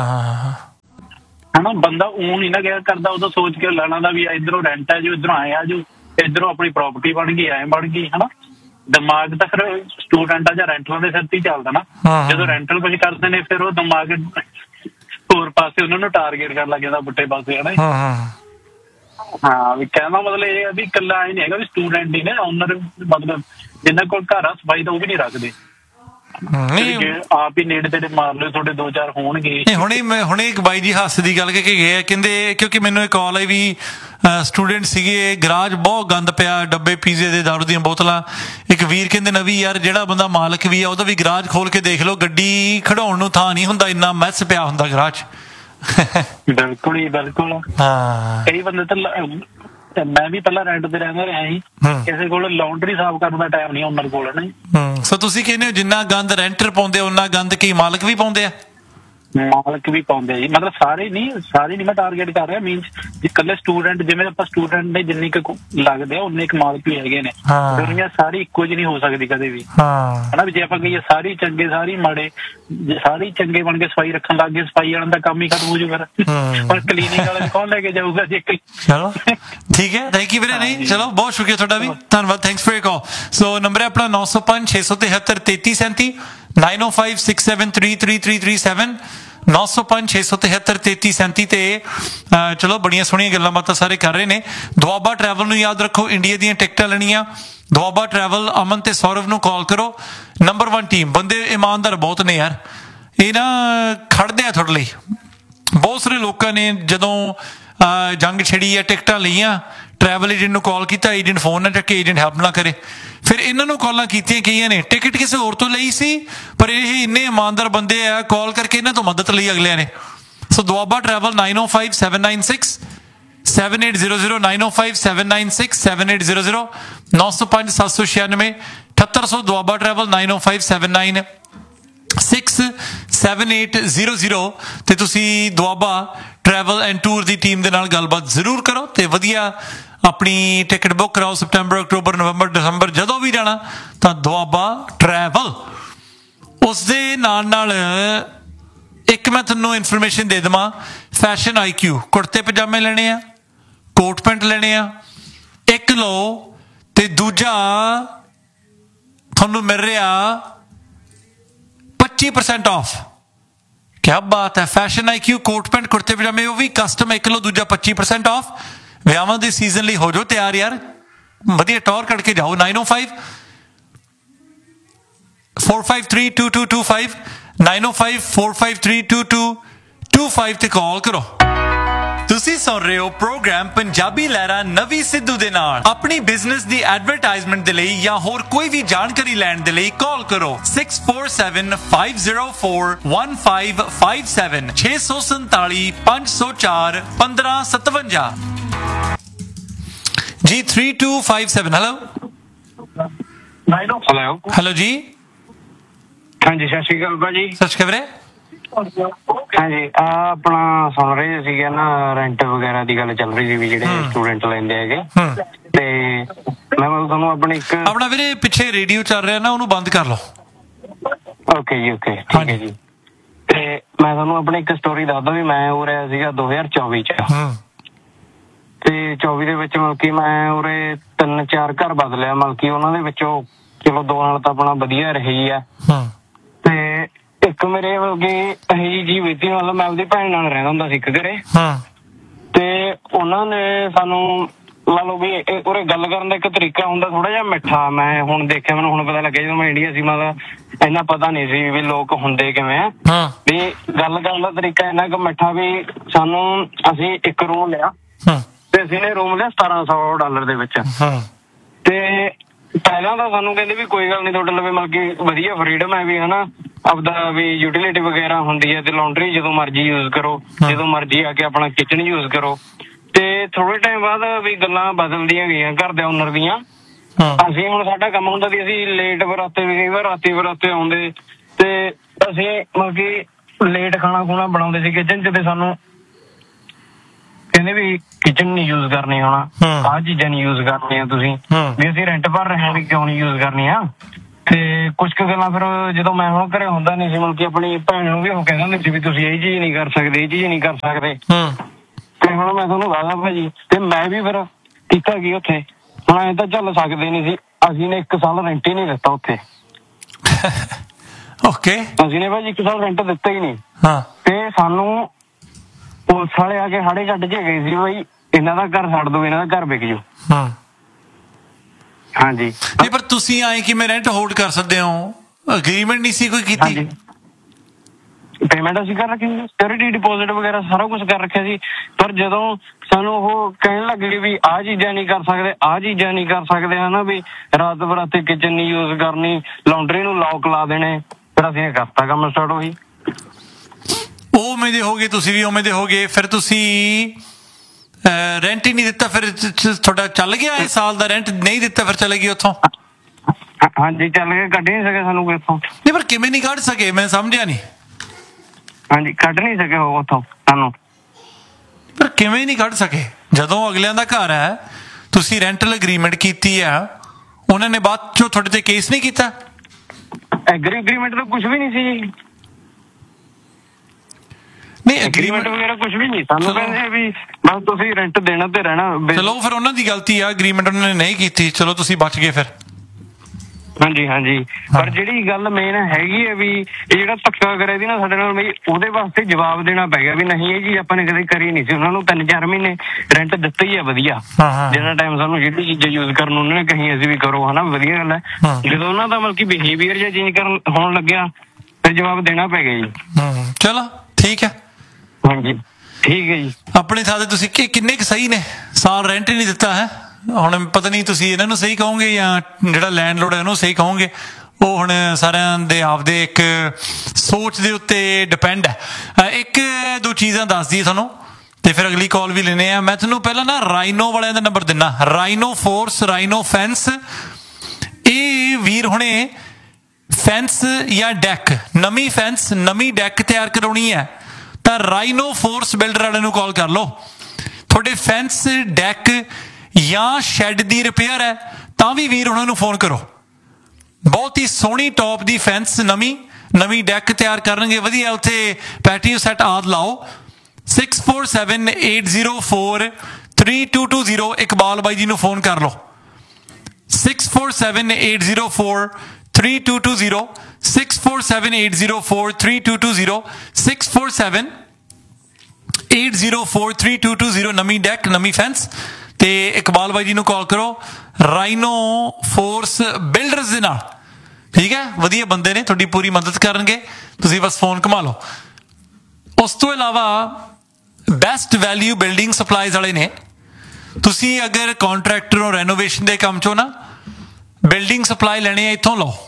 ਹਨਾ, ਬੰਦਾ ਊਂ ਨਹੀਂ ਨਾ ਗਿਆ ਕਰਦਾ, ਉਦੋਂ ਸੋਚ ਕੇ ਲੈਣਾ ਦਾ ਵੀ ਇੱਧਰੋਂ ਰੈਂਟ ਹੈ ਜੋ, ਇੱਧਰੋਂ ਆਏ ਆ ਜੋ, ਇੱਧਰੋਂ ਆਪਣੀ ਪ੍ਰਾਪਰਟੀ ਬਣ ਗਈ, ਐਂ ਬਣ ਗਈ। ਹਨਾ, ਦਿਮਾਗ ਤਾਂ ਫਿਰ ਸਟੂਡੈਂਟਾਂ ਜਾਂ ਰੈਂਟਲਾਂ ਦੇ ਸਿਰ ਤੇ ਹੀ ਚੱਲਦਾ ਨਾ। ਜਦੋਂ ਰੈਂਟਲ ਕੁਝ ਕਰਦੇ ਨੇ ਫਿਰ ਉਹ ਦਿਮਾਗ ਹੋਰ ਪਾਸੇ ਉਹਨਾਂ ਨੂੰ ਟਾਰਗੇਟ ਕਰਨ ਲੱਗ ਜਾਂਦਾ, ਪੁੱਠੇ ਪਾਸੇ। ਹਨਾ, ਹਾਂ, ਵੀ ਕਹਿਣਾ ਮਤਲਬ ਇਹ ਹੈ ਵੀ ਇਕੱਲਾ ਇਹ ਨਹੀਂ ਹੈਗਾ ਵੀ ਸਟੂਡੈਂਟ ਹੀ ਨੇ, ਓਨਰ ਮਤਲਬ ਜਿੰਨਾ ਕੋਲ ਘਰ ਆ ਸਫਾਈ ਤਾਂ ਉਹ ਵੀ ਨਹੀਂ ਰੱਖਦੇ। ਆਪ ਹੀ ਨੇੜੇ ਤੇੜੇ ਮਾਰ ਲਿਓ, ਤੁਹਾਡੇ ਦੋ ਚਾਰ ਹੋਣਗੇ। ਹੁਣੇ ਮੈਂ ਹੁਣੇ ਇੱਕ ਬਾਈ ਜੀ ਹਾਸੇ ਦੀ ਗੱਲ ਕਹਿ ਕੇ ਗਏ, ਕਹਿੰਦੇ ਕਿਉਂਕਿ ਮੈਨੂੰ ਇੱਕ ਕਾਲ ਆਈ ਵੀ ਸਟੂਡੈਂਟ ਸੀਗੇ, ਗਰਾਜ ਬਹੁਤ ਗੰਦ ਪਿਆ, ਡੱਬੇ ਪੀਜ਼ੇ ਦੇ, ਦਾਰੂ ਦੀਆਂ ਬੋਤਲਾਂ। ਇੱਕ ਵੀਰ ਕਹਿੰਦੇ ਨਵੀਂ ਯਾਰ ਜਿਹੜਾ ਬੰਦਾ ਮਾਲਕ ਵੀ ਆ ਉਹਦਾ ਵੀ ਗਰਾਜ ਖੋਲ ਕੇ ਦੇਖ ਲਓ, ਗੱਡੀ ਖੜਾਉਣ ਨੂੰ ਥਾਂ ਨਹੀਂ ਹੁੰਦਾ, ਇੰਨਾ ਮੈਸ ਪਿਆ ਹੁੰਦਾ ਗਰਾਜ। ਬਿਲਕੁਲ ਹੀ ਬਿਲਕੁਲ। ਹਾਂ, ਕਈ ਬੰਦੇ ਤਾਂ ਮੈਂ ਵੀ ਪਹਿਲਾਂ ਰੈਂਟ ਤੇ ਰਹਿੰਦਾ ਰਿਹਾ ਸੀ, ਕਿਸੇ ਕੋਲ ਲਾਉਂਡਰੀ ਸਾਫ਼ ਕਰਨ ਦਾ ਟਾਈਮ ਨਹੀਂ ਓਨਰ ਕੋਲ। ਨਹੀਂ, ਸੋ ਤੁਸੀਂ ਕਹਿੰਦੇ ਹੋ ਜਿੰਨਾ ਗੰਦ ਰੈਂਟਰ ਪਾਉਂਦੇ ਉਹਨਾਂ ਗੰਦ ਕੀ ਮਾਲਕ ਵੀ ਪਾਉਂਦੇ ਆ? ਮਾਲਕ ਵੀ ਪਾਉਂਦੇ ਜੀ, ਮਤਲਬ ਸਾਰੇ ਨਹੀਂ, ਸਾਰੇ ਨਹੀਂ ਮੈਂ ਟਾਰਗੇਟ ਕਰ ਰਿਹਾ। ਮੀਨਸ ਇਕੱਲੇ ਸਟੂਡੈਂਟ, ਜਿਵੇਂ ਆਪਾਂ ਸਟੂਡੈਂਟ ਨੇ ਜਿੰਨੀ ਕੁ ਲੱਗਦੇ ਆ ਉਨੇ ਕੁ ਮਾਲਕ ਵੀ ਹੈਗੇ ਨੇ। ਦੁਨੀਆ ਸਾਰੀ ਇੱਕੋ ਜਿਹੀ ਨਹੀਂ ਹੋ ਸਕਦੀ ਕਦੇ ਵੀ। ਹਨਾ, ਵੀ ਜੇ ਆਪਾਂ ਕਹੀਏ ਸਾਰੀ ਚੰਗੇ ਸਾਰੀ ਮਾੜੇ, ਜੇ ਸਾਰੇ ਚੰਗੇ ਬਣ ਕੇ ਸਫਾਈ ਰੱਖਣ ਲੱਗ ਗਏ, ਸਫਾਈ ਵਾਲਿਆਂ ਦਾ ਕੰਮ ਹੀ ਖਤਮ ਹੋ ਜੂ। ਫਿਰ ਹੁਣ ਕਲੀਨਿਕ ਵਾਲੇ ਕੌਣ ਲੈ ਕੇ ਜਾਊਗਾ ਜੇ? ਚਲੋ ਠੀਕ ਹੈ, ਥੈਂਕ ਯੂ ਵੀਰੇ। ਨਹੀਂ ਚਲੋ, ਬਹੁਤ ਸ਼ੁਕਰੀਆ ਤੁਹਾਡਾ ਵੀ, ਧੰਨਵਾਦ, thanks for your call. So number ਹੈ ਆਪਣਾ ਨੌ ਸੌ ਪੰਜ ਛੇ ਸੌ ਤਿਹੱਤਰ ਤੇਤੀ ਸੈਂਤੀ, ਨਾਈਨ ਓ five six seven three three three three seven, ਨੌ ਸੌ ਪੰਜ ਛੇ ਸੌ ਤਿਹੱਤਰ ਤੇਤੀ ਸੈਂਤੀ। ਤੇ ਚਲੋ ਬੜੀਆਂ ਸੋਹਣੀਆਂ ਗੱਲਾਂ ਬਾਤਾਂ ਸਾਰੇ ਕਰ ਰਹੇ ਨੇ। ਦੁਆਬਾ ਟਰੈਵਲ ਨੂੰ ਯਾਦ ਰੱਖੋ, ਇੰਡੀਆ ਦੀਆਂ ਟਿਕਟਾਂ ਲੈਣੀਆਂ, ਦੁਆਬਾ ਟਰੈਵਲ, ਅਮਨ ਤੇ ਸੌਰਵ ਨੂੰ ਕਾਲ ਕਰੋ। ਨੰਬਰ ਵਨ ਟੀਮ, ਬੰਦੇ ਇਮਾਨਦਾਰ ਬਹੁਤ ਨੇ ਯਾਰ, ਇਹ ਨਾ ਖੜਦੇ ਆ ਤੁਹਾਡੇ ਲਈ। ਬਹੁਤ ਸਾਰੇ ਲੋਕਾਂ ਨੇ ਜਦੋਂ ਜੰਗ ਛਿੜੀ ਹੈ ਟਿਕਟਾਂ ਲਈਆਂ, ਟਰੈਵਲ ਏਜੰਟ ਨੂੰ ਕਾਲ ਕੀਤਾ, ਏਜੰਟ ਫੋਨ ਨਾ ਚੱਕੇ, ਏਜੰਟ ਹੈਲਪ ਨਾ ਕਰੇ। ਫਿਰ ਇਹਨਾਂ ਨੂੰ ਕਾਲਾਂ ਕੀਤੀਆਂ ਕਈਆਂ ਨੇ, ਟਿਕਟ ਕਿਸੇ ਹੋਰ ਤੋਂ ਲਈ ਸੀ, ਪਰ ਇਹ ਇੰਨੇ ਇਮਾਨਦਾਰ ਬੰਦੇ ਆ, ਕਾਲ ਕਰਕੇ ਇਹਨਾਂ ਤੋਂ ਮਦਦ ਲਈ ਅਗਲਿਆਂ ਨੇ। ਸੋ ਦੁਆਬਾ ਟਰੈਵਲ ਨਾਈਨ ਓ five seven nine six seven eight zero zero, nine ਓ five seven nine six seven eight zero zero, ਨੌ ਸੌ ਪੰਜ ਸੱਤ ਸੌ ਛਿਆਨਵੇਂ ਅਠੱਤਰ ਸੌ। ਦੁਆਬਾ ਟਰੈਵਲ ਨਾਈਨ ਓ five seven nine six seven eight zero zero. ਤੇ ਤੁਸੀਂ Doaba travel and tour the team ਦੇ ਨਾਲ ਗੱਲਬਾਤ ਜ਼ਰੂਰ ਕਰੋ ਤੇ ਵਧੀਆ ਆਪਣੀ ਟਿਕਟ ਬੁੱਕ ਕਰਾਓ। ਸਪਟੈਂਬਰ, ਅਕਤੂਬਰ, ਨਵੰਬਰ, ਦਸੰਬਰ, ਜਦੋਂ ਵੀ ਜਾਣਾ ਤਾਂ ਦੁਆਬਾ ਟਰੈਵਲ। ਉਸ ਦੇ ਨਾਲ ਨਾਲ ਇੱਕ ਮੈਂ ਤੁਹਾਨੂੰ ਇਨਫੋਰਮੇਸ਼ਨ ਦੇ ਦੇਵਾਂ, ਫੈਸ਼ਨ ਆਈ ਕਿਊ, ਕੁੜਤੇ ਪਜਾਮੇ ਲੈਣੇ ਆ, ਕੋਟ ਪੈਂਟ ਲੈਣੇ ਆ, ਇੱਕ ਲਓ ਤੇ ਦੂਜਾ ਤੁਹਾਨੂੰ ਮਿਲ ਰਿਹਾ ਪੱਚੀ ਪਰਸੈਂਟ ਆਫ। ਕਿਆ ਬਾਤ ਹੈ, ਫੈਸ਼ਨ ਆਈ ਕਿਊ, ਕੋਟ ਪੈਂਟ, ਕੁੜਤੇ ਪਜਾਮੇ, ਉਹ ਵੀ ਕਸਟਮ, ਇੱਕ ਲਓ ਦੂਜਾ ਪੱਚੀ ਪਰਸੈਂਟ ਆਫ। ਵਿਆਹਾਂ ਦੇ ਸੀਜ਼ਨ ਲਈ ਹੋ ਜਾਓ ਤਿਆਰ ਯਾਰ, ਵਧੀਆ ਟੌਰ ਕੱਢ ਕੇ ਜਾਓ। Nine O five four five three two to to five, nine O five four five three two to to five ਤੇ ਕਾਲ ਕਰੋ। ਤੁਸੀਂ ਸੁਣ ਰਹੇ ਹੋ ਪ੍ਰੋਗਰਾਮ ਪੰਜਾਬੀ ਲਹਿਰਾ ਨਵੀਂ ਸਿੱਧੂ ਦੇ ਨਾਲ। ਆਪਣੀ ਬਿਜ਼ਨਸ ਦੀ ਐਡਵਰਟਾਈਜ਼ਮੈਂਟ ਦੇ ਲਈ ਜਾਂ ਹੋਰ ਕੋਈ ਵੀ ਜਾਣਕਾਰੀ ਲੈਣ ਦੇ ਲਈ ਕਾਲ ਕਰੋ six four seven five zero four one five five seven, ਛੇ ਸੌ ਸੰਤਾਲੀ ਪੰਜ ਸੌ ਚਾਰ ਪੰਦਰਾਂ ਸਤਵੰਜਾ ਜੀ, three two five seven. Hello hello hello ਜੀ, ਹਾਂਜੀ ਸਤਿ ਸ਼੍ਰੀ ਅਕਾਲ ਭਾਜੀ। ਸਤਿ ਸ਼੍ਰੀ ਅਕਾਲ ਵੀਰੇ। ਹਾਂਜੀ, ਆ ਆਪਣਾ ਸੁਣ ਰਹੇ ਸੀਗੇ ਨਾ, ਰੈਂਟ ਵਗੈਰਾ ਦੀ ਗੱਲ ਚੱਲ ਰਹੀ ਸੀ ਵੀ ਜਿਹੜੇ ਸਟੂਡੈਂਟ ਲੈਂਦੇ ਹੈਗੇ, ਤੇ ਮੈਂ ਤੁਹਾਨੂੰ ਆਪਣੀ ਇੱਕ ਆਪਣਾ ਵੀਰੇ ਪਿੱਛੇ ਰੇਡੀਓ ਚੱਲ ਰਿਹਾ ਨਾ, ਉਹਨੂੰ ਬੰਦ ਕਰ ਲਓ। ਓਕੇ ਜੀ, ਓਕੇ, ਠੀਕ ਹੈ ਜੀ। ਤੇ ਮੈਂ ਤੁਹਾਨੂੰ ਆਪਣੀ ਇੱਕ ਸਟੋਰੀ ਦੱਸਦਾ ਵੀ ਮੈਂ ਹੋ ਰਿਹਾ ਸੀਗਾ ਦੋ ਹਜ਼ਾਰ ਚੌਵੀ ਚ, ਤੇ ਚੌਵੀ ਦੇ ਵਿੱਚ ਮਤਲਬ ਕਿ ਮੈਂ ਉਰੇ ਤਿੰਨ ਚਾਰ ਘਰ ਬਦਲਿਆ, ਮਤਲਬ ਕਿ ਉਹਨਾਂ ਦੇ ਵਿੱਚੋਂ ਚਲੋ ਦੋ ਨਾਲ ਤਾਂ ਆਪਣਾ ਵਧੀਆ ਰਹੀ ਆ, ਤੇ ਇੱਕ ਮੇਰੇ ਮਤਲਬ ਕਿ ਇਹੀ ਜੀ ਬੀਤੀ, ਮਤਲਬ ਮੈਂ ਆਪਦੀ ਭੈਣ ਨਾਲ ਰਹਿੰਦਾ ਹੁੰਦਾ ਸੀ ਇੱਕ ਘਰੇ, ਤੇ ਉਹਨਾਂ ਨੇ ਸਾਨੂੰ ਲਾ ਲਓ ਵੀ ਉਰੇ ਗੱਲ ਕਰਨ ਦਾ ਇੱਕ ਤਰੀਕਾ ਹੁੰਦਾ ਥੋੜਾ ਜਿਹਾ ਮਿੱਠਾ। ਮੈਂ ਹੁਣ ਦੇਖਿਆ, ਮੈਨੂੰ ਹੁਣ ਪਤਾ ਲੱਗਿਆ ਜਦੋਂ ਮੈਂ ਇੰਡੀਆ ਸੀ, ਮਤਲਬ ਇੰਨਾ ਪਤਾ ਨਹੀਂ ਸੀ ਵੀ ਲੋਕ ਹੁੰਦੇ ਕਿਵੇਂ ਆ, ਵੀ ਗੱਲ ਕਰਨ ਦਾ ਤਰੀਕਾ ਇੰਨਾ ਕੁ ਮਿੱਠਾ ਵੀ ਸਾਨੂੰ, ਅਸੀਂ ਇੱਕ ਰੂਮ ਲਿਆ ਤੇ ਅਸੀਂ ਨੇ ਰੂਮ ਲਿਆ ਸਤਾਰਾਂ ਸੌ ਡਾਲਰ ਦੇ ਵਿੱਚ। ਤੇ ਪਹਿਲਾਂ ਤਾਂ ਸਾਨੂੰ ਕਹਿੰਦੇ ਵੀ ਕੋਈ ਗੱਲ ਨੀ, ਤੁਹਾਡੇ ਲਵੇ ਮਤਲਬ ਕਿ ਵਧੀਆ ਫਰੀਡਮ ਹੈ ਵੀ ਹਨਾ, ਆਪਦਾ ਵੀ ਯੂਟੀਲਿਟੀ ਵਗੈਰਾ ਹੁੰਦੀ ਹੈ ਤੇ ਲਾਂਡਰੀ ਜਦੋਂ ਮਰਜ਼ੀ ਯੂਜ਼ ਕਰੋ, ਜਦੋਂ ਮਰਜ਼ੀ ਆ ਕੇ ਆਪਣਾ ਕਿਚਨ ਯੂਜ਼ ਕਰੋ। ਤੇ ਥੋੜੇ ਟਾਈਮ ਬਾਅਦ ਵੀ ਗੱਲਾਂ ਬਦਲਦੀਆਂ ਗਈਆਂ ਘਰ ਦੇ ਓਨਰ ਦੀਆਂ, ਅਸੀਂ ਹੁਣ ਸਾਡਾ ਕੰਮ ਹੁੰਦਾ ਸੀ ਅਸੀਂ ਲੇਟ ਬਰਾਤੇ ਵੀ ਕਈ ਵਾਰ ਰਾਤੀ ਬਰਾਤੇ ਆਉਂਦੇ ਤੇ ਅਸੀਂ ਮਤਲਬ ਕਿ ਲੇਟ ਖਾਣਾ ਖੂਣਾ ਬਣਾਉਂਦੇ ਸੀ ਕਿਚਨ ਚ ਤੇ ਸਾਨੂੰ ਕਹਿੰਦੇ ਵੀ ਕਿਚਨ ਨਹੀਂ ਯੂਜ਼ ਕਰਨੀ ਹੋਣਾ ਆਹ ਚੀਜ਼ਾਂ ਨਹੀਂ ਯੂਜ਼ ਕਰਨੀਆਂ ਤੁਸੀਂ ਵੀ ਅਸੀਂ ਰੈਂਟ ਭਰ ਰਹੇ ਹਾਂ ਵੀ ਕਿਉਂ ਨਹੀਂ ਯੂਜ਼ ਕਰਨੀਆਂ ਤੇ ਕੁਛ ਕੁ ਗੱਲਾਂ ਫਿਰ ਜਦੋਂ ਮੈਂ ਹੁਣ ਘਰੇ ਹੁੰਦਾ ਨਹੀਂ ਸੀ ਮਤਲਬ ਕਿ ਆਪਣੀ ਭੈਣ ਨੂੰ ਵੀ ਉਹ ਕਹਿ ਦਿੰਦੇ ਸੀ ਵੀ ਤੁਸੀਂ ਇਹ ਚੀਜ਼ ਨਹੀਂ ਕਰ ਸਕਦੇ ਇਹ ਚੀਜ਼ ਨਹੀਂ ਕਰ ਸਕਦੇ ਤੇ ਹੁਣ ਮੈਂ ਤੁਹਾਨੂੰ ਦੱਸਦਾ ਭਾਜੀ ਤੇ ਮੈਂ ਵੀ ਫਿਰ ਕੀਤਾ ਕੀ ਉੱਥੇ ਹੁਣ ਐਂ ਤਾਂ ਚੱਲ ਸਕਦੇ ਨਹੀਂ ਸੀ ਅਸੀਂ ਨੇ ਇੱਕ ਸਾਲ ਰੈਂਟ ਹੀ ਨਹੀਂ ਦਿੱਤਾ ਉੱਥੇ ਓਕੇ ਅਸੀਂ ਨੇ ਭਾਜੀ ਇੱਕ ਸਾਲ ਰੈਂਟ ਦਿੱਤਾ ਹੀ ਨਹੀਂ ਹਾਂ ਤੇ ਸਾਨੂੰ ਪੁਲਿਸ ਵਾਲੇ ਆ ਕੇ ਹਾੜੇ ਕੱਢ ਕੇ ਗਏ ਸੀ ਬਈ ਇਹਨਾਂ ਦਾ ਘਰ ਛੱਡ ਦੋ ਇਹਨਾਂ ਦਾ ਘਰ ਵਿਕ ਜੂ ਹਾਂ ਹਾਂਜੀ ਨਹੀਂ ਪਰ ਤੁਸੀਂ ਆਏ ਕਿ ਮੈਂ ਰੈਂਟ ਹੋਲਡ ਕਰ ਸਕਦੇ ਹੋ ਅਗਰੀਮੈਂਟ ਨਹੀਂ ਸੀ ਕੋਈ ਕੀਤੀ ਪੇਮੈਂਟ ਅਸੀਂ ਕਰ ਰੱਖੀ ਸੀ ਸਿਕਿਉਰਿਟੀ ਡਿਪੋਜ਼ਿਟ ਵਗੈਰਾ ਸਾਰਾ ਕੁਝ ਕਰ ਰੱਖਿਆ ਸੀ ਪਰ ਜਦੋਂ ਸਾਨੂੰ ਉਹ ਕਹਿਣ ਲੱਗੇ ਵੀ ਆਹ ਚੀਜ਼ਾਂ ਨਹੀਂ ਕਰ ਸਕਦੇ ਆਹ ਚੀਜ਼ਾਂ ਨਹੀਂ ਕਰ ਸਕਦੇ ਹਨਾ ਵੀ ਰਾਤ ਬਰਾਤੇ ਕਿਚਨ ਨਹੀਂ ਯੂਜ਼ ਕਰਨੀ ਲਾਉਂਡਰੀ ਨੂੰ ਲੌਕ ਲਾ ਦੇਣੇ ਫਿਰ ਅਸੀਂ ਕਰਤਾ ਕੰਮ ਸਟਾਰਟ ਹੋਈ ਉਹ ਉਵੇਂ ਦੇ ਹੋ ਗਏ ਤੁਸੀਂ ਵੀ ਉਵੇਂ ਦੇ ਹੋ ਗਏ ਫਿਰ ਤੁਸੀਂ ਰੈਂਟ ਹੀ ਨਹੀਂ ਦਿੱਤਾ ਫਿਰ ਤੁਹਾਡਾ ਚੱਲ ਗਿਆ ਇਹ ਸਾਲ ਦਾ ਰੈਂਟ ਨਹੀਂ ਦਿੱਤਾ ਫਿਰ ਚਲੇ ਗਏ ਉੱਥੋਂ ਹਾਂਜੀ ਚੱਲ ਗਏ ਕੱਢ ਨਹੀਂ ਸਕੇ ਸਾਨੂੰ ਕੋਈ ਇੱਥੋਂ ਨਹੀਂ ਪਰ ਕਿਵੇਂ ਨਹੀਂ ਕੱਢ ਸਕੇ ਮੈਂ ਸਮਝਿਆ ਨਹੀਂ ਹਾਂਜੀ ਕੱਢ ਨਹੀਂ ਸਕੇ ਉਹ ਉੱਥੋਂ ਸਾਨੂੰ ਪਰ ਕਿਵੇਂ ਨਹੀਂ ਕੱਢ ਸਕੇ ਜਦੋਂ ਅਗਲਿਆਂ ਦਾ ਘਰ ਹੈ ਤੁਸੀਂ ਰੈਂਟਲ ਐਗਰੀਮੈਂਟ ਕੀਤੀ ਆ ਉਹਨਾਂ ਨੇ ਬਾਅਦ ਚੋਂ ਤੁਹਾਡੇ ਤੇ ਕੇਸ ਨਹੀਂ ਕੀਤਾ ਐਗਰੀਮੈਂਟ ਤਾਂ ਕੁਝ ਵੀ ਨਹੀਂ ਸੀ ਨਹੀਂ ਐਗਰੀਮੈਂਟ ਵਗੈਰਾ ਕੁਝ ਵੀ ਨਹੀਂ ਸਾਨੂੰ ਕਹਿੰਦੇ ਵੀ ਬਸ ਤੁਸੀਂ ਰੈਂਟ ਦੇਣਾ ਤੇ ਰਹਿਣਾ ਚਲੋ ਫਿਰ ਉਹਨਾਂ ਦੀ ਗਲਤੀ ਆ ਐਗਰੀਮੈਂਟ ਉਹਨਾਂ ਨੇ ਨਹੀਂ ਕੀਤੀ ਚਲੋ ਤੁਸੀਂ ਬਚ ਗਏ ਫਿਰ ਹਾਂਜੀ ਹਾਂਜੀ ਪਰ ਜਿਹੜੀ ਗੱਲ ਮੇਨ ਹੈਗੀ ਹੈ ਵੀ ਇਹ ਜਿਹੜਾ ਧੱਕਾ ਕਰਿਆ ਸੀ ਨਾ ਸਾਡੇ ਨਾਲ ਬਈ ਉਹਦੇ ਵਾਸਤੇ ਜਵਾਬ ਦੇਣਾ ਪੈ ਗਿਆ ਵੀ ਨਹੀਂ ਇਹ ਚੀਜ਼ ਆਪਾਂ ਨੇ ਕਦੇ ਕਰੀ ਨਹੀਂ ਸੀ ਉਹਨਾਂ ਨੂੰ ਤਿੰਨ ਚਾਰ ਮਹੀਨੇ ਰੈਂਟ ਦਿੱਤਾ ਹੀ ਆ ਵਧੀਆ ਜਿੰਨਾ ਟਾਈਮ ਸਾਨੂੰ ਜਿਹੜੀ ਚੀਜ਼ਾਂ ਯੂਜ਼ ਕਰਨ ਉਹਨਾਂ ਨੇ ਕਹੀ ਅਸੀਂ ਵੀ ਕਰੋ ਹਨਾ ਵਧੀਆ ਗੱਲ ਹੈ ਜਦੋਂ ਉਹਨਾਂ ਦਾ ਮਤਲਬ ਕਿ ਬਿਹੇਵੀਅਰ ਜਾਂ ਚੇਂਜ ਕਰਨ ਹੋਣ ਲੱਗਿਆ ਫਿਰ ਜਵਾਬ ਦੇਣਾ ਪੈ ਗਿਆ ਜੀ ਚਲੋ ਠੀਕ ਹੈ ਹਾਂਜੀ ਠੀਕ ਹੈ ਜੀ ਆਪਣੀ ਥਾਂ ਤੇ ਤੁਸੀਂ ਕਿੰਨੇ ਕੁ ਸਹੀ ਨੇ ਸਾਲ ਰੈਂਟ ਹੀ ਨਹੀਂ ਦਿੱਤਾ ਹੈ ਹੁਣ ਪਤਾ ਨਹੀਂ ਤੁਸੀਂ ਇਹਨਾਂ ਨੂੰ ਸਹੀ ਕਹੋਗੇ ਜਾਂ ਜਿਹੜਾ ਲੈਂਡਲੋਰਡ ਹੈ ਉਹਨੂੰ ਸਹੀ ਕਹੋਗੇ ਉਹ ਹੁਣ ਸਾਰਿਆਂ ਦੇ ਆਪਦੇ ਇੱਕ ਸੋਚ ਦੇ ਉੱਤੇ ਡਿਪੈਂਡ ਹੈ ਇੱਕ ਦੋ ਚੀਜ਼ਾਂ ਦੱਸ ਦਈਏ ਤੁਹਾਨੂੰ ਤੇ ਫਿਰ ਅਗਲੀ ਕਾਲ ਵੀ ਲੈਣੇ ਆ ਮੈਂ ਤੁਹਾਨੂੰ ਪਹਿਲਾਂ ਨਾ ਰਾਈਨੋ ਵਾਲਿਆਂ ਦਾ ਨੰਬਰ ਦਿੰਦਾ ਰਾਈਨੋ ਫੋਰਸ ਰਾਈਨੋ ਫੈਂਸ ਇਹ ਵੀਰ ਹੁਣੇ ਫੈਂਸ ਜਾਂ ਡੈਕ ਨਵੀਂ ਫੈਂਸ ਨਵੀਂ ਡੈਕ ਤਿਆਰ ਕਰਾਉਣੀ ਹੈ ਤਾਂ ਰਾਈਨੋ ਫੋਰਸ ਬਿਲਡਰ ਵਾਲਿਆਂ ਨੂੰ ਕਾਲ ਕਰ ਲਓ ਤੁਹਾਡੇ ਫੈਂਸ ਡੈਕ ਜਾਂ ਸ਼ੈੱਡ ਦੀ ਰਿਪੇਅਰ ਹੈ ਤਾਂ ਵੀ ਵੀਰ ਉਹਨਾਂ ਨੂੰ ਫੋਨ ਕਰੋ ਬਹੁਤ ਹੀ ਸੋਹਣੀ ਟੌਪ ਦੀ ਫੈਂਸ ਨਵੀਂ ਨਵੀਂ ਡੈਕ ਤਿਆਰ ਕਰਨਗੇ ਵਧੀਆ ਉੱਥੇ ਪੈਟੀਓ ਸੈੱਟ ਆਦ ਲਾਓ six four seven eight zero four three two two zero Iqbal ਬਾਈ ਜੀ ਨੂੰ ਫੋਨ ਕਰ ਲਓ six four seven eight zero four three two two zero six four seven eight zero four three two two zero six four seven eight zero four three two two zero ਨਵੀਂ deck ਨਵੀਂ fence ਤੇ ਇਕਬਾਲ ਬਾਈ ਜੀ ਨੂੰ ਕਾਲ ਕਰੋ rhino force builders ਦੇ ਨਾਲ ਠੀਕ ਹੈ ਵਧੀਆ ਬੰਦੇ ਨੇ ਤੁਹਾਡੀ ਪੂਰੀ ਮਦਦ ਕਰਨਗੇ ਤੁਸੀਂ ਬਸ ਫੋਨ ਘੁਮਾ ਲਓ ਉਸ ਤੋਂ ਇਲਾਵਾ ਬੈਸਟ ਵੈਲਿਊ ਬਿਲਡਿੰਗ ਸਪਲਾਈਜ਼ ਵਾਲੇ ਨੇ ਤੁਸੀਂ ਅਗਰ ਕੰਟਰੈਕਟਰ ਹੋ ਰੈਨੋਵੇਸ਼ਨ ਦੇ ਕੰਮ ਚੋਂ ਨਾ ਬਿਲਡਿੰਗ ਸਪਲਾਈ ਲੈਣੀ ਹੈ ਇੱਥੋਂ ਲਓ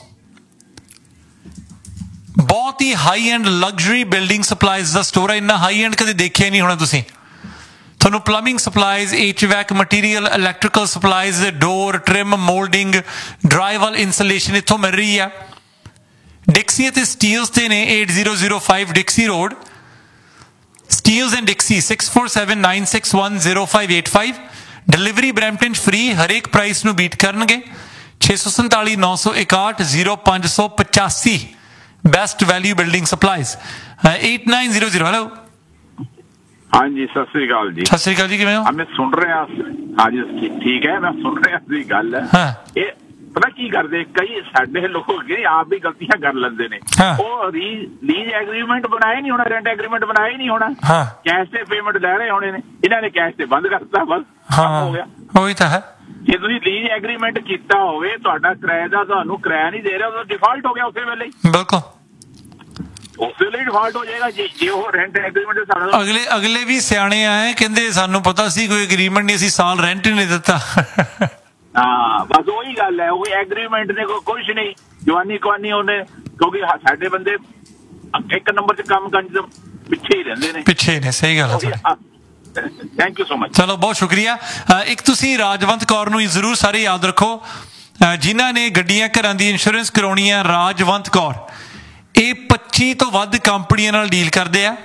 ਬਹੁਤ ਹੀ high end luxury building supplies ਦਾ ਸਟੋਰ ਹੈ ਇੰਨਾ ਹਾਈ ਐਂਡ ਕਦੇ ਦੇਖਿਆ ਨਹੀਂ ਹੋਣਾ ਤੁਸੀਂ ਤੁਹਾਨੂੰ plumbing supplies H vac material electrical supplies ਡੋਰ ਟ੍ਰਿਮ ਮੋਲਡਿੰਗ ਡਰਾਈਵਲ ਇਨਸੂਲੇਸ਼ਨ ਇੱਥੋਂ ਮਿਲ ਰਹੀ ਆ ਡਿਕਸੀ ਅਤੇ ਸਟੀਲਸ ਤੇ ਨੇ eight zero zero five ਡਿਕਸੀ road Steeles and ਡਿਕਸੀ six four seven nine six one zero five eight five delivery Brampton free ਹਰੇਕ price ਨੂੰ beat ਕਰਨਗੇ ਛੇ ਸੌ ਸੰਤਾਲੀ ਨੌ ਸੌ ਇਕਾਹਠ ਜ਼ੀਰੋ ਪੰਜ ਸੌ ਪਚਾਸੀ best value building supplies eight nine zero zero hello ਹਾਂਜੀ ਸਤਿ ਸ੍ਰੀ ਅਕਾਲ ਜੀ ਸਤਿ ਸ੍ਰੀ ਅਕਾਲ ਜੀ ਕਿਵੇਂ ਹੋ ਮੈਂ ਸੁਣ ਰਿਹਾ ਹਾਂਜੀ ਠੀਕ ਹੈ ਮੈਂ ਸੁਣ ਰਿਹਾ ਸੀ ਗੱਲ ਇਹ ਪਤਾ ਕੀ ਕਰਦੇ ਕਈ ਸਾਡੇ ਲੋਕ ਆਪ ਵੀ ਗਲਤੀਆਂ ਕਰ ਲੈਂਦੇ ਨੇ ਉਹ ਲੀਜ਼ ਐਗਰੀਮੈਂਟ ਬਣਾਏ ਨਹੀਂ ਹੋਣਾ ਰੈਂਟ ਐਗਰੀਮੈਂਟ ਬਣਾਏ ਨਹੀਂ ਹੋਣਾ ਕੈਸ਼ ਤੇ ਪੇਮੈਂਟ ਲੈ ਰਹੇ ਹੋਣੇ ਨੇ ਇਹਨਾਂ ਨੇ ਕੈਸ਼ ਤੇ ਬੰਦ ਕਰਤਾ ਬਸ ਹੋ ਗਿਆ ਉਹੀ ਤਾਂ ਹੈ ਜੇ ਤੁਸੀਂ ਲੀਜ਼ ਐਗਰੀਮੈਂਟ ਕੀਤਾ ਹੋਵੇ ਤੁਹਾਡਾ ਕਿਰਾਏ ਦਾ ਤੁਹਾਨੂੰ ਕਿਰਾਇਆ ਨਹੀਂ ਦੇ ਰਿਹਾ ਉਹ ਡਿਫਾਲਟ ਹੋ ਗਿਆ ਉਸੇ ਵੇਲੇ ਹੀ ਬਿਲਕੁਲ ਉਸੇ ਲਈ ਡਿਫਾਲਟ ਹੋ ਜਾਏਗਾ ਜੇ ਉਹ ਰੈਂਟ ਐਗਰੀਮੈਂਟ ਸਾਡਾ ਅਗਲੇ ਅਗਲੇ ਵੀ ਸਿਆਣੇ ਆਏ ਕਹਿੰਦੇ ਸਾਨੂੰ ਪਤਾ ਸੀ ਕੋਈ ਐਗਰੀਮੈਂਟ ਨਹੀਂ ਅਸੀਂ ਸਾਲ ਰੈਂਟ ਹੀ ਨਹੀਂ ਦਿੱਤਾ ਹਾਂ ਬਸ ਉਹੀ ਗੱਲ ਹੈ ਉਹ ਐਗਰੀਮੈਂਟ ਨੇ ਕੋਈ ਕੁਛ ਨਹੀਂ ਜਵਾਨੀ ਕਵਾਨੀ ਉਹਨੇ ਕਿਉਂਕਿ ਸਾਡੇ ਬੰਦੇ ਇੱਕ ਨੰਬਰ 'ਚ ਕੰਮ ਕਰਨ 'ਚ ਪਿੱਛੇ ਹੀ ਰਹਿੰਦੇ ਨੇ ਪਿੱਛੇ ਨੇ ਸਹੀ ਗੱਲ ਹੈ ਥੈਂਕ ਯੂ ਸੋ ਮਚ ਚਲੋ ਬਹੁਤ ਸ਼ੁਕਰੀਆ ਇੱਕ ਤੁਸੀਂ ਰਾਜਵੰਤ ਕੌਰ ਨੂੰ ਜ਼ਰੂਰ ਸਾਰੇ ਯਾਦ ਰੱਖੋ ਜਿਨ੍ਹਾਂ ਨੇ ਗੱਡੀਆਂ ਘਰਾਂ ਦੀ ਇੰਸ਼ੋਰੈਂਸ ਕਰਾਉਣੀ ਹੈ, ਰਾਜਵੰਤ ਕੌਰ, ਇਹ ਪੱਚੀ ਤੋਂ ਵੱਧ ਕੰਪਨੀਆਂ ਨਾਲ ਡੀਲ ਕਰਦੇ ਆ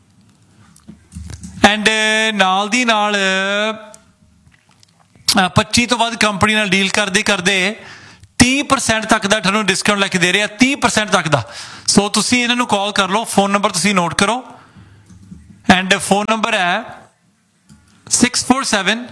ਐਂਡ ਨਾਲ ਦੀ ਨਾਲ ਪੱਚੀ ਤੋਂ ਵੱਧ ਕੰਪਨੀ ਨਾਲ ਡੀਲ ਕਰਦੇ ਕਰਦੇ ਤੀਹ ਪਰਸੈਂਟ ਤੱਕ ਦਾ ਤੁਹਾਨੂੰ ਡਿਸਕਾਊਂਟ ਲੈ ਕੇ ਦੇ ਰਹੇ ਆ, ਤੀਹ ਪਰਸੈਂਟ ਤੱਕ ਦਾ। ਸੋ ਤੁਸੀਂ ਇਹਨਾਂ ਨੂੰ ਕਾਲ ਕਰ ਲਓ, ਫੋਨ ਨੰਬਰ ਤੁਸੀਂ ਨੋਟ ਕਰੋ ਐਂਡ ਫੋਨ ਨੰਬਰ ਹੈ six four seven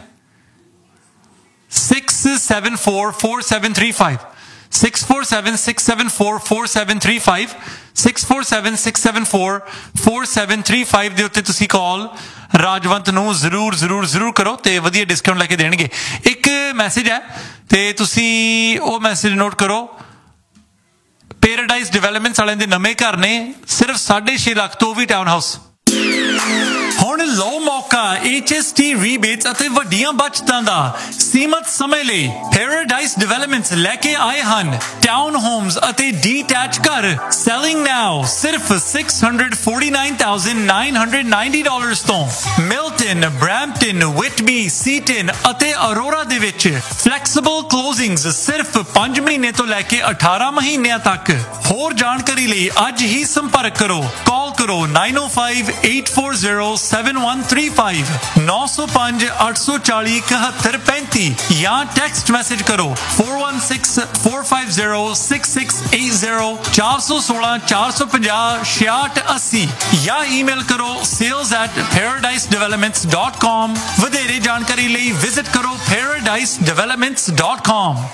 six seven four four seven three five six four seven six seven four four seven three five six four seven six seven four four seven three five ਦੇ ਉੱਤੇ ਤੁਸੀਂ ਕਾਲ ਰਾਜਵੰਤ ਨੂੰ ਜ਼ਰੂਰ ਜ਼ਰੂਰ ਜ਼ਰੂਰ ਕਰੋ ਤੇ ਵਧੀਆ ਡਿਸਕਾਊਂਟ ਲੈ ਕੇ ਦੇਣਗੇ। ਇੱਕ ਮੈਸੇਜ ਹੈ ਤੇ ਤੁਸੀਂ ਉਹ ਮੈਸੇਜ ਨੋਟ ਕਰੋ। ਪੈਰਾਡਾਈਜ਼ ਡਿਵੈਲਪਮੈਂਟਸ ਵਾਲਿਆਂ ਦੇ ਨਵੇਂ ਘਰ ਨੇ, ਸਿਰਫ ਸਾਢੇ ਛੇ ਲੱਖ ਤੋਂ ਵੀ ਟਾਊਨ ਹਾਊਸ। ਹੁਣ ਲਓ ਮੌਕਾ ਐਚ ਐਸ ਟੀ ਰੀਬੇਟਸ ਅਤੇ ਵੱਡੀਆਂ ਬਚਤਾਂ ਦਾ ਸੀਮਤ ਸਮੇਂ ਲਈ। ਪੈਰਾਡਾਈਜ਼ ਡਿਵੈਲਪਮੈਂਟਸ ਲੈ ਕੇ ਆਏ ਹਨ ਟਾਊਨ ਹੋਮਸ ਅਤੇ ਡੀਟੈਚ ਘਰ, ਸੈਲਿੰਗ ਨਾਓ ਸਿਰਫ six hundred forty nine thousand nine hundred ninety dollars ਤੋਂ। ਮਿਲਟਨ, ਬਰੈਂਪਟਨ, ਵਿਟਬੀ, ਸੀਟਨ ਅਤੇ ਅਰੋਰਾ ਦੇ ਵਿੱਚ ਫਲੈਕਸੀਬਲ ਕਲੋਜ਼ਿੰਗਸ ਸਿਰਫ ਪੰਜ ਮਹੀਨੇ ਤੋਂ ਲੈ ਕੇ ਅਠਾਰਾਂ ਮਹੀਨਿਆਂ ਤੱਕ। ਹੋਰ ਜਾਣਕਾਰੀ ਲਈ ਅੱਜ ਹੀ ਸੰਪਰਕ ਕਰੋ, ਕਾਲ ਕਰੋ ਨਾਈਨ ਓ five eight four zero seven one three five ਨੌ ਸੌ ਪੰਜ ਅੱਠ ਸੌ ਚਾਲੀ ਇਕਹੱਤਰ ਪੈਂਤੀ ਜਾਂ ਟੈਕਸਟ ਮੈਸੇਜ ਕਰੋ four one six four five zero six six eight zero ਚਾਰ ਸੌ ਸੋਲਾਂ ਚਾਰ ਸੌ ਪੰਜਾਹ ਛਿਆਹਠ ਅੱਸੀ ਜਾਂ ਈਮੇਲ ਕਰੋ sales at paradise developments dot com। ਵਧੇਰੇ ਜਾਣਕਾਰੀ ਲਈ ਵਿਜ਼ਿਟ ਕਰੋ paradise developments dot com।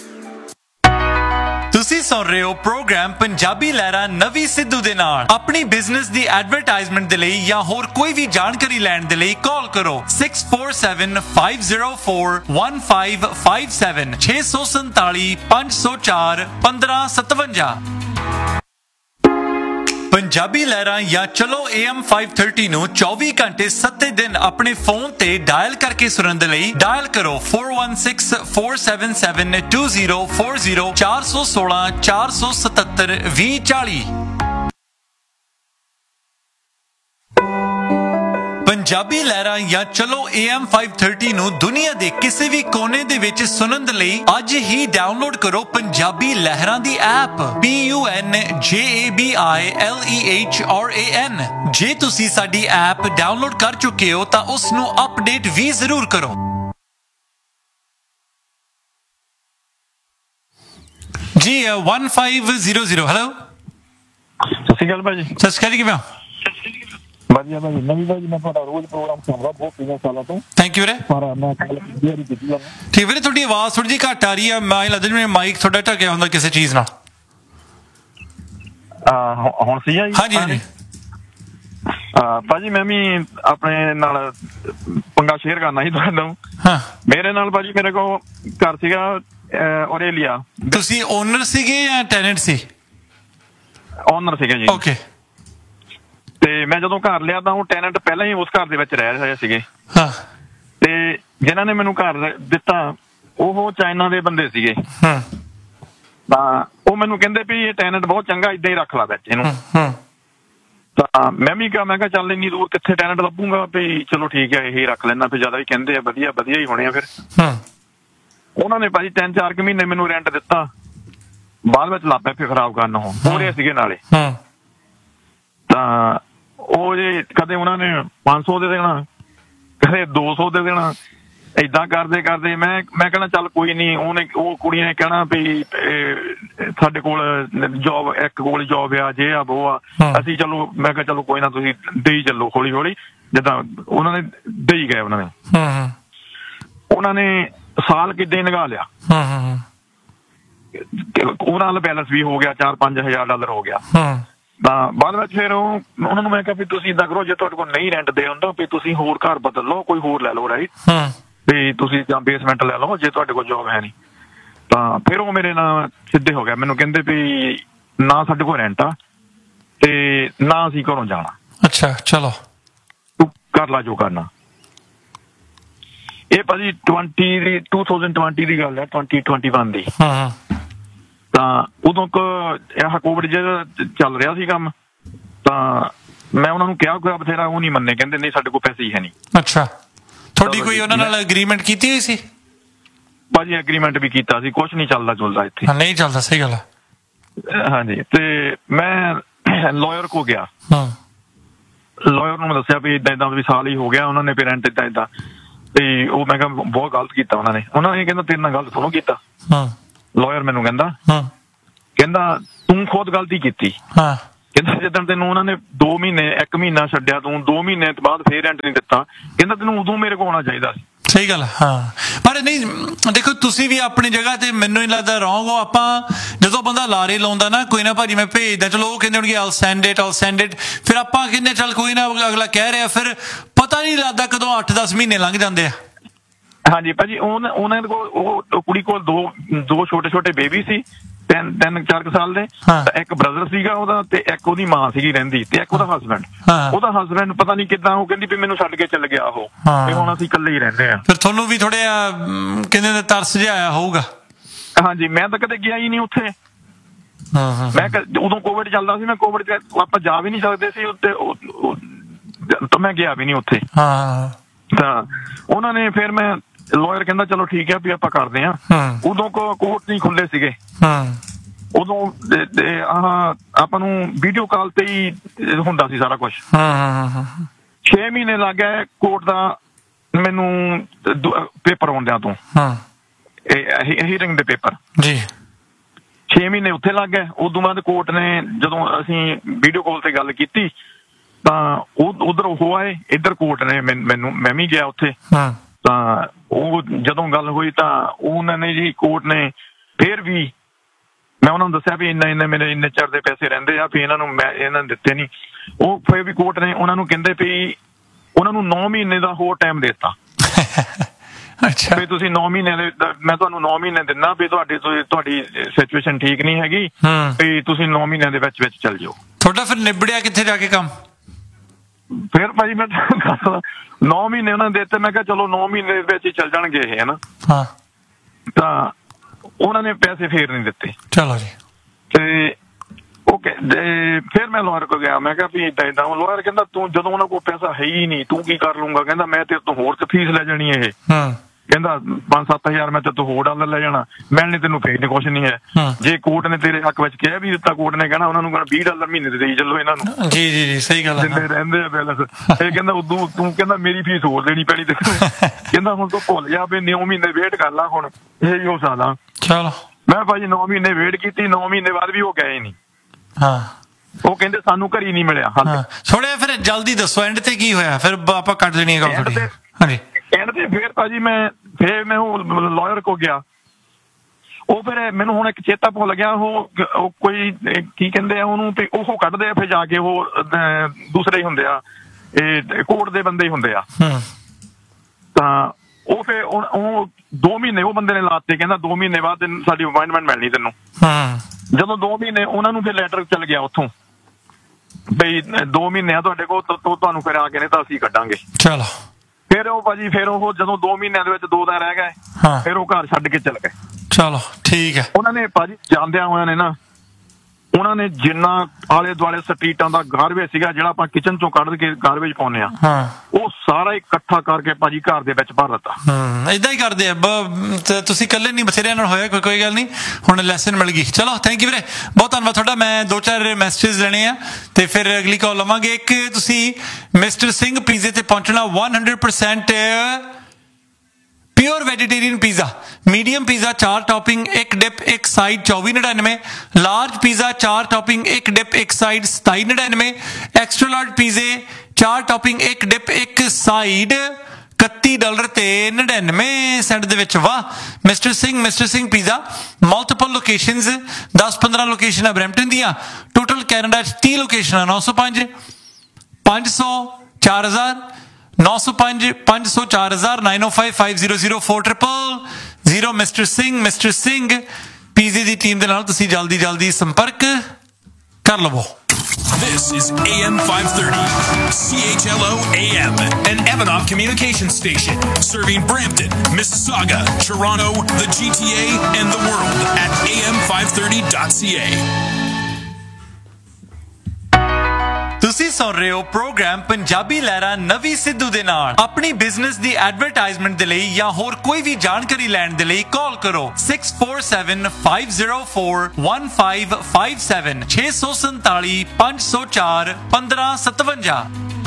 ਤੁਸੀਂ ਸੁਣ ਰਹੇ ਹੋ ਪ੍ਰੋਗਰਾਮ ਪੰਜਾਬੀ ਲਹਿਰਾਂ ਨਵੀਂ ਸਿੱਧੂ ਦੇ ਨਾਲ। ਆਪਣੀ ਬਿਜ਼ਨਸ ਦੀ ਐਡਵਰਟਾਈਜ਼ਮੈਂਟ ਦੇ ਲਈ ਜਾਂ ਹੋਰ ਕੋਈ ਵੀ ਜਾਣਕਾਰੀ ਲੈਣ ਦੇ ਲਈ ਕਾਲ ਕਰੋ six four seven five zero four one five five seven ਛੇ ਸੌ ਸੰਤਾਲੀ ਪੰਜ ਸੌ ਚਾਰ ਪੰਦਰਾਂ ਸਤਵੰਜਾ। ਪੰਜਾਬੀ ਲਹਿਰਾਂ ਜਾਂ ਚਲੋ ਏ ਐਮ ਫਾਈਵ ਥਰਟੀ ਨੂੰ ਚੌਵੀ ਘੰਟੇ ਸੱਤ ਦਿਨ ਆਪਣੇ ਫੋਨ ਤੇ ਡਾਇਲ ਕਰਕੇ ਸੁਣਨ ਦੇ ਲਈ ਡਾਇਲ ਕਰੋ four one six four seven seven two zero four zero ਚਾਰ ਸੌ ਸੋਲਾਂ ਚਾਰ ਸੌ ਸਤੱਤਰ ਵੀਹ ਚਾਲੀ। ਪੰਜਾਬੀ ਲਹਿਰਾਂ ਜਾਂ ਚਲੋ ਏ ਐਮ ਫਾਈਵ ਥਰਟੀ ਨੂੰ ਦੁਨੀਆ ਦੇ ਕਿਸੇ ਵੀ ਕੋਨੇ ਦੇ ਵਿੱਚ ਸੁਣਨ ਦੇ ਲਈ ਅੱਜ ਹੀ ਡਾਊਨਲੋਡ ਕਰੋ ਪੰਜਾਬੀ ਲਹਿਰਾਂ ਦੀ ਐਪ ਪੀ ਯੂ ਐਨ ਜੇ A B I L E H R A ਐਨ। ਜੇ ਤੁਸੀਂ ਸਾਡੀ ਐਪ ਡਾਊਨਲੋਡ ਕਰ ਚੁੱਕੇ ਹੋ ਤਾਂ ਉਸ ਨੂੰ ਅਪਡੇਟ ਵੀ ਜ਼ਰੂਰ ਕਰੋ। ਜੀ one five zero zero hello. ਸਤਿ ਸ਼੍ਰੀ ਅਕਾਲ ਭਾਜੀ। ਸਤਿ ਸ਼੍ਰੀ ਅਕਾਲ, ਕਿਵੇਂ ਹੋ? ਵਧੀਆ ਭਾਜੀ। ਨਵੀਂ ਭਾਜੀ ਮੈਂ ਤੁਹਾਡਾ ਰੋਜ਼ ਪ੍ਰੋਗਰਾਮ ਸੁਣਦਾ ਬਹੁਤ ਕਿੰਨੇ ਸਾਲਾਂ ਤੋਂ। ਥੈਂਕ ਯੂ ਵੀਰੇ। ਪਰ ਮੈਂ ਕੱਲ ਵੀਡੀਓ ਕੀਤੀ ਆ। ਠੀਕ ਵੀਰੇ, ਤੁਹਾਡੀ ਆਵਾਜ਼ ਥੋੜੀ ਜਿਹੀ ਘੱਟ ਆ ਰਹੀ ਆ। ਮੈਂ ਲੱਗਦਾ ਜਿਵੇਂ ਮਾਈਕ ਤੁਹਾਡਾ ਢੱਕਿਆ ਹੁੰਦਾ ਕਿਸੇ ਚੀਜ਼ ਨਾਲ। ਹੁਣ ਸਹੀ ਆ ਜੀ? ਹਾਂਜੀ ਹਾਂਜੀ ਭਾਜੀ ਮੈਂ ਵੀ ਆਪਣੇ ਨਾਲ ਪੰਗਾ ਸ਼ੇਅਰ ਕਰਨਾ ਸੀ ਤੁਹਾਨੂੰ। ਮੇਰੇ ਨਾਲ ਭਾਜੀ ਮੇਰੇ ਕੋਲ ਘਰ ਸੀਗਾ ਔਰੇਲੀਆ। ਤੁਸੀਂ ਓਨਰ ਸੀਗੇ ਜਾਂ ਟੈਨੈਂਟ ਸੀ? ਓਨਰ ਸੀਗਾ ਜੀ। ਓਕੇ। ਤੇ ਮੈਂ ਜਦੋਂ ਘਰ ਲਿਆ ਤਾਂ ਉਹ ਟੈਨੈਂਟ ਪਹਿਲਾਂ ਹੀ ਉਸ ਘਰ ਦੇ ਵਿੱਚ ਰਹਿ ਰਹੇ ਸੀਗੇ। ਤੇ ਜਿਨ੍ਹਾਂ ਨੇ ਮੈਨੂੰ ਘਰ ਦਿੱਤਾ ਉਹ ਚਾਈਨਾ ਦੇ ਬੰਦੇ ਸੀਗੇ। ਤਾਂ ਉਹ ਮੈਨੂੰ ਕਹਿੰਦੇ ਵੀ ਇਹ ਟੈਨੈਂਟ ਬਹੁਤ ਚੰਗਾ, ਏਦਾਂ ਹੀ ਰੱਖ ਲਾ ਵਿੱਚ ਇਹਨੂੰ। ਤਾਂ ਮੈਂ ਵੀ ਕਿਹਾ, ਮੈਂ ਕਿਹਾ ਚੱਲ ਇੰਨੀ ਦੂਰ ਕਿੱਥੇ ਟੈਨੈਂਟ ਲੱਭੂਗਾ, ਵੀ ਚਲੋ ਠੀਕ ਹੈ ਇਹੀ ਰੱਖ ਲੈਣਾ। ਫਿਰ ਜ਼ਿਆਦਾ ਵੀ ਕਹਿੰਦੇ ਆ ਵਧੀਆ ਵਧੀਆ ਹੀ ਹੋਣੇ ਆ। ਫਿਰ ਉਹਨਾਂ ਨੇ ਭਾਜੀ ਤਿੰਨ ਚਾਰ ਕੁ ਮਹੀਨੇ ਮੈਨੂੰ ਰੈਂਟ ਦਿੱਤਾ, ਬਾਅਦ ਵਿੱਚ ਲੱਗ ਪਏ ਖਰਾਬ ਕਰਨ। ਉਹ ਪੂਰੇ ਸੀਗੇ ਨਾਲੇ। ਤਾਂ ਉਹ ਜੇ ਕਦੇ ਉਹਨਾਂ ਨੇ ਪੰਜ ਸੌ ਦੇ ਦੇਣਾ, ਕਦੇ ਦੋ ਸੌ ਦੇ ਦੇਣਾ, ਏਦਾਂ ਕਰਦੇ ਕਰਦੇ ਮੈਂ ਮੈਂ ਕਹਿਣਾ ਚੱਲ ਕੋਈ ਨੀ। ਉਹਨੇ ਉਹ ਕੁੜੀ ਨੇ ਕਹਿਣਾ ਵੀ ਸਾਡੇ ਕੋਲ ਜੋਬ, ਇੱਕ ਕੋਲ ਜੋਬ ਆ, ਜੇ ਆ ਉਹ ਆ, ਅਸੀਂ ਚਲੋ। ਮੈਂ ਕਿਹਾ ਚਲੋ ਕੋਈ ਨਾ, ਤੁਸੀਂ ਦੇਈ ਚੱਲੋ ਹੌਲੀ ਹੌਲੀ। ਜਿੱਦਾਂ ਉਹਨਾਂ ਨੇ ਦੇਈ ਗਏ, ਉਹਨਾਂ ਨੇ ਉਹਨਾਂ ਨੇ ਸਾਲ ਕਿੱਦਾਂ ਨਿਗਾਹ ਲਿਆ। ਉਹਨਾਂ ਨਾਲ ਬੈਲੈਂਸ ਵੀ ਹੋ ਗਿਆ, ਚਾਰ ਪੰਜ ਹਜ਼ਾਰ ਡਾਲਰ ਹੋ ਗਿਆ। ਤਾਂ ਬਾਅਦ ਵਿੱਚ ਫਿਰ ਉਹ ਉਹਨਾਂ ਨੂੰ ਮੈਂ ਕਿਹਾ ਵੀ ਤੁਸੀਂ ਏਦਾਂ ਕਰੋ, ਜੇ ਤੁਹਾਡੇ ਕੋਲ ਨਹੀਂ ਰੈਂਟ ਦੇ ਹੁੰਦਾ ਵੀ ਤੁਸੀਂ ਹੋਰ ਘਰ ਬਦਲ ਲਓ, ਕੋਈ ਹੋਰ ਲੈ ਲਓ ਰਾਈਟ, ਵੀ ਤੁਸੀਂ ਜਾਂ ਬੇਸਮੈਂਟ ਲੈ ਲਓ ਜੇ ਤੁਹਾਡੇ ਕੋਲ ਜੋਬ ਹੈ ਨਹੀਂ। ਤਾਂ ਫਿਰ ਉਹ ਮੇਰੇ ਨਾਲ ਸਿੱਧੇ ਹੋ ਗਿਆ। ਮੈਨੂੰ ਕਹਿੰਦੇ ਵੀ ਨਾ ਸਾਡੇ ਕੋਲ ਰੈਂਟ ਆ ਤੇ ਨਾ ਅਸੀਂ ਘਰੋਂ ਜਾਣਾ। ਅੱਛਾ ਚਲੋ ਤੂੰ ਕਰ ਲਾ ਜੋ ਕਰਨਾ। ਇਹ ਭਾਜੀ twenty the to thousand twenty ਦੀ ਗੱਲ ਹੈ, ਟਵੰਟੀ ਟਵੰਟੀ ਵਨ ਦੀ। ਤਾਂ ਉਦੋਂ ਇਹ ਕੋਵਿਡ ਜਿਹੜਾ ਚੱਲ ਰਿਹਾ ਸੀ ਕੰਮ, ਤਾਂ ਮੈਂ ਉਹਨਾਂ ਨੂੰ ਕਿਹਾ ਕੋਈ ਬਥੇਰਾ, ਉਹ ਨਹੀਂ ਮੰਨੇ, ਕਹਿੰਦੇ ਨਹੀਂ ਸਾਡੇ ਕੋਲ ਪੈਸੇ ਹੀ ਹੈ ਨਹੀਂ। ਅੱਛਾ, ਤੁਹਾਡੀ ਕੋਈ ਉਹਨਾਂ ਨਾਲ ਐਗਰੀਮੈਂਟ ਕੀਤੀ ਹੋਈ ਸੀ? ਭਾਜੀ ਐਗਰੀਮੈਂਟ ਵੀ ਕੀਤਾ ਸੀ, ਕੁਛ ਨਹੀਂ ਚੱਲਦਾ ਚੁਲਦਾ ਇੱਥੇ, ਨਹੀਂ ਚੱਲਦਾ। ਸਹੀ ਗੱਲ ਹੈ। ਹਾਂਜੀ, ਤੇ ਮੈਂ ਲਾਇਰ ਕੋ ਗਿਆ, ਲਾਇਰ ਨੂੰ ਮੈਂ ਦੱਸਿਆ ਵੀ ਏਦਾਂ ਏਦਾਂ ਵੀ ਸਾਲ ਹੀ ਹੋ ਗਿਆ, ਉਹਨਾਂ ਨੇ ਪੇਰੈਂਟ ਏਦਾਂ ਏਦਾਂ, ਤੇ ਉਹ ਮੈਂ ਕਿਹਾ ਬਹੁਤ ਗਲਤ ਕੀਤਾ ਉਹਨਾਂ ਨੇ। ਉਹਨਾਂ ਨੇ ਕਹਿੰਦਾ ਤੇਰੇ ਨਾਲ ਗਲਤ ਥੋੜ੍ਹਾ ਕੀਤਾ। ਲਾਇਰ ਮੈਨੂੰ ਕਹਿੰਦਾ ਕਹਿੰਦਾ ਤੂੰ ਖੁਦ ਗਲਤੀ ਕੀਤੀ। ਕਹਿੰਦਾ ਜਿੱਦਣ ਤੈਨੂੰ ਉਹਨਾਂ ਨੇ ਦੋ ਮਹੀਨੇ ਇੱਕ ਮਹੀਨਾ ਛੱਡਿਆ, ਤੂੰ ਦੋ ਮਹੀਨੇ ਤੋਂ ਬਾਅਦ ਫੇਰ ਰੈਂਟ ਨਹੀਂ ਦਿੱਤਾ, ਕਹਿੰਦਾ ਤੈਨੂੰ ਉਦੋਂ ਮੇਰੇ ਕੋਲ ਆਉਣਾ ਚਾਹੀਦਾ ਸੀ। ਸਹੀ ਗੱਲ। ਹਾਂ, ਪਰ ਨਹੀਂ ਦੇਖੋ ਤੁਸੀਂ ਵੀ ਆਪਣੀ ਜਗ੍ਹਾ ਤੇ ਮੈਨੂੰ ਨਹੀਂ ਲੱਗਦਾ ਰੌਂਗ ਹੋ। ਆਪਾਂ ਜਦੋਂ ਬੰਦਾ ਲਾਰੇ ਲਾਉਂਦਾ ਨਾ ਕੋਈ ਨਾ ਭਾਜੀ ਮੈਂ ਭੇਜਦਾ, ਚਲੋ ਉਹ ਕਹਿੰਦੇ ਹੋਣਗੇ ਆਲ send it all send it, ਫਿਰ ਆਪਾਂ ਕਹਿੰਦੇ ਚੱਲ ਕੋਈ ਨਾ ਅਗਲਾ ਕਹਿ ਰਿਹਾ, ਫਿਰ ਪਤਾ ਨਹੀਂ ਲੱਗਦਾ ਕਦੋਂ ਅੱਠ ਦਸ ਮਹੀਨੇ ਲੰਘ ਜਾਂਦੇ ਆ। ਹਾਂਜੀ ਭਾਜੀ, ਉਹਨਾਂ ਉਹਨਾਂ ਕੋਲ ਉਹ ਕੁੜੀ ਕੋਲ ਦੋ ਦੋ ਛੋਟੇ ਛੋਟੇ ਬੇਬੀ ਸੀ, ਤਿੰਨ ਤਿੰਨ ਚਾਰ ਕੁ ਸਾਲ ਦੇ, ਇੱਕ ਬ੍ਰਦਰ ਸੀਗਾ ਉਹਦਾ, ਤੇ ਇੱਕ ਉਹਦੀ ਮਾਂ ਸੀਗੀ ਰਹਿੰਦੀ, ਤੇ ਇੱਕ ਉਹਦਾ ਹਸਬੈਂਡ। ਉਹਦਾ ਹਸਬੈਂਡ ਪਤਾ ਨਹੀਂ ਕਿੱਦਾਂ, ਉਹ ਕਹਿੰਦੀ ਵੀ ਮੈਨੂੰ ਛੱਡ ਕੇ ਚੱਲ ਗਿਆ ਉਹ, ਤੇ ਹੁਣ ਅਸੀਂ ਇਕੱਲੇ ਹੀ ਰਹਿੰਦੇ ਆ। ਫਿਰ ਤੁਹਾਨੂੰ ਵੀ ਥੋੜੇ ਕਹਿੰਦੇ ਨੇ ਤਰਸ ਜਿਹਾ ਆਇਆ ਹੋਊਗਾ। ਹਾਂਜੀ, ਮੈਂ ਤਾਂ ਕਦੇ ਗਿਆ ਹੀ ਨਹੀਂ ਉੱਥੇ। ਮੈਂ ਉਦੋਂ ਕੋਵਿਡ ਚੱਲਦਾ ਸੀ, ਮੈਂ ਕੋਵਿਡ ਚ ਆਪਾਂ ਜਾ ਵੀ ਨਹੀਂ ਸਕਦੇ ਸੀ ਉੱਤੇ, ਤਾਂ ਮੈਂ ਗਿਆ ਵੀ ਨਹੀਂ ਉੱਥੇ। ਤਾਂ ਉਹਨਾਂ ਨੇ ਫਿਰ ਮੈਂ ਲਾਇਰ ਕਹਿੰਦਾ ਚਲੋ ਠੀਕ ਹੈ ਵੀ ਆਪਾਂ ਕਰਦੇ ਆ। ਉਦੋਂ ਕੋਰਟ ਨਹੀਂ ਖੁੱਲੇ ਸੀਗੇ, ਉਦੋਂ ਆਹ ਆਪਾਂ ਨੂੰ ਵੀਡੀਓ ਕਾਲ ਤੇ ਹੀ ਹੁੰਦਾ ਸੀ ਸਾਰਾ ਕੁਛ। ਛੇ ਮਹੀਨੇ ਲੱਗ ਗਏ ਕੋਰਟ ਦਾ ਮੈਨੂੰ ਪੇਪਰ ਆਉਂਦਿਆਂ ਤੋਂ, ਹੀਅਰਿੰਗ ਦੇ ਪੇਪਰ ਜੀ। ਛੇ ਮਹੀਨੇ ਉੱਥੇ ਲੱਗ ਗਏ। ਉਦੋਂ ਬਾਅਦ ਕੋਰਟ ਨੇ ਜਦੋਂ ਅਸੀਂ ਵੀਡੀਓ ਕਾਲ ਤੇ ਗੱਲ ਕੀਤੀ ਤਾਂ ਉਧਰ ਉਹ ਆਏ, ਇੱਧਰ ਕੋਰਟ ਨੇ ਮੈਨੂੰ, ਮੈਂ ਵੀ ਗਿਆ ਉੱਥੇ। ਤਾਂ ਉਹ ਜਦੋਂ ਗੱਲ ਹੋਈ ਤਾਂ ਉਹਨਾਂ ਨੇ ਜੀ ਕੋਰਟ ਨੇ ਫੇਰ ਵੀ, ਮੈਂ ਉਹਨਾਂ ਨੂੰ ਦੱਸਿਆ ਵੀ ਇੰਨਾ ਇੰਨੇ ਮੇਰੇ ਇੰਨੇ ਚਿਰ ਦੇ ਪੈਸੇ ਰਹਿੰਦੇ ਆ, ਵੀ ਇਹਨਾਂ ਨੂੰ ਮੈਂ ਇਹਨਾਂ ਨੇ ਦਿੱਤੇ ਨਹੀਂ। ਉਹ ਫੇਰ ਵੀ ਕੋਰਟ ਨੇ ਉਹਨਾਂ ਨੂੰ ਕਹਿੰਦੇ ਵੀ ਉਹਨਾਂ ਨੂੰ ਨੌ ਮਹੀਨੇ ਦਾ ਹੋਰ ਟਾਈਮ ਦੇ ਦਿੱਤਾ। ਅੱਛਾ, ਵੀ ਤੁਸੀਂ ਨੌ ਮਹੀਨੇ ਦੇ, ਮੈਂ ਤੁਹਾਨੂੰ ਨੌ ਮਹੀਨੇ ਦਿੰਦਾ ਵੀ ਤੁਹਾਡੀ ਤੁਹਾਡੀ ਸਿਚੁਏਸ਼ਨ ਠੀਕ ਨਹੀਂ ਹੈਗੀ, ਵੀ ਤੁਸੀਂ ਨੌ ਮਹੀਨਿਆਂ ਦੇ ਵਿੱਚ ਵਿੱਚ ਚੱਲ ਜਾਓ। ਤੁਹਾਡਾ ਫਿਰ ਨਿਬੜਿਆ ਕਿੱਥੇ ਜਾ ਕੇ ਕੰਮ? ਫਿਰ ਭਾਜੀ ਮੈਂ ਨੌ ਮਹੀਨੇ ਉਹਨਾਂ ਨੇ ਦਿੱਤੇ, ਮੈਂ ਕਿਹਾ ਚਲੋ ਨੌ ਮਹੀਨੇ ਦੇ ਵਿੱਚ ਹੀ ਚੱਲ ਜਾਣਗੇ ਇਹ, ਹਨਾ। ਤਾਂ ਉਹਨਾਂ ਨੇ ਪੈਸੇ ਫੇਰ ਨਹੀਂ ਦਿੱਤੇ। ਚਲੋ ਜੀ, ਤੇ ਓਕੇ, ਫਿਰ ਮੈਂ ਲਾਇਰ ਕੋਲ ਗਿਆ, ਮੈਂ ਕਿਹਾ ਵੀ ਏਦਾਂ ਏਦਾਂ। ਲਾਇਰ ਕਹਿੰਦਾ ਤੂੰ ਜਦੋਂ ਉਹਨਾਂ ਕੋਲ ਪੈਸਾ ਹੈ ਹੀ ਨਹੀਂ, ਤੂੰ ਕੀ ਕਰ ਲੂੰਗਾ? ਕਹਿੰਦਾ ਮੈਂ ਤੇਰੇ ਤੋਂ ਹੋਰ ਤੇ ਫੀਸ ਲੈ ਜਾਣੀ ਇਹ, ਕਹਿੰਦਾ ਪੰਜ ਸੱਤ ਹਜ਼ਾਰ ਮੈਂ ਤੇਰੇ ਤੋਂ ਹੋਰ ਡਾਲਰ ਲੈ ਜਾਣਾ, ਮਿਲਣੇ ਤੈਨੂੰ ਫੇਰ ਕੁਛ ਨਹੀਂ ਹੈ। ਜੇ ਕੋਰਟ ਨੇ ਤੇਰੇ ਹੱਕ ਵਿੱਚ ਕਹਿ ਵੀ ਦਿੱਤਾ, ਕੋਰਟ ਨੇ ਕਹਿਣਾ ਉਹਨਾਂ ਨੂੰ ਵੀਹ ਡਾਲਰ ਮਹੀਨੇ ਦੇ ਦੇਈ ਚੱਲੋ ਇਹਨਾਂ ਨੂੰ। ਜੀ ਜੀ ਜੀ, ਸਹੀ ਗੱਲ, ਦਿੰਦੇ ਰਹਿੰਦੇ ਆ ਬੈਲੈਂਸ। ਇਹ ਕਹਿੰਦਾ ਉਦੋਂ ਤੂੰ ਕਹਿੰਦਾ ਮੇਰੀ ਫੀਸ ਹੋਰ ਦੇਣੀ ਪੈਣੀ ਤੇ ਕਹਿੰਦਾ ਹੁਣ ਤੂੰ ਭੁੱਲ ਜਾ ਵੀ ਨੌ ਮਹੀਨੇ ਵੇਟ ਕਰ ਲਾ, ਹੁਣ ਇਹ ਹੋ ਸਕਦਾ। ਚਲੋ ਮੈਂ ਭਾਜੀ ਨੌ ਮਹੀਨੇ ਵੇਟ ਕੀਤੀ, ਨੌ ਮਹੀਨੇ ਬਾਅਦ ਵੀ ਉਹ ਗਏ ਨਹੀਂ। ਹਾਂ, ਉਹ ਕਹਿੰਦੇ ਸਾਨੂੰ ਘਰ ਹੀ ਨਹੀਂ ਮਿਲਿਆ। ਥੋੜੇ ਫਿਰ ਜਲਦੀ ਦੱਸੋ ਐਂਡ ਤੇ ਕੀ ਹੋਇਆ? ਫਿਰ ਆਪਾਂ ਕੱਟ ਦੇਣੀ ਹੈ ਗੱਲ ਥੋੜੀ। ਹਾਂਜੀ, ਐਂਡ ਤੇ ਫਿਰ ਭਾਜੀ ਮੈਂ ਫਿਰ ਮੈਂ ਉਹ ਲਾਇਰ ਕੋ ਗਿਆ, ਉਹ ਫਿਰ ਮੈਨੂੰ ਹੁਣ ਇੱਕ ਚੇਤਾ ਭੁੱਲ ਗਿਆ, ਉਹ ਕੋਈ ਕੀ ਕਹਿੰਦੇ ਆ ਉਹਨੂੰ, ਤੇ ਉਹ ਕੱਢਦੇ ਆ ਫਿਰ ਜਾ ਕੇ, ਉਹ ਦੂਸਰੇ ਹੀ ਹੁੰਦੇ ਆ, ਇਹ ਕੋਰਟ ਦੇ ਬੰਦੇ ਹੀ ਹੁੰਦੇ ਆ। ਤਾਂ ਉਹ ਫਿਰ ਉਹ ਦੋ ਮਹੀਨੇ ਉਹ ਬੰਦੇ ਨੇ ਲਾਤੇ, ਕਹਿੰਦਾ ਦੋ ਮਹੀਨੇ ਬਾਅਦ ਸਾਡੀ ਅਪਾਇੰਟਮੈਂਟ ਮਿਲਣੀ ਤੈਨੂੰ। ਜਦੋਂ ਦੋ ਮਹੀਨੇ ਉਹਨਾਂ ਨੂੰ ਫਿਰ ਲੈਟਰ ਚੱਲ ਗਿਆ ਉੱਥੋਂ ਬਈ ਦੋ ਮਹੀਨੇ ਆ ਤੁਹਾਡੇ ਕੋਲ, ਤੁਹਾਨੂੰ ਫਿਰ ਆ ਕੇ ਨੇ ਤਾਂ ਅਸੀਂ ਕੱਢਾਂਗੇ। ਚਲੋ ਫਿਰ ਉਹ ਭਾਜੀ ਫਿਰ ਉਹ ਜਦੋਂ ਦੋ ਮਹੀਨਿਆਂ ਦੇ ਵਿੱਚ ਦੋ ਦਿਨ ਰਹਿ ਗਏ, ਫਿਰ ਉਹ ਘਰ ਛੱਡ ਕੇ ਚਲ ਗਏ। ਚਲੋ ਠੀਕ ਹੈ। ਉਹਨਾਂ ਨੇ ਭਾਜੀ ਜਾਂਦਿਆਂ ਹੋਇਆਂ ਨੇ ਨਾ, ਉਹਨਾਂ ਨੇ ਜਿੰਨਾ ਆਲੇ ਦੁਆਲੇ ਸਟਰੀਟਾਂ ਦਾ ਗਾਰਬੇਜ ਸੀਗਾ, ਜਿਹੜਾ ਆਪਾਂ ਕਿਚਨ ਚੋਂ ਕੱਢ ਕੇ ਗਾਰਬੇਜ ਪਾਉਂਦੇ ਆ, ਉਹ ਸਾਰਾ ਇਕੱਠਾ ਕਰਕੇ ਭਾਜੀ ਘਰ ਦੇ ਵਿੱਚ ਭਰ ਦਿੱਤਾ। ਹੂੰ, ਏਦਾਂ ਹੀ ਕਰਦੇ ਆ। ਤੁਸੀਂ ਇਕੱਲੇ ਨਹੀਂ, ਬਥੇਰਿਆਂ ਨਾਲ ਹੋਇਆ, ਕੋਈ ਕੋਈ ਗੱਲ ਨਹੀਂ। ਹੁਣ ਲੈਸਨ ਮਿਲ ਗਈ। ਚਲੋ ਥੈਂਕ ਯੂ ਵੀਰੇ, ਬਹੁਤ ਧੰਨਵਾਦ ਤੁਹਾਡਾ। ਮੈਂ ਦੋ ਚਾਰ ਮੈਸੇਜ ਲੈਣੇ ਆ ਤੇ ਫਿਰ ਅਗਲੀ ਕਾਲ ਲਵਾਂਗੇ। ਇੱਕ ਤੁਸੀਂ ਮਿਸਟਰ ਸਿੰਘ ਪੀਜ਼ੇ ਤੇ ਪਹੁੰਚਣਾ, one hundred percent pure vegetarian pizza, medium pizza चार टॉपिंग एक डिप एक साइड चौबीस निन्यानवे, लार्ज पिज़्ज़ा चार टॉपिंग एक डिप एक साइड सताई निन्यानवे, एक्स्ट्रा लार्ज पिज़्ज़े चार टॉपिंग एक डिप एक साइड इकत्ती डॉलर ते निन्यानवे सेंट दे विच। वाह mister Singh, mister Singh pizza, multiple locations, दस पंद्रह लोकेशन ब्रैम्पटन दियां, टोटल कैनेडा च तीस लोकेशन, नौ सौ पांच पांच सौ चार हज़ार नौ सौ पांच पांच सौ चार हजार नाइन ओ five five zero zero four triple zero. Mister Singh, mister Singh पीजे दी टीम दे नाल तुसीं जल्दी जल्दी संपर्क कर लवो। This is A M five thirty, C H L O A M, an Evanoff communication station, serving Brampton, Mississauga, Toronto, the G T A, and the world at A M five thirty dot C A. ਤੁਸੀਂ ਸੁਣ ਰਹੇ ਹੋ programme Punjabi ਲਹਿਰਾਂ ਨਵੀਂ ਸਿੱਧੂ ਦੇ ਨਾਲ। ਆਪਣੀ business ਦੀ advertisement ਦੇ ਲਈ ਜਾਂ ਹੋਰ ਕੋਈ ਵੀ ਜਾਣਕਾਰੀ ਲੈਣ ਦੇ ਲਈ ਕਾਲ ਕਰੋ six four seven five zero four one five five seven ਛੇ ਸੌ ਸੰਤਾਲੀ ਪੰਜ ਸੌ ਚਾਰ ਪੰਦਰਾਂ ਸਤਵੰਜਾ।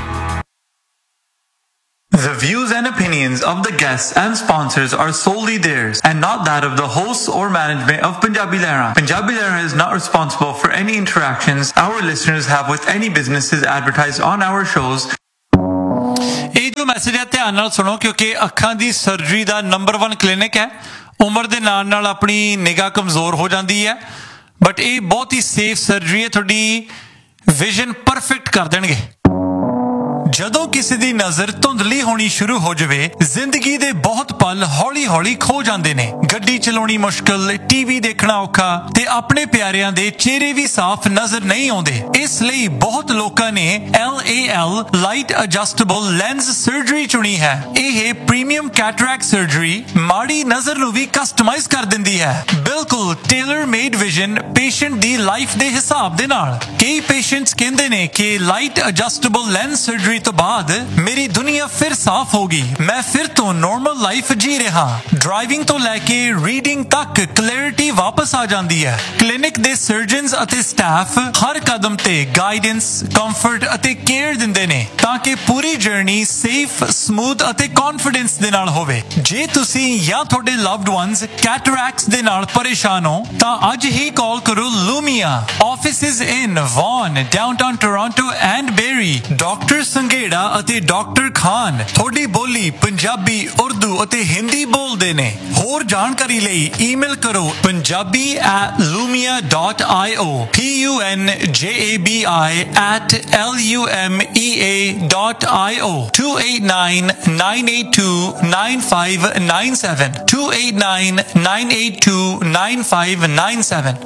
The views and opinions of the guests and sponsors are solely theirs and not that of the hosts or management of Punjabi Lehra. Punjabi Lehra is not responsible for any interactions our listeners have with any businesses advertised on our shows. ਇਹ ਜੋ message ਹੈ ਧਿਆਨ ਨਾਲ ਸੁਣੋ ਕਿਉਂਕਿ ਅੱਖਾਂ ਦੀ surgery ਦਾ number ਇੱਕ clinic ਹੈ। ਉਮਰ ਦੇ ਨਾਲ ਨਾਲ ਆਪਣੀ ਨਿਗਾਹ ਕਮਜ਼ੋਰ ਹੋ ਜਾਂਦੀ ਹੈ ਬਟ ਇਹ ਬਹੁਤ ਹੀ ਸੇਫ ਸਰਜਰੀ ਹੈ। ਤੁਹਾਡੀ ਵਿਜ਼ਨ ਪਰਫੈਕਟ ਕਰ ਦੇਣਗੇ। ਜਦੋਂ ਕਿਸੇ ਦੀ ਨਜ਼ਰ ਧੁੰਦਲੀ ਹੋਣੀ ਸ਼ੁਰੂ ਹੋ ਜਾਵੇ ਜ਼ਿੰਦਗੀ ਦੇ ਬਹੁਤ ਪਲ ਹੌਲੀ ਹੌਲੀ ਖੋ ਜਾਂਦੇ ਨੇ। ਗੱਡੀ ਚਲਾਉਣੀ ਮੁਸ਼ਕਲ, ਟੀਵੀ ਦੇਖਣਾ ਔਖਾ ਤੇ ਆਪਣੇ ਪਿਆਰਿਆਂ ਦੇ ਚਿਹਰੇ ਵੀ ਸਾਫ਼ ਨਜ਼ਰ ਨਹੀਂ ਆਉਂਦੇ। ਇਸ ਲਈ ਬਹੁਤ ਲੋਕਾਂ ਨੇ L A L light adjustable lens surgery ਚੁਣੀ ਹੈ। ਇਹ ਪ੍ਰੀਮੀਅਮ ਕੈਟਰੈਕਟ ਸਰਜਰੀ ਮਾੜੀ ਨਜ਼ਰ ਨੂੰ ਵੀ ਕਸਟਮਾਈਜ਼ ਕਰ ਦਿੰਦੀ ਹੈ, ਬਿਲਕੁਲ ਟੇਲਰ ਮੇਡ ਵਿਜ਼ਨ ਪੇਸ਼ੈਂਟ ਦੀ ਲਾਈਫ ਦੇ ਹਿਸਾਬ ਦੇ ਨਾਲ। ਕਈ ਪੇਸ਼ੈਂਟਸ ਕਹਿੰਦੇ ਨੇ ਕਿ ਲਾਈਟ ਐਡਜਸਟੇਬਲ ਲੈਂਸ ਸਰਜਰੀ ਤੋਂ ਬਾਅਦ ਮੇਰੀ ਦੁਨੀਆ ਫਿਰ ਸਾਫ਼ ਹੋ ਗਈ, ਮੈਂ ਫਿਰ ਤੋਂ ਨਾਰਮਲ ਲਾਈਫ ਜੀ ਰਿਹਾ। ਡਰਾਈਵਿੰਗ ਤੋਂ ਲੈ ਕੇ ਰੀਡਿੰਗ ਤੱਕ ਕਲੈਰਿਟੀ ਵਾਪਸ ਆ ਜਾਂਦੀ ਹੈ। ਕਲੀਨਿਕ ਦੇ ਸਰਜਨਸ ਅਤੇ ਸਟਾਫ ਹਰ ਕਦਮ ਤੇ ਗਾਈਡੈਂਸ, ਕੰਫਰਟ ਅਤੇ ਕੇਅਰ ਦਿੰਦੇ ਨੇ ਤਾਂ ਕਿ ਪੂਰੀ ਜਰਨੀ ਸੇਫ, ਸਮੂਥ ਅਤੇ ਕੌਨਫੀਡੈਂਸ ਦੇ ਨਾਲ ਹੋਵੇ। ਜੇ ਤੁਸੀਂ ਜਾਂ ਤੁਹਾਡੇ ਲਵਡ ਵਨਸ ਕੈਟਰੈਕਟਸ ਦੇ ਨਾਲ ਪਰੇਸ਼ਾਨ ਹੋ ਤਾਂ ਅੱਜ ਹੀ ਕਾਲ ਕਰੋ ਲੂਮੀਆ। Offices in won, downtown Toronto and berry. Doctor Sanghera ਅਤੇ ਡਾਕਟਰ ਖਾਨ ਤੁਹਾਡੀ ਬੋਲੀ ਪੰਜਾਬੀ, ਉਰਦੂ ਅਤੇ ਹਿੰਦੀ ਬੋਲਦੇ ਨੇ। ਹੋਰ ਜਾਣਕਾਰੀ ਲਈ ਈਮੇਲ ਕਰੋ Punjabi at lumia dot io P U N J A B I at L U M E A dot I O two eight nine nine eight two nine five nine seven two eight nine nine eight two nine five nine seven।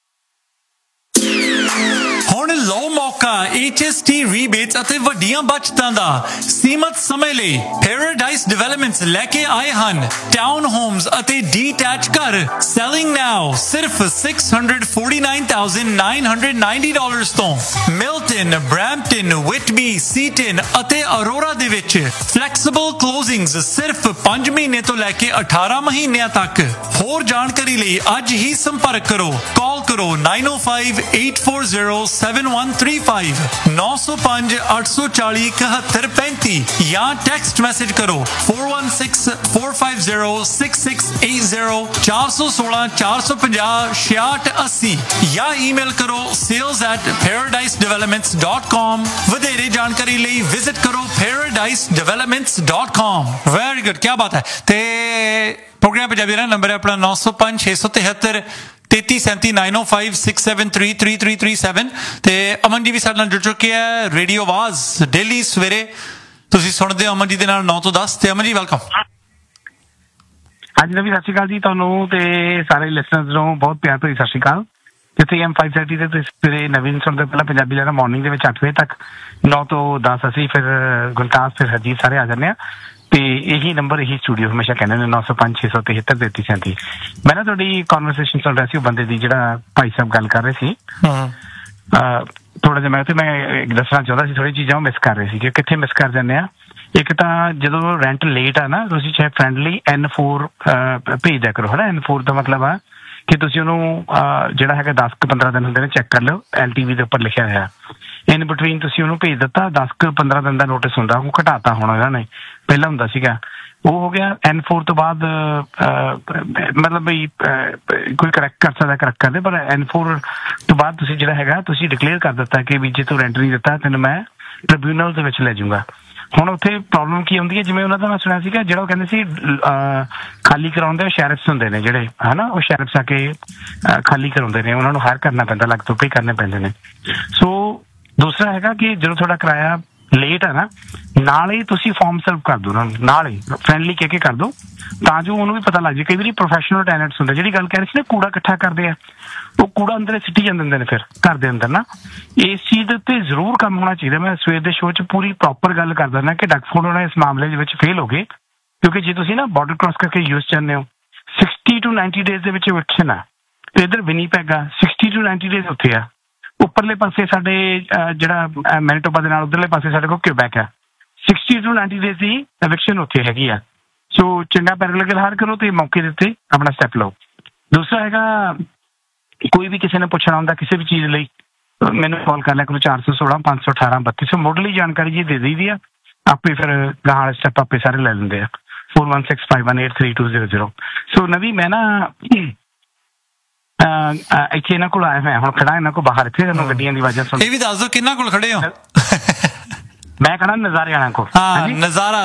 ਹੁਣ ਲਓ ਮੌਕਾ H S T ਰੀਬੇਟਸ ਅਤੇ ਵੱਡੀਆਂ ਬਚਤਾਂ ਦਾ। ਸੀਮਤ ਸਮੇਂ ਲਈ ਪੈਰਾਡਾਈਸ developments ਲੈ ਕੇ ਆਏ ਹਨ ਟਾਊਨ ਹੋਮਸ ਅਤੇ ਡੀਟੈਚ ਘਰ। ਸੈਲਿੰਗ ਨਾਓ ਸਿਰਫ six hundred forty-nine thousand nine hundred ninety dollars ਤੋਂ। ਮਿਲਟਨ, ਬ੍ਰੈਂਪਟਨ, ਵਿਟਬੀ, ਸੀਟਨ ਅਤੇ ਅਰੋਰਾ ਦੇ ਵਿੱਚ ਫਲੈਕਸੀਬਲ ਕਲੋਜ਼ਿੰਗਸ ਸਿਰਫ ਪੰਜ ਮਹੀਨੇ ਤੋਂ ਲੈ ਕੇ ਅਠਾਰਾਂ ਮਹੀਨਿਆਂ ਤੱਕ। ਹੋਰ ਜਾਣਕਾਰੀ ਲਈ ਅੱਜ ਹੀ ਸੰਪਰਕ ਕਰੋ। ਕਾਲ ਕਰੋ nine oh five eight four zero seven one three five nine oh five eight four zero seven one three five ਜਾਂ ਟੈਕਸਟ ਮੈਸੇਜ ਕਰੋ four one six four five zero six six eight zero four one six four five zero six six eight zero ਜਾਂ email ਕਰੋ sales at paradise developments dot com। ਵਧੇਰੇ ਜਾਣਕਾਰੀ ਲਈ visit ਕਰੋ paradise developments dot com। Very good, ਕੀ ਬਾਤ ਹੈ। ਤੇ programme Punjabi ਦਾ number ਹੈ ਆਪਣਾ nine oh five six seven three ਤੇਤੀ ਸੈਂਤੀ nine oh five six seven three three three three seven। ਤੇ ਅਮਨ ਜੀ ਵੀ ਸਾਡੇ ਨਾਲ ਜੁੜ ਚੁੱਕੇ ਹੈ। ਰੇਡੀਓ ਆਵਾਜ਼ ਡੇਲੀ ਸਵੇਰੇ ਤੁਸੀਂ ਸੁਣਦੇ ਹੋ ਅਮਨ ਜੀ ਦੇ ਨਾਲ ਨੌ ਤੋਂ ਦਸ। ਤੇ ਅਮਨ ਜੀ ਵੈਲਕਮ। ਹਾਂਜੀ ਨਵੀਂ ਸਤਿ ਸ਼੍ਰੀ ਅਕਾਲ ਜੀ ਤੁਹਾਨੂੰ ਤੇ ਸਾਰੇ ਲਿਸਨਰਸ ਨੂੰ ਬਹੁਤ ਪਿਆਰ ਭਰੀ ਸਤਿ ਸ਼੍ਰੀ ਅਕਾਲ। ਜਿੱਥੇ ਐਮ five thirty ਤੇ ਤੁਸੀਂ ਸਵੇਰੇ ਨਵੀਨ ਸੁਣਦੇ ਪਹਿਲਾਂ ਪੰਜਾਬੀ ਲਹਿਰਾ ਮਾਰਨਿੰਗ ਦੇ ਵਿੱਚ ਅੱਠ ਵਜੇ ਤੱਕ, ਨੌ ਤੋਂ ਦਸ ਅਸੀਂ ਫਿਰ ਗੁਲਤਾਨ ਫਿਰ ਹਰਜੀਤ ਸਾਰੇ ਆ ਜਾਂਦੇ ਆ। ਤੇ ਇਹੀ ਨੰਬਰ ਇਹੀ ਸਟੂਡੀਓ ਹਮੇਸ਼ਾ ਕਹਿੰਦੇ ਨੇ nine oh five six seven three ਤੇਤੀ ਸੈਂਤੀ। ਮੈਂ ਨਾ ਤੁਹਾਡੀ ਕਨਵਰਸੇਸ਼ਨ ਚੱਲ ਰਿਹਾ ਸੀ ਉਹ ਬੰਦੇ ਦੀ ਜਿਹੜਾ ਭਾਈ ਸਾਹਿਬ ਗੱਲ ਕਰ ਰਹੇ ਸੀ। ਥੋੜਾ ਜਿਹਾ ਮੈਂ ਉੱਥੇ ਮੈਂ ਦੱਸਣਾ ਚਾਹੁੰਦਾ ਸੀ ਥੋੜੀ ਚੀਜ਼ਾਂ ਮਿਸ ਕਰ ਰਹੇ ਸੀ ਕਿ ਕਿੱਥੇ ਮਿਸ ਕਰ ਜਾਂਦੇ ਆ। ਇੱਕ ਤਾਂ ਜਦੋਂ ਰੈਂਟ ਲੇਟ ਆ ਨਾ ਤੁਸੀਂ ਚਾਹੇ ਫਰੈਂਡਲੀ N four ਭੇਜ ਦਿਆ ਕਰੋ ਹਨਾ। N four ਦਾ ਮਤਲਬ ਆ ਕਿ ਤੁਸੀਂ ਉਹਨੂੰ ਜਿਹੜਾ ਹੈਗਾ ਦਸ ਕੁ ਪੰਦਰਾਂ ਦਿਨ ਹੁੰਦੇ ਨੇ ਚੈੱਕ ਕਰ ਲਿਓ। ਐਲ ਟੀ ਵੀ ਦੇ ਉੱਪਰ ਲਿਖਿਆ ਹੋਇਆ ਇਨ ਬਿਟਵੀਨ ਤੁਸੀਂ ਉਹਨੂੰ ਭੇਜ ਦਿੱਤਾ। ਦਸ ਕੁ ਪੰਦਰਾਂ ਦਿਨ ਦਾ ਨੋਟਿਸ ਹੁੰਦਾ, ਉਹ ਘਟਾਤਾ ਹੁਣ ਇਹਨਾਂ ਨੇ, ਪਹਿਲਾਂ ਹੁੰਦਾ ਸੀਗਾ ਉਹ ਹੋ ਗਿਆ। N four ਤੋਂ ਬਾਅਦ ਮਤਲਬ ਬਈ ਕੋਈ ਕਰੈਕਟ ਕਰ ਸਕਦਾ ਕਰੈਕਟ ਕਰਦੇ, ਪਰ N four ਤੋਂ ਬਾਅਦ ਤੁਸੀਂ ਜਿਹੜਾ ਹੈਗਾ ਤੁਸੀਂ ਡਿਕਲੇਅਰ ਕਰ ਦਿੱਤਾ ਕਿ ਵੀ ਜੇ ਤੂੰ ਰੈਂਟ ਨਹੀਂ ਦਿੱਤਾ ਤੈਨੂੰ ਮੈਂ ਟ੍ਰਿਬਿਊਨਲ ਦੇ ਵਿੱਚ ਲੈ ਜਾਊਂਗਾ। ਹੁਣ ਉੱਥੇ ਪ੍ਰੋਬਲਮ ਕੀ ਹੁੰਦੀ ਹੈ, ਜਿਵੇਂ ਉਹਨਾਂ ਦਾ ਮੈਂ ਸੁਣਿਆ ਸੀਗਾ ਜਿਹੜਾ ਉਹ ਕਹਿੰਦੇ ਸੀ ਖਾਲੀ ਕਰਾਉਂਦੇ ਸ਼ੈਰਿਫਸ ਹੁੰਦੇ ਨੇ ਜਿਹੜੇ ਹਨਾ, ਉਹ ਸ਼ੈਰਿਫਸ ਆ ਕੇ ਖਾਲੀ ਕਰਾਉਂਦੇ ਨੇ, ਉਹਨਾਂ ਨੂੰ ਹਾਇਰ ਕਰਨਾ ਪੈਂਦਾ, ਲੱਗ ਤੋਂ ਪੇ ਕਰਨੇ ਪੈਂਦੇ ਨੇ। ਸੋ ਦੂਸਰਾ ਹੈਗਾ ਕਿ ਜਦੋਂ ਤੁਹਾਡਾ ਕਿਰਾਇਆ ਲੇਟ ਹੈ ਨਾ ਨਾਲ ਹੀ ਤੁਸੀਂ ਫਾਰਮ ਸਰਵ ਕਰ ਦਿਓ ਉਹਨਾਂ ਨੂੰ, ਨਾਲ ਹੀ ਫਰੈਂਡਲੀ ਕਹਿ ਕੇ ਕਰ ਦਿਓ ਤਾਂ ਜੋ ਉਹਨੂੰ ਵੀ ਪਤਾ ਲੱਗ ਜਾਏ। ਕਈ ਵਾਰੀ ਪ੍ਰੋਫੈਸ਼ਨਲ ਟੈਨੈਂਟਸ ਹੁੰਦੇ ਜਿਹੜੀ ਗੱਲ ਕਹਿ ਰਹੇ ਸੀ ਨਾ ਕੂੜਾ ਇਕੱਠਾ ਕਰਦੇ ਆ, ਉਹ ਕੂੜਾ ਅੰਦਰ ਸਿੱਟੀ ਜਾਂਦੇ ਹੁੰਦੇ ਨੇ ਫਿਰ ਘਰ ਦੇ ਅੰਦਰ ਨਾ। ਇਸ ਚੀਜ਼ ਦੇ ਉੱਤੇ ਜ਼ਰੂਰ ਕੰਮ ਹੋਣਾ ਚਾਹੀਦਾ। ਮੈਂ ਸਵੇਰ ਦੇ ਸ਼ੋਅ 'ਚ ਪੂਰੀ ਪ੍ਰੋਪਰ ਗੱਲ ਕਰਦਾ ਨਾ ਕਿ ਡਕਫੋਰਡ ਹੋਣਾ ਇਸ ਮਾਮਲੇ ਦੇ ਵਿੱਚ ਫੇਲ ਹੋ ਗਏ, ਕਿਉਂਕਿ ਜੇ ਤੁਸੀਂ ਨਾ ਬਾਰਡਰ ਕ੍ਰਾਸ ਕਰਕੇ ਯੂਐਸ ਜਾਂਦੇ ਹੋ ਸਿਕਸਟੀ ਟੂ ਨਾਈਨਟੀ ਡੇਜ਼ ਦੇ ਵਿੱਚ ਇਵੈਕਸ਼ਨ ਆ, ਤੇ ਇੱਧਰ ਵਿਨੀਪੈਗ ਆ ਸਿਕਸਟੀ ਟੂ ਨਾਈਨਟੀ ਡੇਜ਼ ਉੱਥੇ ਆ, ਉੱਪਰਲੇ ਪਾਸੇ ਸਾਡੇ ਜਿਹੜਾ ਮੈਨੀਟੋਬਾ ਦੇ ਨਾਲ ਉਧਰਲੇ ਪਾਸੇ ਸਾਡੇ ਕੋਲ ਕਿਊਬੈਕ ਹੈ। ਸਿਕਸਟੀ ਟੂ ਨਾਈਨਟੀ ਡੇਜ਼ ਦੀ ਐਵਿਕਸ਼ਨ ਉੱਥੇ ਹੈਗੀ ਆ। ਸੋ ਚੰਗਾ ਪੈਰਾਲੀਗਲ ਹਾਇਰ ਕਰੋ ਤੇ ਮੌਕੇ ਦੇ ਉੱਤੇ ਆਪਣਾ ਸਟੈਪ ਲਓ। ਦੂਸਰਾ ਹੈਗਾ ਕੋਈ ਵੀ ਕਿਸੇ ਨੇ ਪੁੱਛਣਾ ਹੁੰਦਾ ਕਿਸੇ ਵੀ ਚੀਜ਼ ਲਈ ਮੈਨੂੰ ਕਾਲ ਕਰ ਲਿਆ ਕਰੋ ਚਾਰ ਸੌ ਸੋਲਾਂ ਪੰਜ ਸੌ ਅਠਾਰਾਂ ਬੱਤੀ ਸੌ ਮੁੱਢਲੀ ਜਾਣਕਾਰੀ ਜੀ ਦੇ ਦਈਦੀ ਆ। ਆਪੇ ਫਿਰ ਗਾਹਾਂ ਵਾਲੇ ਸਟੈਪ ਆਪੇ ਸਾਰੇ ਲੈ ਲੈਂਦੇ ਆ। Four one six five one eight three two zero zero. ਸੋ ਨਵੀ ਮੈਂ ਨਾ ਇੱਥੇ ਇਹਨਾਂ ਕੋਲ ਆਇਆ ਮੈਂ ਹੁਣ ਖੜਾ ਇਹਨਾਂ ਕੋਲ ਬਾਹਰ ਇੱਥੇ ਤੁਹਾਨੂੰ ਗੱਡੀਆਂ ਦੀ ਆਵਾਜ਼ਾਂ ਸੁਣ। ਇਹ ਵੀ ਦੱਸ ਦਿਓ ਕਿਹਨਾਂ ਕੋਲ ਖੜੇ ਹੋ? ਮੈਂ ਖੜਾ ਨਜ਼ਾਰੇ ਵਾਲਿਆਂ ਕੋਲ। ਹਾਂ ਨਜ਼ਾਰਾ